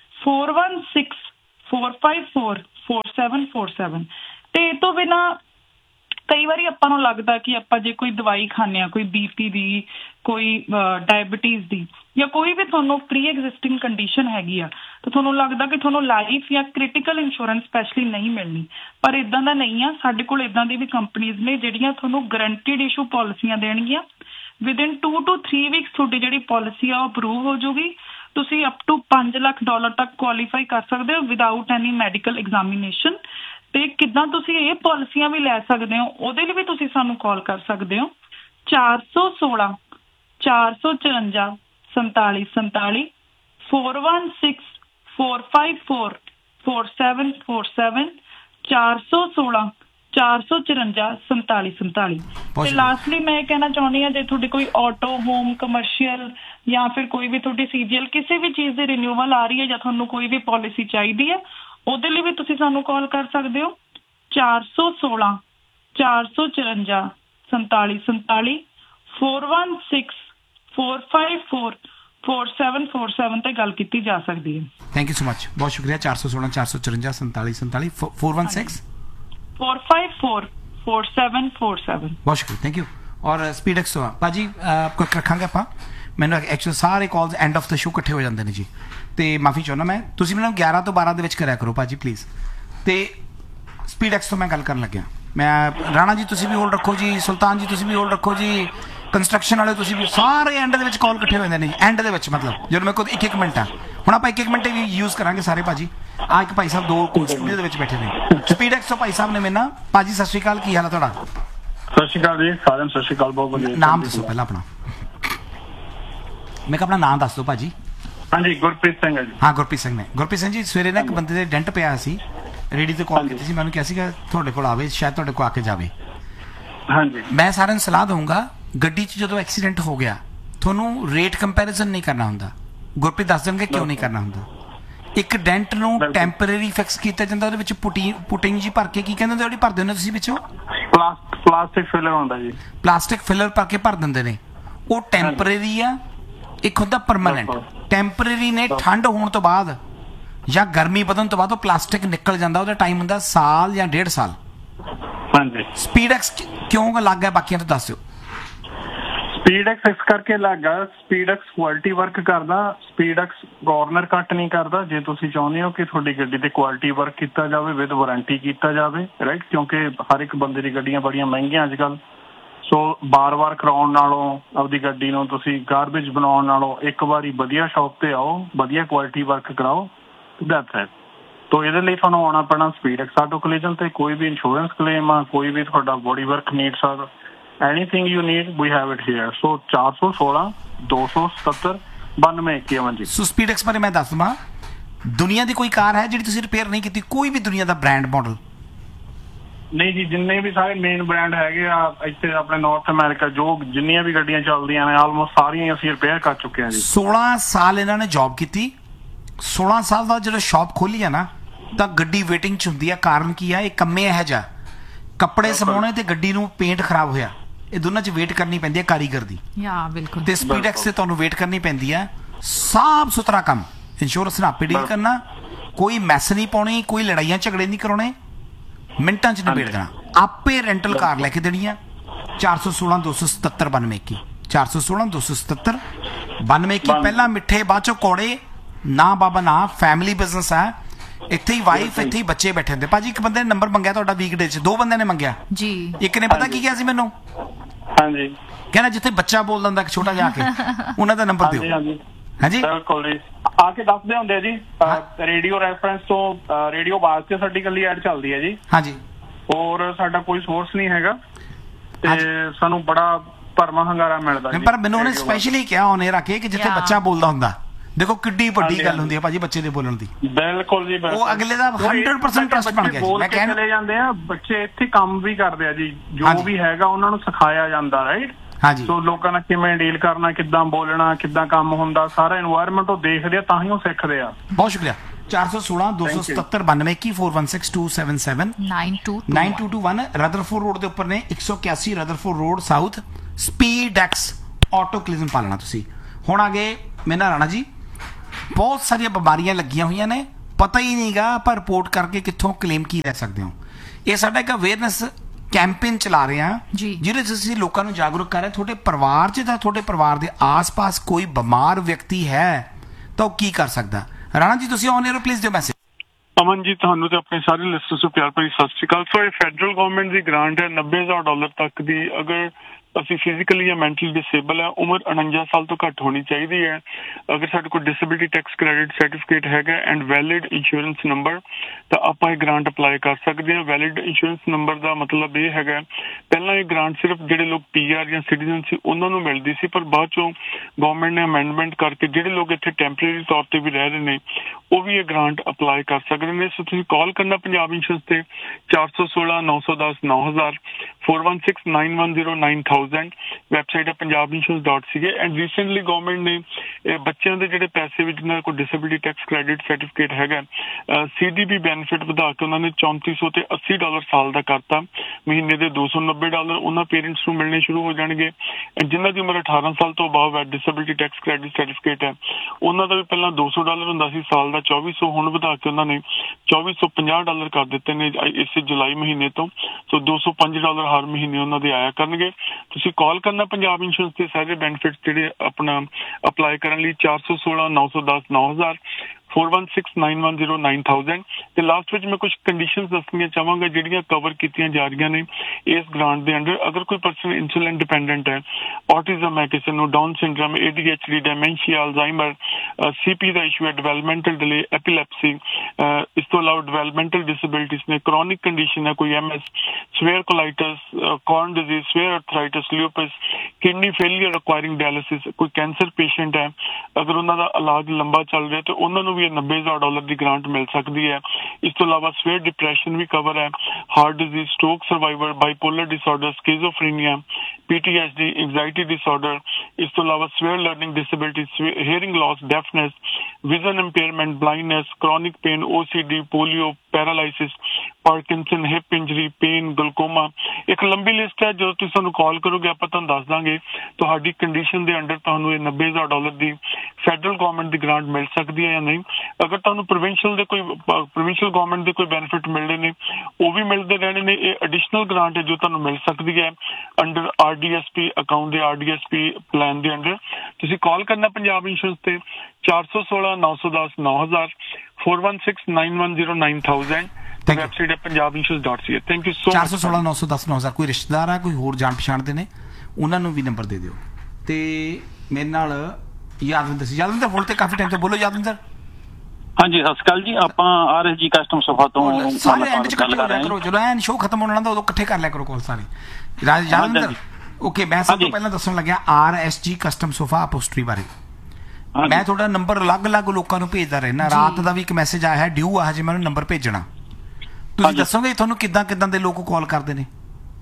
416 454 4747। ਤੇ ਇਹ ਤੋਂ ਬਿਨਾਂ ਕਈ ਵਾਰੀ ਆਪਾਂ ਨੂੰ ਲੱਗਦਾ ਕਿ ਆਪਾਂ ਜੇ ਕੋਈ ਦਵਾਈ ਖਾਂਦੇ ਆ, ਕੋਈ BP ਦੀ, ਕੋਈ ਡਾਇਬਟੀਜ਼ ਦੀ, ਜਾਂ ਕੋਈ ਵੀ ਤੁਹਾਨੂੰ ਪ੍ਰੀ ਐਗਜ਼ਿਸਟਿੰਗ ਕੰਡੀਸ਼ਨ ਹੈਗੀ ਆ, ਤਾਂ ਤੁਹਾਨੂੰ ਲੱਗਦਾ ਕਿ ਤੁਹਾਨੂੰ ਲਾਈਫ ਜਾਂ ਕ੍ਰਿਟੀਕਲ ਇੰਸ਼ੋਰੈਂਸ ਸਪੈਸ਼ਲੀ ਨਹੀਂ ਮਿਲਣੀ। ਪਰ ਇਦਾਂ ਦਾ ਨਹੀਂ ਆ, ਸਾਡੇ ਕੋਲ ਇਦਾਂ ਦੀ ਵੀ ਕੰਪਨੀਆਂ ਨੇ ਜਿਹੜੀਆਂ ਤੁਹਾਨੂੰ guaranteed issue ਪਾਲਿਸੀਆਂ ਦੇਣਗੀਆਂ। Within 2 to 3 weeks ਤੁਹਾਡੀ ਜਿਹੜੀ ਪਾਲਿਸੀ ਆ ਉਹ ਅਪਰੂਵ ਹੋ ਜਾਊਗੀ। ਤੁਸੀਂ ਅਪ ਟੂ $5 ਲੱਖ ਤੱਕ ਕੁਆਲੀਫਾਈ ਕਰ ਸਕਦੇ ਹੋ ਵਿਦਆਊਟ ਐਨੀ ਮੈਡੀਕਲ ਐਗਜ਼ਾਮੀਨੇਸ਼ਨ। ਤੇ ਕਿੱਦਾਂ ਤੁਸੀਂ ਇਹ ਪਾਲਿਸੀਆਂ ਵੀ ਲੈ ਸਕਦੇ ਹੋ, ਉਹਦੇ ਲਈ ਵੀ ਤੁਸੀਂ ਸਾਨੂੰ ਕਾਲ ਕਰ ਸਕਦੇ ਹੋ 416 454 47 47 416 454 4747 416 454 47 47। ਤੇ ਲਾਸਟਲੀ ਮੈਂ ਇਹ ਕਹਿਣਾ ਚਾਹੁੰਦੀ ਹਾਂ, ਜੇ ਤੁਹਾਡੀ ਕੋਈ ਆਟੋ, ਹੋਮ, ਕਮਰਸ਼ੀਅਲ ਜਾਂ ਫਿਰ ਕੋਈ ਵੀ ਤੁਹਾਡੀ CGL ਕਿਸੇ ਵੀ ਚੀਜ਼ ਦੀ ਰਿਨਿਊਵਲ ਆ ਰਹੀ ਹੈ ਜਾਂ ਤੁਹਾਨੂੰ ਕੋਈ ਵੀ ਪਾਲਿਸੀ ਚਾਹੀਦੀ ਹੈ, ਉਹਦੇ ਲਈ ਵੀ ਤੁਸੀਂ ਸਾਨੂੰ ਕਾਲ ਕਰ ਸਕਦੇ ਹੋ 416 454 47 47 416 454 4747 ਤੇ ਗੱਲ ਕੀਤੀ ਜਾ ਸਕਦੀ ਹੈ। ਥੈਂਕ ਯੂ ਸੋ ਮਚ, ਬਹੁਤ ਸ਼ੁਕਰੀਆ। 416 454 47 47 416 454 4747। ਬਹੁਤ ਸ਼ੁਕਰੀਆ, ਥੈਂਕ ਯੂ। ਔਰ ਸਪੀਡੈਕਸ ਤੋਂ ਭਾਜੀ ਰੱਖਾਂਗੇ ਆਪਾਂ। ਮੈਨੂੰ ਐਕਚੁਅਲੀ ਸਾਰੇ ਕਾਲਸ ਐਂਡ ਆਫ ਦ ਸ਼ੋ ਇਕੱਠੇ ਹੋ ਜਾਂਦੇ ਨੇ ਜੀ, ਤੇ ਮਾਫੀ ਚਾਹੁੰਦਾ ਮੈਂ। ਤੁਸੀਂ ਮੈਨੂੰ 11 ਤੋਂ 12 ਦੇ ਵਿੱਚ ਕਰਿਆ ਕਰੋ ਭਾਜੀ ਪਲੀਜ਼। ਤੇ ਸਪੀਡੈਕਸ ਤੋਂ ਮੈਂ ਗੱਲ ਕਰਨ ਲੱਗਿਆ। ਮੈਂ ਰਾਣਾ ਜੀ ਤੁਸੀਂ ਵੀ ਹੋਲਡ ਰੱਖੋ ਜੀ, ਸੁਲਤਾਨ ਜੀ ਤੁਸੀਂ ਵੀ ਹੋਲਡ ਰੱਖੋ ਜੀ, ਕੰਸਟਰਕਸ਼ਨ ਵਾਲੇ ਤੁਸੀਂ ਵੀ, ਸਾਰੇ ਐਂਡ ਦੇ ਵਿੱਚ ਕਾਲ ਇਕੱਠੇ ਹੋ ਜਾਂਦੇ ਨੇ ਜੀ। ਐਂਡ ਦੇ ਵਿੱਚ ਮਤਲਬ ਜਦੋਂ ਮੇਰੇ ਕੋਲ 1 ਮਿੰਟ ਆ, ਹੁਣ ਆਪਾਂ 1 ਮਿੰਟ ਵੀ ਯੂਜ਼ ਕਰਾਂਗੇ ਸਾਰੇ ਭਾਜੀ। ਆ ਇੱਕ ਭਾਈ ਸਾਹਿਬ 2 ਸਟੂਡੀਓ ਦੇ ਵਿੱਚ ਬੈਠੇ ਨੇ ਸਪੀਡੈਕਸ ਤੋਂ। ਭਾਈ ਸਾਹਿਬ ਨੇ ਮੇਰੇ ਨਾਲ, ਭਾਜੀ ਸਤਿ ਸ਼੍ਰੀ ਅਕਾਲ, ਕੀ ਹਾਲ ਹੈ ਤੁਹਾਡਾ? ਸਤਿ ਸ਼੍ਰੀ ਅਕਾਲ ਜੀ, ਸਾਰਿਆਂ ਨੂੰ ਸਤਿ ਸ਼੍ਰੀ ਅਕਾਲ। ਬਹੁਤ ਵਧੀਆ। ਨਾਮ ਦੱਸੋ ਪਹਿਲਾਂ ਆਪਣਾ। ਮੈਂ ਕਿਹਾ ਆਪਣਾ ਨਾਮ ਦੱਸ ਦਿਓ ਭਾਜੀ। ਹਾਂਜੀ, ਗੁਰਪ੍ਰੀਤ ਸਿੰਘ ਹੈ ਜੀ। ਹਾਂ ਗੁਰਪ੍ਰੀਤ ਸਿੰਘ ਨੇ। ਗੁਰਪ੍ਰੀਤ ਸਿੰਘ ਜੀ, ਸਵੇਰੇ ਨਾ ਇੱਕ ਬੰਦੇ ਦੇ ਡੈਂਟ ਪਿਆ ਸੀ, ਰੇਡੀ ਤੇ ਕਾਲ ਕੀਤੀ ਸੀ, ਮੈਨੂੰ ਕਿਹਾ ਸੀਗਾ ਤੁਹਾਡੇ ਕੋਲ ਆਵੇ, ਸ਼ਾਇਦ ਤੁਹਾਡੇ ਕੋਲ ਆ ਕੇ ਜਾਵੇ। ਹਾਂਜੀ, ਮੈਂ ਸਾਰਿਆਂ ਨੂੰ ਸਲਾਹ ਦਊਂਗਾ, ਗੱਡੀ 'ਚ ਜਦੋਂ ਐਕਸੀਡੈਂਟ ਹੋ ਗਿਆ ਤੁਹਾਨੂੰ ਰੇਟ ਕੰਪੈਰੀਜ਼ਨ ਨਹੀਂ ਕਰਨਾ ਹੁੰਦਾ। ਗੁਰਪ੍ਰੀਤ ਦੱਸ ਦੇਣਗੇ ਕਿਉਂ ਨਹੀਂ ਕਰਨਾ ਹੁੰਦਾ। ਇੱਕ ਡੈਂਟ ਨੂੰ ਟੈਂਪਰੇਰੀ ਫਿਕਸ ਕੀਤਾ ਜਾਂਦਾ, ਉਹਦੇ ਵਿੱਚ ਪੁਟਿੰਗ ਜੀ ਭਰ ਕੇ, ਕੀ ਕਹਿੰਦੇ ਜਿਹੜੀ ਭਰਦੇ ਹੁੰਦੇ ਤੁਸੀਂ ਵਿੱਚੋਂ? ਪਲਾਸਟਿਕ ਫਿਲਰ ਹੁੰਦਾ ਜੀ। ਪਲਾਸਟਿਕ ਫਿਲਰ ਭਰ ਕੇ ਭਰ ਦਿੰਦੇ ਨੇ। ਉਹ ਟੈਂਪਰੇਰੀ ਆ, ਇੱਕ ਹੁੰਦਾ ਪਰਮਾਨੈਂਟ। ਟੈਂਪਰੇਰੀ ਨੇ ਠੰਡ ਹੋਣ ਤੋਂ ਬਾਅਦ ਜਾਂ ਗਰਮੀ ਵਧਣ ਤੋਂ ਬਾਅਦ ਉਹ ਪਲਾਸਟਿਕ ਨਿਕਲ ਜਾਂਦਾ, ਉਹਦਾ ਟਾਈਮ ਹੁੰਦਾ ਸਾਲ ਜਾਂ 1.5 ਸਾਲ। ਹਾਂਜੀ, ਸਪੀਡੈਕਸ ਕਿਉਂ ਲੱਗ ਗਿਆ ਬਾਕੀਆਂ ਤੋਂ ਦੱਸਿਓ। ਸਪੀਡੈਕਸ ਇਸ ਕਰਕੇ ਲੱਗਾ, ਸਪੀਡੈਕਸ ਕੁਆਲਿਟੀ ਵਰਕ ਕਰਦਾ, ਸਪੀਡੈਕਸ ਕਾਰਨਰ ਕੱਟ ਨਹੀਂ ਕਰਦਾ। ਜੇ ਤੁਸੀਂ ਚਾਹੁੰਦੇ ਹੋ ਕਿ ਤੁਹਾਡੀ ਗੱਡੀ ਤੇ ਕੁਆਲਿਟੀ ਵਰਕ ਕੀਤਾ ਜਾਵੇ, ਵਿਦ ਵਾਰੰਟੀ ਕੀਤਾ ਜਾਵੇ, ਰਾਈਟ, ਕਿਉਂਕਿ ਹਰ ਇੱਕ ਬੰਦੇ ਦੀ ਗੱਡੀਆਂ ਬੜੀਆਂ ਮਹਿੰਗੀਆਂ ਅੱਜ ਕੱਲ੍ਹ। ਸੋ ਬਾਰ-ਬਾਰ ਕਰਾਉਣ ਨਾਲੋਂ, ਆਪਦੀ ਗੱਡੀ ਨੂੰ ਤੁਸੀਂ ਗਾਰਬੇਜ ਬਣਾਉਣ ਨਾਲੋਂ ਇੱਕ ਵਾਰੀ ਵਧੀਆ ਸ਼ੌਪ ਤੇ ਆਓ, ਵਧੀਆ ਕੁਆਲਿਟੀ ਵਰਕ ਕਰਾਓ, ਦੈਟਸ ਇਟ। ਤੋ ਇਹਦੇ ਲਈ ਤੁਹਾਨੂੰ ਆਉਣਾ ਪੈਣਾ ਸਪੀਡੈਕਸ ਆਟੋ ਕੋਲੀਜਨ ਤੇ। ਕੋਈ ਵੀ ਇੰਸ਼ੋਰੈਂਸ ਕਲੇਮ ਆ, ਕੋਈ ਵੀ ਤੁਹਾਡਾ ਬੋਡੀ ਵਰਕ ਨੀਡਸ ਆ, anything you need, we have it here. So 416 277 9251 ਜੀ। ਸੋ ਸਪੀਡੈਕਸ ਬਾਰੇ ਮੈਂ ਦੱਸ ਦਵਾਂ, ਦੁਨੀਆ ਦੀ ਕੋਈ ਕਾਰ ਹੈ ਜਿਹੜੀ ਤੁਸੀਂ ਰਿਪੇਅਰ ਨਹੀਂ ਕੀਤੀ? ਕੋਈ ਵੀ ਦੁਨੀਆ ਦਾ ਬ੍ਰਾਂਡ ਮਾਡਲ ਨਹੀਂ ਜੀ, ਜਿੰਨੇ ਵੀ ਸਾਰੇ ਮੇਨ ਬ੍ਰਾਂਡ ਹੈਗੇ ਆ ਇੱਥੇ ਆਪਣੇ ਨਾਰਥ ਅਮਰੀਕਾ, ਜੋ ਜਿੰਨੀਆਂ ਵੀ ਗੱਡੀਆਂ ਚੱਲਦੀਆਂ ਨੇ ਆਲਮੋਸਟ ਸਾਰੀਆਂ ਅਸੀਂ ਰਿਪੇਅਰ ਕਰ ਚੁੱਕੇ ਹਾਂ ਜੀ। 16 ਸਾਲ ਇਹਨਾਂ ਨੇ ਜੌਬ ਕੀਤੀ। 16 ਸਾਲ ਬਾਅਦ ਜਦੋਂ ਸ਼ਾਪ ਖੋਲੀ ਆ ਨਾ, ਤਾਂ ਗੱਡੀ ਵੇਟਿੰਗ 'ਚ ਹੁੰਦੀ ਆ। ਕਾਰਨ ਕੀ ਆ? ਇਹ ਕੰਮੇ ਇਹੋ ਜਿਹਾ, ਕੱਪੜੇ ਸਮਾਉਣੇ ਤੇ ਗੱਡੀ ਨੂੰ ਪੇਂਟ ਖਰਾਬ ਹੋਇਆ, ਇਹ ਦੋਨਾਂ 'ਚ ਵੇਟ ਕਰਨੀ ਪੈਂਦੀ ਹੈ ਕਾਰੀਗਰ ਦੀ। ਬਿਲਕੁਲ। ਤੇ ਸਪੀਡੈਕਸ ਤੇ ਤੁਹਾਨੂੰ ਵੇਟ ਕਰਨੀ ਪੈਂਦੀ ਹੈ। ਸਾਫ ਸੁਥਰਾ ਕੰਮ, ਇੰਸ਼ੋਰੈਂਸ ਨਾਲ ਆਪੇ ਡੀਲ ਕਰਨਾ, ਕੋਈ ਮੈਸ ਨਹੀਂ ਪਾਉਣੀ, ਕੋਈ ਲੜਾਈਆਂ ਝਗੜੇ ਨਹੀਂ ਕਰਾਉਣੇ, ਮਿੰਟਾਂ 'ਚ ਨਿਬੇੜ ਦੇਣਾ। ਆਪੇ ਰੈਂਟਲ ਕਾਰ ਲੈ ਕੇ ਦੇਣੀ ਆ। 416 277 9221 416 277 9221। ਪਹਿਲਾਂ ਮਿੱਠੇ, ਬਾਅਦ ਚੋਂ ਕੌੜੇ। ਨਾ ਬਾਬਾ ਨਾ, ਫੈਮਿਲੀ ਬਿਜ਼ਨਸ ਹੈ। ਇੱਥੇ ਹੀ ਵਾਈਫ, ਇੱਥੇ ਹੀ ਬੱਚੇ ਬੈਠੇ ਹੁੰਦੇ। ਭਾਜੀ ਇੱਕ ਬੰਦੇ ਨੇ ਨੰਬਰ ਮੰਗਿਆ ਤੁਹਾਡਾ ਵੀਕਡੇ 'ਚ, 2 ਬੰਦਿਆਂ ਨੇ ਮੰਗਿਆ ਜੀ। ਇੱਕ ਨੇ ਪਤਾ ਕੀ ਕਿਹਾ ਸੀ ਮੈਨੂੰ? ਹਾਂਜੀ, ਕਹਿੰਦਾ ਜਿੱਥੇ ਬੱਚਾ ਬੋਲ ਦਿੰਦਾ ਛੋਟਾ ਜਾ ਕੇ, ਉਹਨਾਂ ਦਾ ਨੰਬਰ ਦਿਓ। ਹਾਂਜੀ ਬਿਲਕੁਲ ਜੀ, ਆ ਕੇ ਦੱਸਦੇ ਹੁੰਦੇ ਜੀ। ਰੇਡੀਓ ਰੈਫਰੈਂਸ ਤੋਂ, ਰੇਡੀਓ ਬਾਅਦ ਚ ਸਾਡੀ ਇਕੱਲੀ ਐਡ ਚੱਲਦੀ ਹੈ ਜੀ। ਹਾਂਜੀ, ਹੋਰ ਸਾਡਾ ਕੋਈ ਸੋਰਸ ਨਹੀਂ ਹੈਗਾ ਤੇ ਸਾਨੂੰ ਬੜਾ ਭਰਮਾ ਹੰਗਾਰਾ ਮਿਲਦਾ ਜੀ। ਪਰ ਮੈਨੂੰ ਉਹਨੇ ਸਪੈਸ਼ਲੀ ਕਿਹਾ ਉਹਨੇ ਰੱਖੇ ਕਿ ਜਿੱਥੇ ਬੱਚਾ ਬੋਲਦਾ ਹੁੰਦਾ। ਦੇਖੋ ਕਿੱਡੀ ਵੱਡੀ ਗੱਲ ਹੁੰਦੀ ਹੈ ਭਾਜੀ ਬੱਚੇ ਦੇ ਬੋਲਣ ਦੀ। ਬਿਲਕੁਲ ਜੀ, ਉਹ ਅਗਲੇ ਦਾ 100% ਟਰਸਟ ਬਣ ਗਿਆ। ਮੈਂ ਕਹਿੰਦਾ ਚਲੇ ਜਾਂਦੇ ਆ ਬੱਚੇ, ਇੱਥੇ ਕੰਮ ਵੀ ਕਰਦੇ ਆ ਜੀ, ਜੋ ਵੀ ਹੈਗਾ ਉਹਨਾਂ ਨੂੰ ਸਿਖਾਇਆ ਜਾਂਦਾ, ਰਾਈਟ। ਹਾਂਜੀ। ਸੋ ਲੋਕਾਂ ਨਾਲ ਕਿਵੇਂ ਡੀਲ ਕਰਨਾ, ਕਿੱਦਾਂ ਬੋਲਣਾ, ਕਿੱਦਾਂ ਕੰਮ ਹੁੰਦਾ, ਸਾਰਾ এনवायरमेंट ਉਹ ਦੇਖਦੇ ਆ, ਤਾਂ ਹੀ ਉਹ ਸਿੱਖਦੇ ਆ। ਬਹੁਤ ਸ਼ੁਕਰੀਆ। 416 277 92 416 277 9221 ਰਦਰਫੋਰਡ ਰੋਡ ਦੇ ਉੱਪਰ ਨੇ, 181 ਰਦਰਫੋਰਡ ਰੋਡ ਸਾਊਥ, ਸਪੀਡੈਕਸ ਆਟੋ ਕਲਿਜ਼ਮ ਪਾਲਣਾ। ਤੁਸੀਂ ਹੁਣ ਆਗੇ ਮੇਨਾ ਰਾਣਾ ਜੀ, ਬਹੁਤ ਸਾਰੀਆਂ ਬਿਮਾਰੀਆਂ ਲੱਗੀਆਂ ਹੋਈਆਂ ਨੇ, ਪਤਾ ਹੀ ਨਹੀਂਗਾ ਆਪਾਂ ਰਿਪੋਰਟ ਕਰਕੇ ਕਿੱਥੋਂ ਕਲੇਮ ਕੀ ਲੈ ਸਕਦੇ ਹੋ। ਇਹ ਸਾਡਾ ਇੱਕ ਅਵੇਅਰਨੈਸ ਕੈਂਪੇਨ ਚਲਾ ਰਹੇ ਹਾਂ ਜਿਹਦੇ 'ਚ ਅਸੀਂ ਲੋਕਾਂ ਨੂੰ ਜਾਗਰੂਕ ਕਰ ਰਹੇ। ਤੁਹਾਡੇ ਪਰਿਵਾਰ 'ਚ ਜਾਂ ਤੁਹਾਡੇ ਪਰਿਵਾਰ ਦੇ ਆਸ-ਪਾਸ ਕੋਈ ਬਿਮਾਰ ਵਿਅਕਤੀ ਹੈ ਤਾਂ ਉਹ ਕੀ ਕਰ ਸਕਦਾ? ਰਾਣਾ ਜੀ ਤੁਸੀਂ ਔਨ 에ਅਰ ਪਲੀਜ਼ ਦਿਓ ਮੈਸੇਜ। ਅਮਨ ਜੀ, ਤੁਹਾਨੂੰ ਤੇ ਆਪਣੇ ਸਾਰੇ ਲਿਸਨਰਸ ਨੂੰ ਪਿਆਰ ਭਰੀ ਸਤਿ ਸ਼੍ਰੀ ਅਕਾਲ। ਸੋ ਇਹ ਫੈਡਰਲ ਗਵਰਨਮੈਂਟ ਦੀ ਗ੍ਰਾਂਟ ਹੈ $90,000 ਤੱਕ ਦੀ। ਅਗਰ ਅਸੀਂ ਫਿਜ਼ੀਕਲੀ ਜਾਂ ਮੈਂਟਲੀ ਡਿਸੇਬਲ ਹੈ, ਉਮਰ 49 ਸਾਲ ਤੋਂ ਘੱਟ ਹੋਣੀ ਚਾਹੀਦੀ ਹੈ, ਅਗਰ ਸਾਡੇ ਕੋਲ ਡਿਸੇਬਿਲਿਟੀ ਟੈਕਸ ਕ੍ਰੈਡਿਟ ਸਰਟੀਫਿਕੇਟ ਹੈਗਾ ਐਂਡ ਵੈਲਿਡ ਇੰਸ਼ੋਰੈਂਸ ਨੰਬਰ, ਤਾਂ ਆਪਾਂ ਇਹ ਗ੍ਰਾਂਟ ਅਪਲਾਈ ਕਰ ਸਕਦੇ ਹਾਂ। ਵੈਲਿਡ ਇੰਸ਼ੋਰੈਂਸ ਨੰਬਰ ਦਾ ਮਤਲਬ ਇਹ ਹੈਗਾ, ਪਹਿਲਾਂ ਇਹ ਗ੍ਰਾਂਟ ਸਿਰਫ ਜਿਹੜੇ ਲੋਕ PR ਜਾਂ ਸਿਟੀਜ਼ਨ ਸੀ ਉਹਨਾਂ ਨੂੰ ਮਿਲਦੀ ਸੀ, ਪਰ ਬਾਅਦ ਚੋਂ ਗਵਰਨਮੈਂਟ ਨੇ ਅਮੈਂਡਮੈਂਟ ਕਰਕੇ ਜਿਹੜੇ ਲੋਕ ਇੱਥੇ ਟੈਂਪਰੇਰੀ ਤੌਰ ਤੇ ਵੀ ਰਹਿ ਰਹੇ ਨੇ ਉਹ ਵੀ ਇਹ ਗ੍ਰਾਂਟ ਅਪਲਾਈ ਕਰ ਸਕਦੇ ਨੇ। ਸੋ ਤੁਸੀਂ ਕਾਲ ਕਰਨਾ ਪੰਜਾਬ ਇੰਸ਼ੋਰੈਂਸ ਤੇ 416 910 9000 416 910 9000। ਵੈਬਸਾਈਟ ਹੈ punjabinsurance.ca ਐਂਡ ਰੀਸੈਂਟਲੀ ਗਵਰਨਮੈਂਟ ਨੇ ਬੱਚਿਆਂ ਦੇ ਜਿਹੜੇ ਪੈਸੇ ਵਿੱਚ ਜਿਹਨਾਂ ਕੋਲ ਡਿਸੇਬਿਲਿਟੀ ਟੈਕਸ ਕ੍ਰੈਡਿਟ ਸਰਟੀਫਿਕੇਟ ਹੈਗਾ, CDB ਬੈਨੀਫਿਟ ਵਧਾ ਕੇ ਉਹਨਾਂ ਨੇ $3400 ਤੇ $80 ਸਾਲ ਦਾ ਕਰਤਾ। ਮਹੀਨੇ ਦੇ $290 ਉਹਨਾਂ ਪੇਰੈਂਟਸ ਨੂੰ ਮਿਲਣੇ ਸ਼ੁਰੂ ਹੋ ਜਾਣਗੇ। ਜਿਨ੍ਹਾਂ ਦੀ ਉਮਰ 18 ਸਾਲ ਤੋਂ ਅਬਾਵ ਹੈ, ਡਿਸੇਬਿਲਿਟੀ ਟੈਕਸ ਕ੍ਰੈਡਿਟ ਸਰਟੀਫਿਕੇਟ ਹੈ, ਉਹਨਾਂ ਦਾ ਵੀ ਪਹਿਲਾਂ $200 ਹੁੰਦਾ ਸੀ ਸਾਲ ਦਾ, 2400 ਹੁਣ ਵਧਾ ਕੇ ਉਹਨਾਂ ਨੇ $2450 ਕਰ ਦਿੱਤੇ ਨੇ ਇਸੇ ਜੁਲਾਈ ਮਹੀਨੇ ਤੋਂ। ਸੋ $205 ਹਰ ਮਹੀਨੇ ਉਹਨਾਂ ਦੇ ਆਇਆ ਕਰਨਗੇ। ਤੁਸੀਂ ਕਾਲ ਕਰਨਾ ਪੰਜਾਬ ਇੰਸ਼ੋਰੈਂਸ ਦੇ ਸਾਰੇ ਬੈਨੀਫਿਟਸ ਜਿਹੜੇ ਆਪਣਾ ਅਪਲਾਈ ਕਰਨ ਲਈ 416 910 9000 416 910 9000। ਤੇ ਲਾਸਟ ਵਿੱਚ ਮੈਂ ਕੁਝ ਕੰਡੀਸ਼ਨਸ ਦੱਸਣੀਆਂ ਚਾਹਾਂਗਾ ਜਿਹੜੀਆਂ ਕਵਰ ਕੀਤੀਆਂ ਜਾ ਰਹੀਆਂ ਨੇ ਇਸ ਗ੍ਰਾਂਟ ਦੇ ਅੰਡਰ। ਅਗਰ ਕੋਈ ਪਰਸਨ ਇਨਸੂਲਿਨ ਡਿਪੈਂਡੈਂਟ ਹੈ, ਆਟਿਜ਼ਮ ਹੈ, ਕਿਸੇ ਨੂੰ down syndrome, ADHD, ਡੈਮੈਂਸ਼ੀਆ, Alzheimer, CP ਦਾ ਇਸ਼ੂ ਹੈ, ਡਿਵੈਲਪਮੈਂਟਲ ਡਿਲੇ, ਐਪੀਲੈਪਸੀ, ਇਸ ਤੋਂ ਇਲਾਵਾ ਡਿਵੈਲਪਮੈਂਟਲ ਡਿਸੇਬਿਲਿਟੀਜ਼ ਨੇ, ਕ੍ਰੋਨਿਕ ਕੰਡੀਸ਼ਨ ਹੈ, ਕੋਈ MS, swear ਕੋਲਾਈਟਸ, corn disease, swear ਅਰਥਰਾਈਟਿਸ, ਲਿਊਪਸ, kidney failure ਰਿਕੁਆਇਰਿੰਗ dialysis, ਕੋਈ ਕੈਂਸਰ ਪੇਸ਼ੈਂਟ ਹੈ, ਅਗਰ ਉਹਨਾਂ ਦਾ ਇਲਾਜ ਲੰਬਾ ਚੱਲ ਰਿਹਾ ਤੇ ਉਹਨਾਂ ਨੂੰ $90,000 ਦੀ ਗ੍ਰਾਂਟ ਮਿਲ ਸਕਦੀ ਹੈ। ਇਸ ਤੋਂ ਇਲਾਵਾ ਸਵੇਅਰ ਡਿਪਰੈਸ਼ਨ ਵੀ ਕਵਰ ਹੈ, heart disease, stroke survivor, bipolar disorder, ਸਕਿਜ਼ੋਫਰੀਨੀਆ, PTSD, anxiety disorder, ਇਸ ਤੋਂ ਇਲਾਵਾ swear learning disability, hearing Las, ਡੈਫਨੈਸ, vision impairment, blindness, chronic pain, OCD, polio, paralysis, Parkinson, hip injury, pain, ਗਲਕੋਮਾ। ਇੱਕ ਲੰਬੀ ਲਿਸਟ ਹੈ। ਜਦੋਂ ਤੁਸੀਂ ਸਾਨੂੰ ਕਾਲ ਕਰੋਗੇ ਆਪਾਂ ਤੁਹਾਨੂੰ ਦੱਸ ਦਾਂਗੇ ਤੁਹਾਡੀ ਕੰਡੀਸ਼ਨ ਦੇ ਅੰਡਰ ਤੁਹਾਨੂੰ ਇਹ $90,000 ਦੀ ਫੈਡਰਲ ਗਵਰਨਮੈਂਟ ਦੀ ਗ੍ਰਾਂਟ ਮਿਲ ਸਕਦੀ ਹੈ ਜਾਂ ਨਹੀਂ। ਅਗਰ ਤੁਹਾਨੂੰ ਪ੍ਰੋਵਿੰਸ਼ੀਅਲ ਗਵਰਨਮੈਂਟ ਦੇ ਕੋਈ ਬੈਨੀਫਿਟ ਮਿਲਦੇ ਨੇ ਉਹ ਵੀ ਮਿਲਦੇ ਰਹਿਣੇ ਨੇ। ਇਹ ਐਡੀਸ਼ਨਲ ਗ੍ਰਾਂਟ ਹੈ ਜੋ ਤੁਹਾਨੂੰ ਮਿਲ ਸਕਦੀ ਹੈ ਅੰਡਰ RDSP ਅਕਾਊਂਟ ਦੇ RDSP ਪਲਾਨ ਦੇ ਅੰਡਰ। ਤੁਸੀਂ ਕਾਲ ਕਰਨਾ ਪੰਜਾਬ ਇੰਸ਼ੋਰੈਂਸ ਤੇ 416 910 9000 416 910 9000। ਵੈਬਸਾਈਟ ਹੈ punjabinsurance.ca। Thank you so much. 416 910 9000। ਕੋਈ ਰਿਸ਼ਤੇਦਾਰ ਆ, ਕੋਈ ਹੋਰ ਜਾਣ ਪਛਾਣ ਦੇ ਨੇ, ਉਹਨਾਂ ਨੂੰ ਵੀ ਨੰਬਰ ਦੇ ਦਿਓ। ਤੇ ਮੇਰੇ ਨਾਲ ਯਾਦਵਿੰਦਰ ਸੀ। ਯਾਦਵਿੰਦਰ ਫੋਨ ਤੇ ਕਾਫੀ ਟਾਈਮ ਤੋਂ ਬੋਲੋ। ਯਾਦਵਿੰਦਰ ਹਾਂਜੀ, ਸਤਿ ਸ਼੍ਰੀ ਅਕਾਲ ਜੀ। ਆਪਾਂ RSG ਕਸਟਮ ਸੋਫਾ ਤੋਂ ਸਾਰੇ ਐਂਡ ਚ ਗੱਲ ਕਰ ਰਹੇ ਹਾਂ। ਜਦੋਂ ਐਨ ਸ਼ੋਅ ਖਤਮ ਹੋਣਾ ਤਾਂ ਉਦੋਂ ਇਕੱਠੇ ਕਰ ਲਿਆ ਕਰੋ ਕੋਲ ਸਾਰੇ। ਯਾਦਵਿੰਦਰ ਓਕੇ, ਮੈਂ ਸਭ ਤੋਂ ਪਹਿਲਾਂ ਦੱਸਣ ਲੱਗਿਆ RSG ਕਸਟਮ ਸੋਫਾ ਅਪੋਸਟਰੀ ਬਾਰੇ। ਮੈਂ ਤੁਹਾਡਾ ਨੰਬਰ ਅਲੱਗ-ਅਲੱਗ ਲੋਕਾਂ ਨੂੰ ਭੇਜਦਾ ਰਹਿਣਾ। ਰਾਤ ਦਾ ਵੀ ਇੱਕ ਮੈਸੇਜ ਆਇਆ ਹੈ, ਡਿਊ ਆ ਹਜੇ ਮੈਨੂੰ ਨੰਬਰ ਭੇਜਣਾ। ਤੁਸੀਂ ਦੱਸੋਗੇ ਤੁਹਾਨੂੰ ਕਿੱਦਾਂ ਦੇ ਲੋਕ ਕਾਲ ਕਰਦੇ ਨੇ?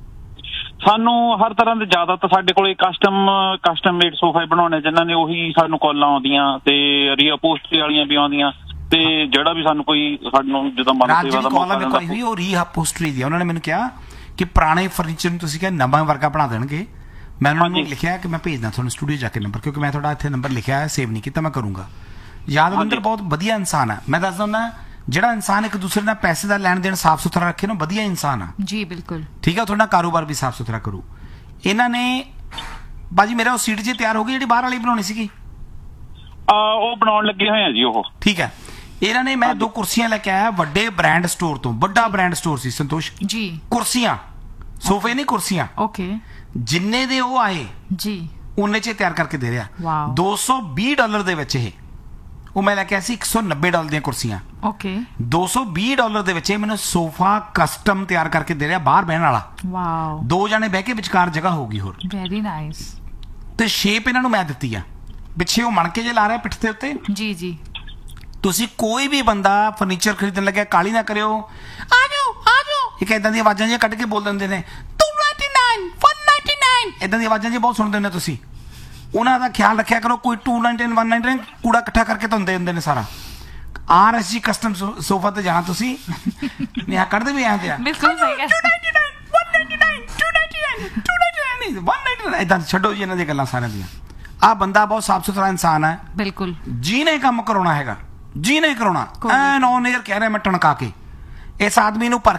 ਸਾਨੂੰ ਹਰ ਤਰ੍ਹਾਂ ਦੇ, ਜ਼ਿਆਦਾ ਤਾਂ ਸਾਡੇ ਕੋਲ ਕਸਟਮ ਮੇਡ ਸੋਫਾ ਬਣਾਉਣੇ ਜਿਨ੍ਹਾਂ ਨੇ ਉਹੀ ਸਾਨੂੰ ਕਾਲਾਂ ਆਉਂਦੀਆਂ ਤੇ ਰੀਅਪੋਸਟਰੀ ਵਾਲੀਆਂ ਵੀ ਆਉਂਦੀਆਂ। ਤੇ ਜਿਹੜਾ ਵੀ ਸਾਨੂੰ ਕੋਈ ਸਾਨੂੰ ਜਦੋਂ ਮਨ ਸੇਵਾ ਦਾ ਮੌਕਾ ਮਿਲਦਾ ਉਹ ਰੀਅਪੋਸਟਰੀ ਦੀ ਉਹਨਾਂ ਨੇ ਮੈਨੂੰ ਕਿਹਾ ਕਿ ਪੁਰਾਣੇ ਫਰਨੀਚਰ ਨੂੰ ਤੁਸੀਂ ਕਿਹਾ ਨਵਾਂ ਵਰਗਾ ਬਣਾ ਦੇਣਗੇ। ਮੈਂ ਉਹਨਾਂ ਨੂੰ ਲਿਖਿਆ ਕਿ ਮੈਂ ਭੇਜਦਾ ਤੁਹਾਨੂੰ ਸਟੂਡੀਓ ਜਾ ਕੇ ਨੰਬਰ, ਕਿਉਂਕਿ ਮੈਂ ਤੁਹਾਡਾ ਇੱਥੇ ਨੰਬਰ ਲਿਖਿਆ ਹੈ, ਸੇਵ ਨਹੀਂ ਕੀਤਾ, ਮੈਂ ਕਰੂੰਗਾ। ਯਾਦਵਿੰਦਰ ਬਹੁਤ ਵਧੀਆ ਇਨਸਾਨ ਹੈ। ਮੈਂ ਦੱਸਦਾ ਹੁੰਦਾ ਜਿਹੜਾ ਇਨਸਾਨ ਇੱਕ ਦੂਸਰੇ ਨਾਲ ਪੈਸੇ ਦਾ ਲੈਣ ਦੇਣ ਸਾਫ਼ ਸੁਥਰਾ ਰੱਖੇ ਨਾ, ਵਧੀਆ ਇਨਸਾਨ ਆ ਜੀ। ਬਿਲਕੁਲ ਠੀਕ ਹੈ। ਤੁਹਾਡਾ ਕਾਰੋਬਾਰ ਵੀ ਸਾਫ਼ ਸੁਥਰਾ ਕਰੂ। ਇਹਨਾਂ ਨੇ ਬਾਜੀ ਮੇਰਾ ਉਹ ਸੀਟ ਜੀ ਤਿਆਰ ਹੋ ਗਈ ਜਿਹੜੀ ਬਾਹਰ ਵਾਲੀ ਬਣਾਉਣੀ ਸੀਗੀ, ਉਹ ਬਣਾਉਣ ਲੱਗੇ ਹੋਏ ਆ ਜੀ ਉਹ। ਠੀਕ ਹੈ। ਇਹਨਾਂ ਨੇ ਮੈਂ 2 ਕੁਰਸੀਆਂ ਲੈ ਕੇ ਆਇਆ ਵੱਡੇ ਬ੍ਰਾਂਡ ਸਟੋਰ ਤੋਂ। ਵੱਡਾ ਬ੍ਰਾਂਡ ਸਟੋਰ ਸੀ ਸੰਤੋਸ਼ ਜੀ। ਕੁਰਸੀਆਂ, ਸੋਫੇ ਨਹੀਂ, ਕੁਰਸੀਆਂ। ਓਕੇ। ਜਿੰਨੇ ਦੇ ਉਹ ਆਏ ਜੀ ਉਹਨੇ ਚ ਤਿਆਰ ਕਰਕੇ ਦੇ ਰਿਹਾ। $220 ਦੇ ਵਿੱਚ ਇਹ ਉਹ ਮੈਂ ਲੈ ਕੇ ਆਇਆ ਸੀ $190 ਦੀਆਂ ਕੁਰਸੀਆਂ। ਓਕੇ। $220 ਦੇ ਵਿੱਚ ਮੈਨੂੰ ਸੋਫਾ ਕਸਟਮ ਤਿਆਰ ਕਰਕੇ ਦੇ ਰਿਹਾ, ਬਾਹਰ ਬਹਿਣ ਵਾਲਾ। ਵਾਓ। 2 ਜਣੇ ਬਹਿ ਕੇ ਵਿਚਕਾਰ ਜਗ੍ਹਾ ਹੋਊਗੀ ਹੋਰ। Very nice. ਤੇ ਸ਼ੇਪ ਇਹਨਾਂ ਨੂੰ ਮੈਂ ਦਿੱਤੀ ਆ। ਪਿੱਛੇ ਉਹ ਮਣਕੇ ਜੇ ਲਾ ਰਿਹਾ ਪਿੱਠ ਦੇ ਉੱਤੇ। ਜੀ ਜੀ। ਤੁਸੀਂ ਕੋਈ ਵੀ ਬੰਦਾ ਫਰਨੀਚਰ ਖਰੀਦਣ ਲੱਗਿਆ ਕਾਲੀ ਨਾ ਕਰਿਓ, ਆਜੋ ਆਜੋ। ਇੱਕ ਏਦਾਂ ਦੀਆਂ ਆਵਾਜ਼ਾਂ ਜਿਹੀਆਂ ਕੱਢ ਕੇ ਬੋਲ ਦਿੰਦੇ ਨੇ 299 199 ਇਦਾਂ ਦੀ ਆਵਾਜ਼ਾਂ ਜੀ ਬਹੁਤ ਸੁਣਦੇ ਹੁੰਦੇ ਤੁਸੀਂ, ਉਹਨਾਂ ਦਾ ਖਿਆਲ ਰੱਖਿਆ ਕਰੋ। ਕੋਈ 299 199 ਕੂੜਾ ਇਕੱਠਾ ਕਰਕੇ ਤੁਹਾਨੂੰ ਦੇ ਦਿੰਦੇ ਨੇ ਸਾਰਾ। RSG ਕਸਟਮ ਸੋਫਾ ਤੇ ਜਾਣਾ ਤੁਸੀਂ, ਨਿਆ ਕੱਢਦੇ ਵੀ ਆਂਦੇ ਆ ਬਿਲਕੁਲ ਸਹੀ ਹੈ। 199 ਇਦਾਂ ਛੱਡੋ ਜੀ ਇਹਨਾਂ ਦੀਆਂ ਗੱਲਾਂ ਸਾਰਿਆਂ ਦੀਆਂ। ਆਹ ਬੰਦਾ ਬਹੁਤ ਸਾਫ ਸੁਥਰਾ ਇਨਸਾਨ ਹੈ, ਬਿਲਕੁਲ ਜੀ ਨੇ ਕੰਮ ਕਰਾਉਣਾ ਹੈਗਾ, ਜੀ ਨਹੀਂ ਕਰਾਉਣਾ। ਐਨ ਔਨ 에ਅਰ ਕਹਿ ਰਿਹਾ ਮੈਂ ਟਣਕਾ ਕੇ, ਇਸ ਆਦਮੀ ਨੂੰ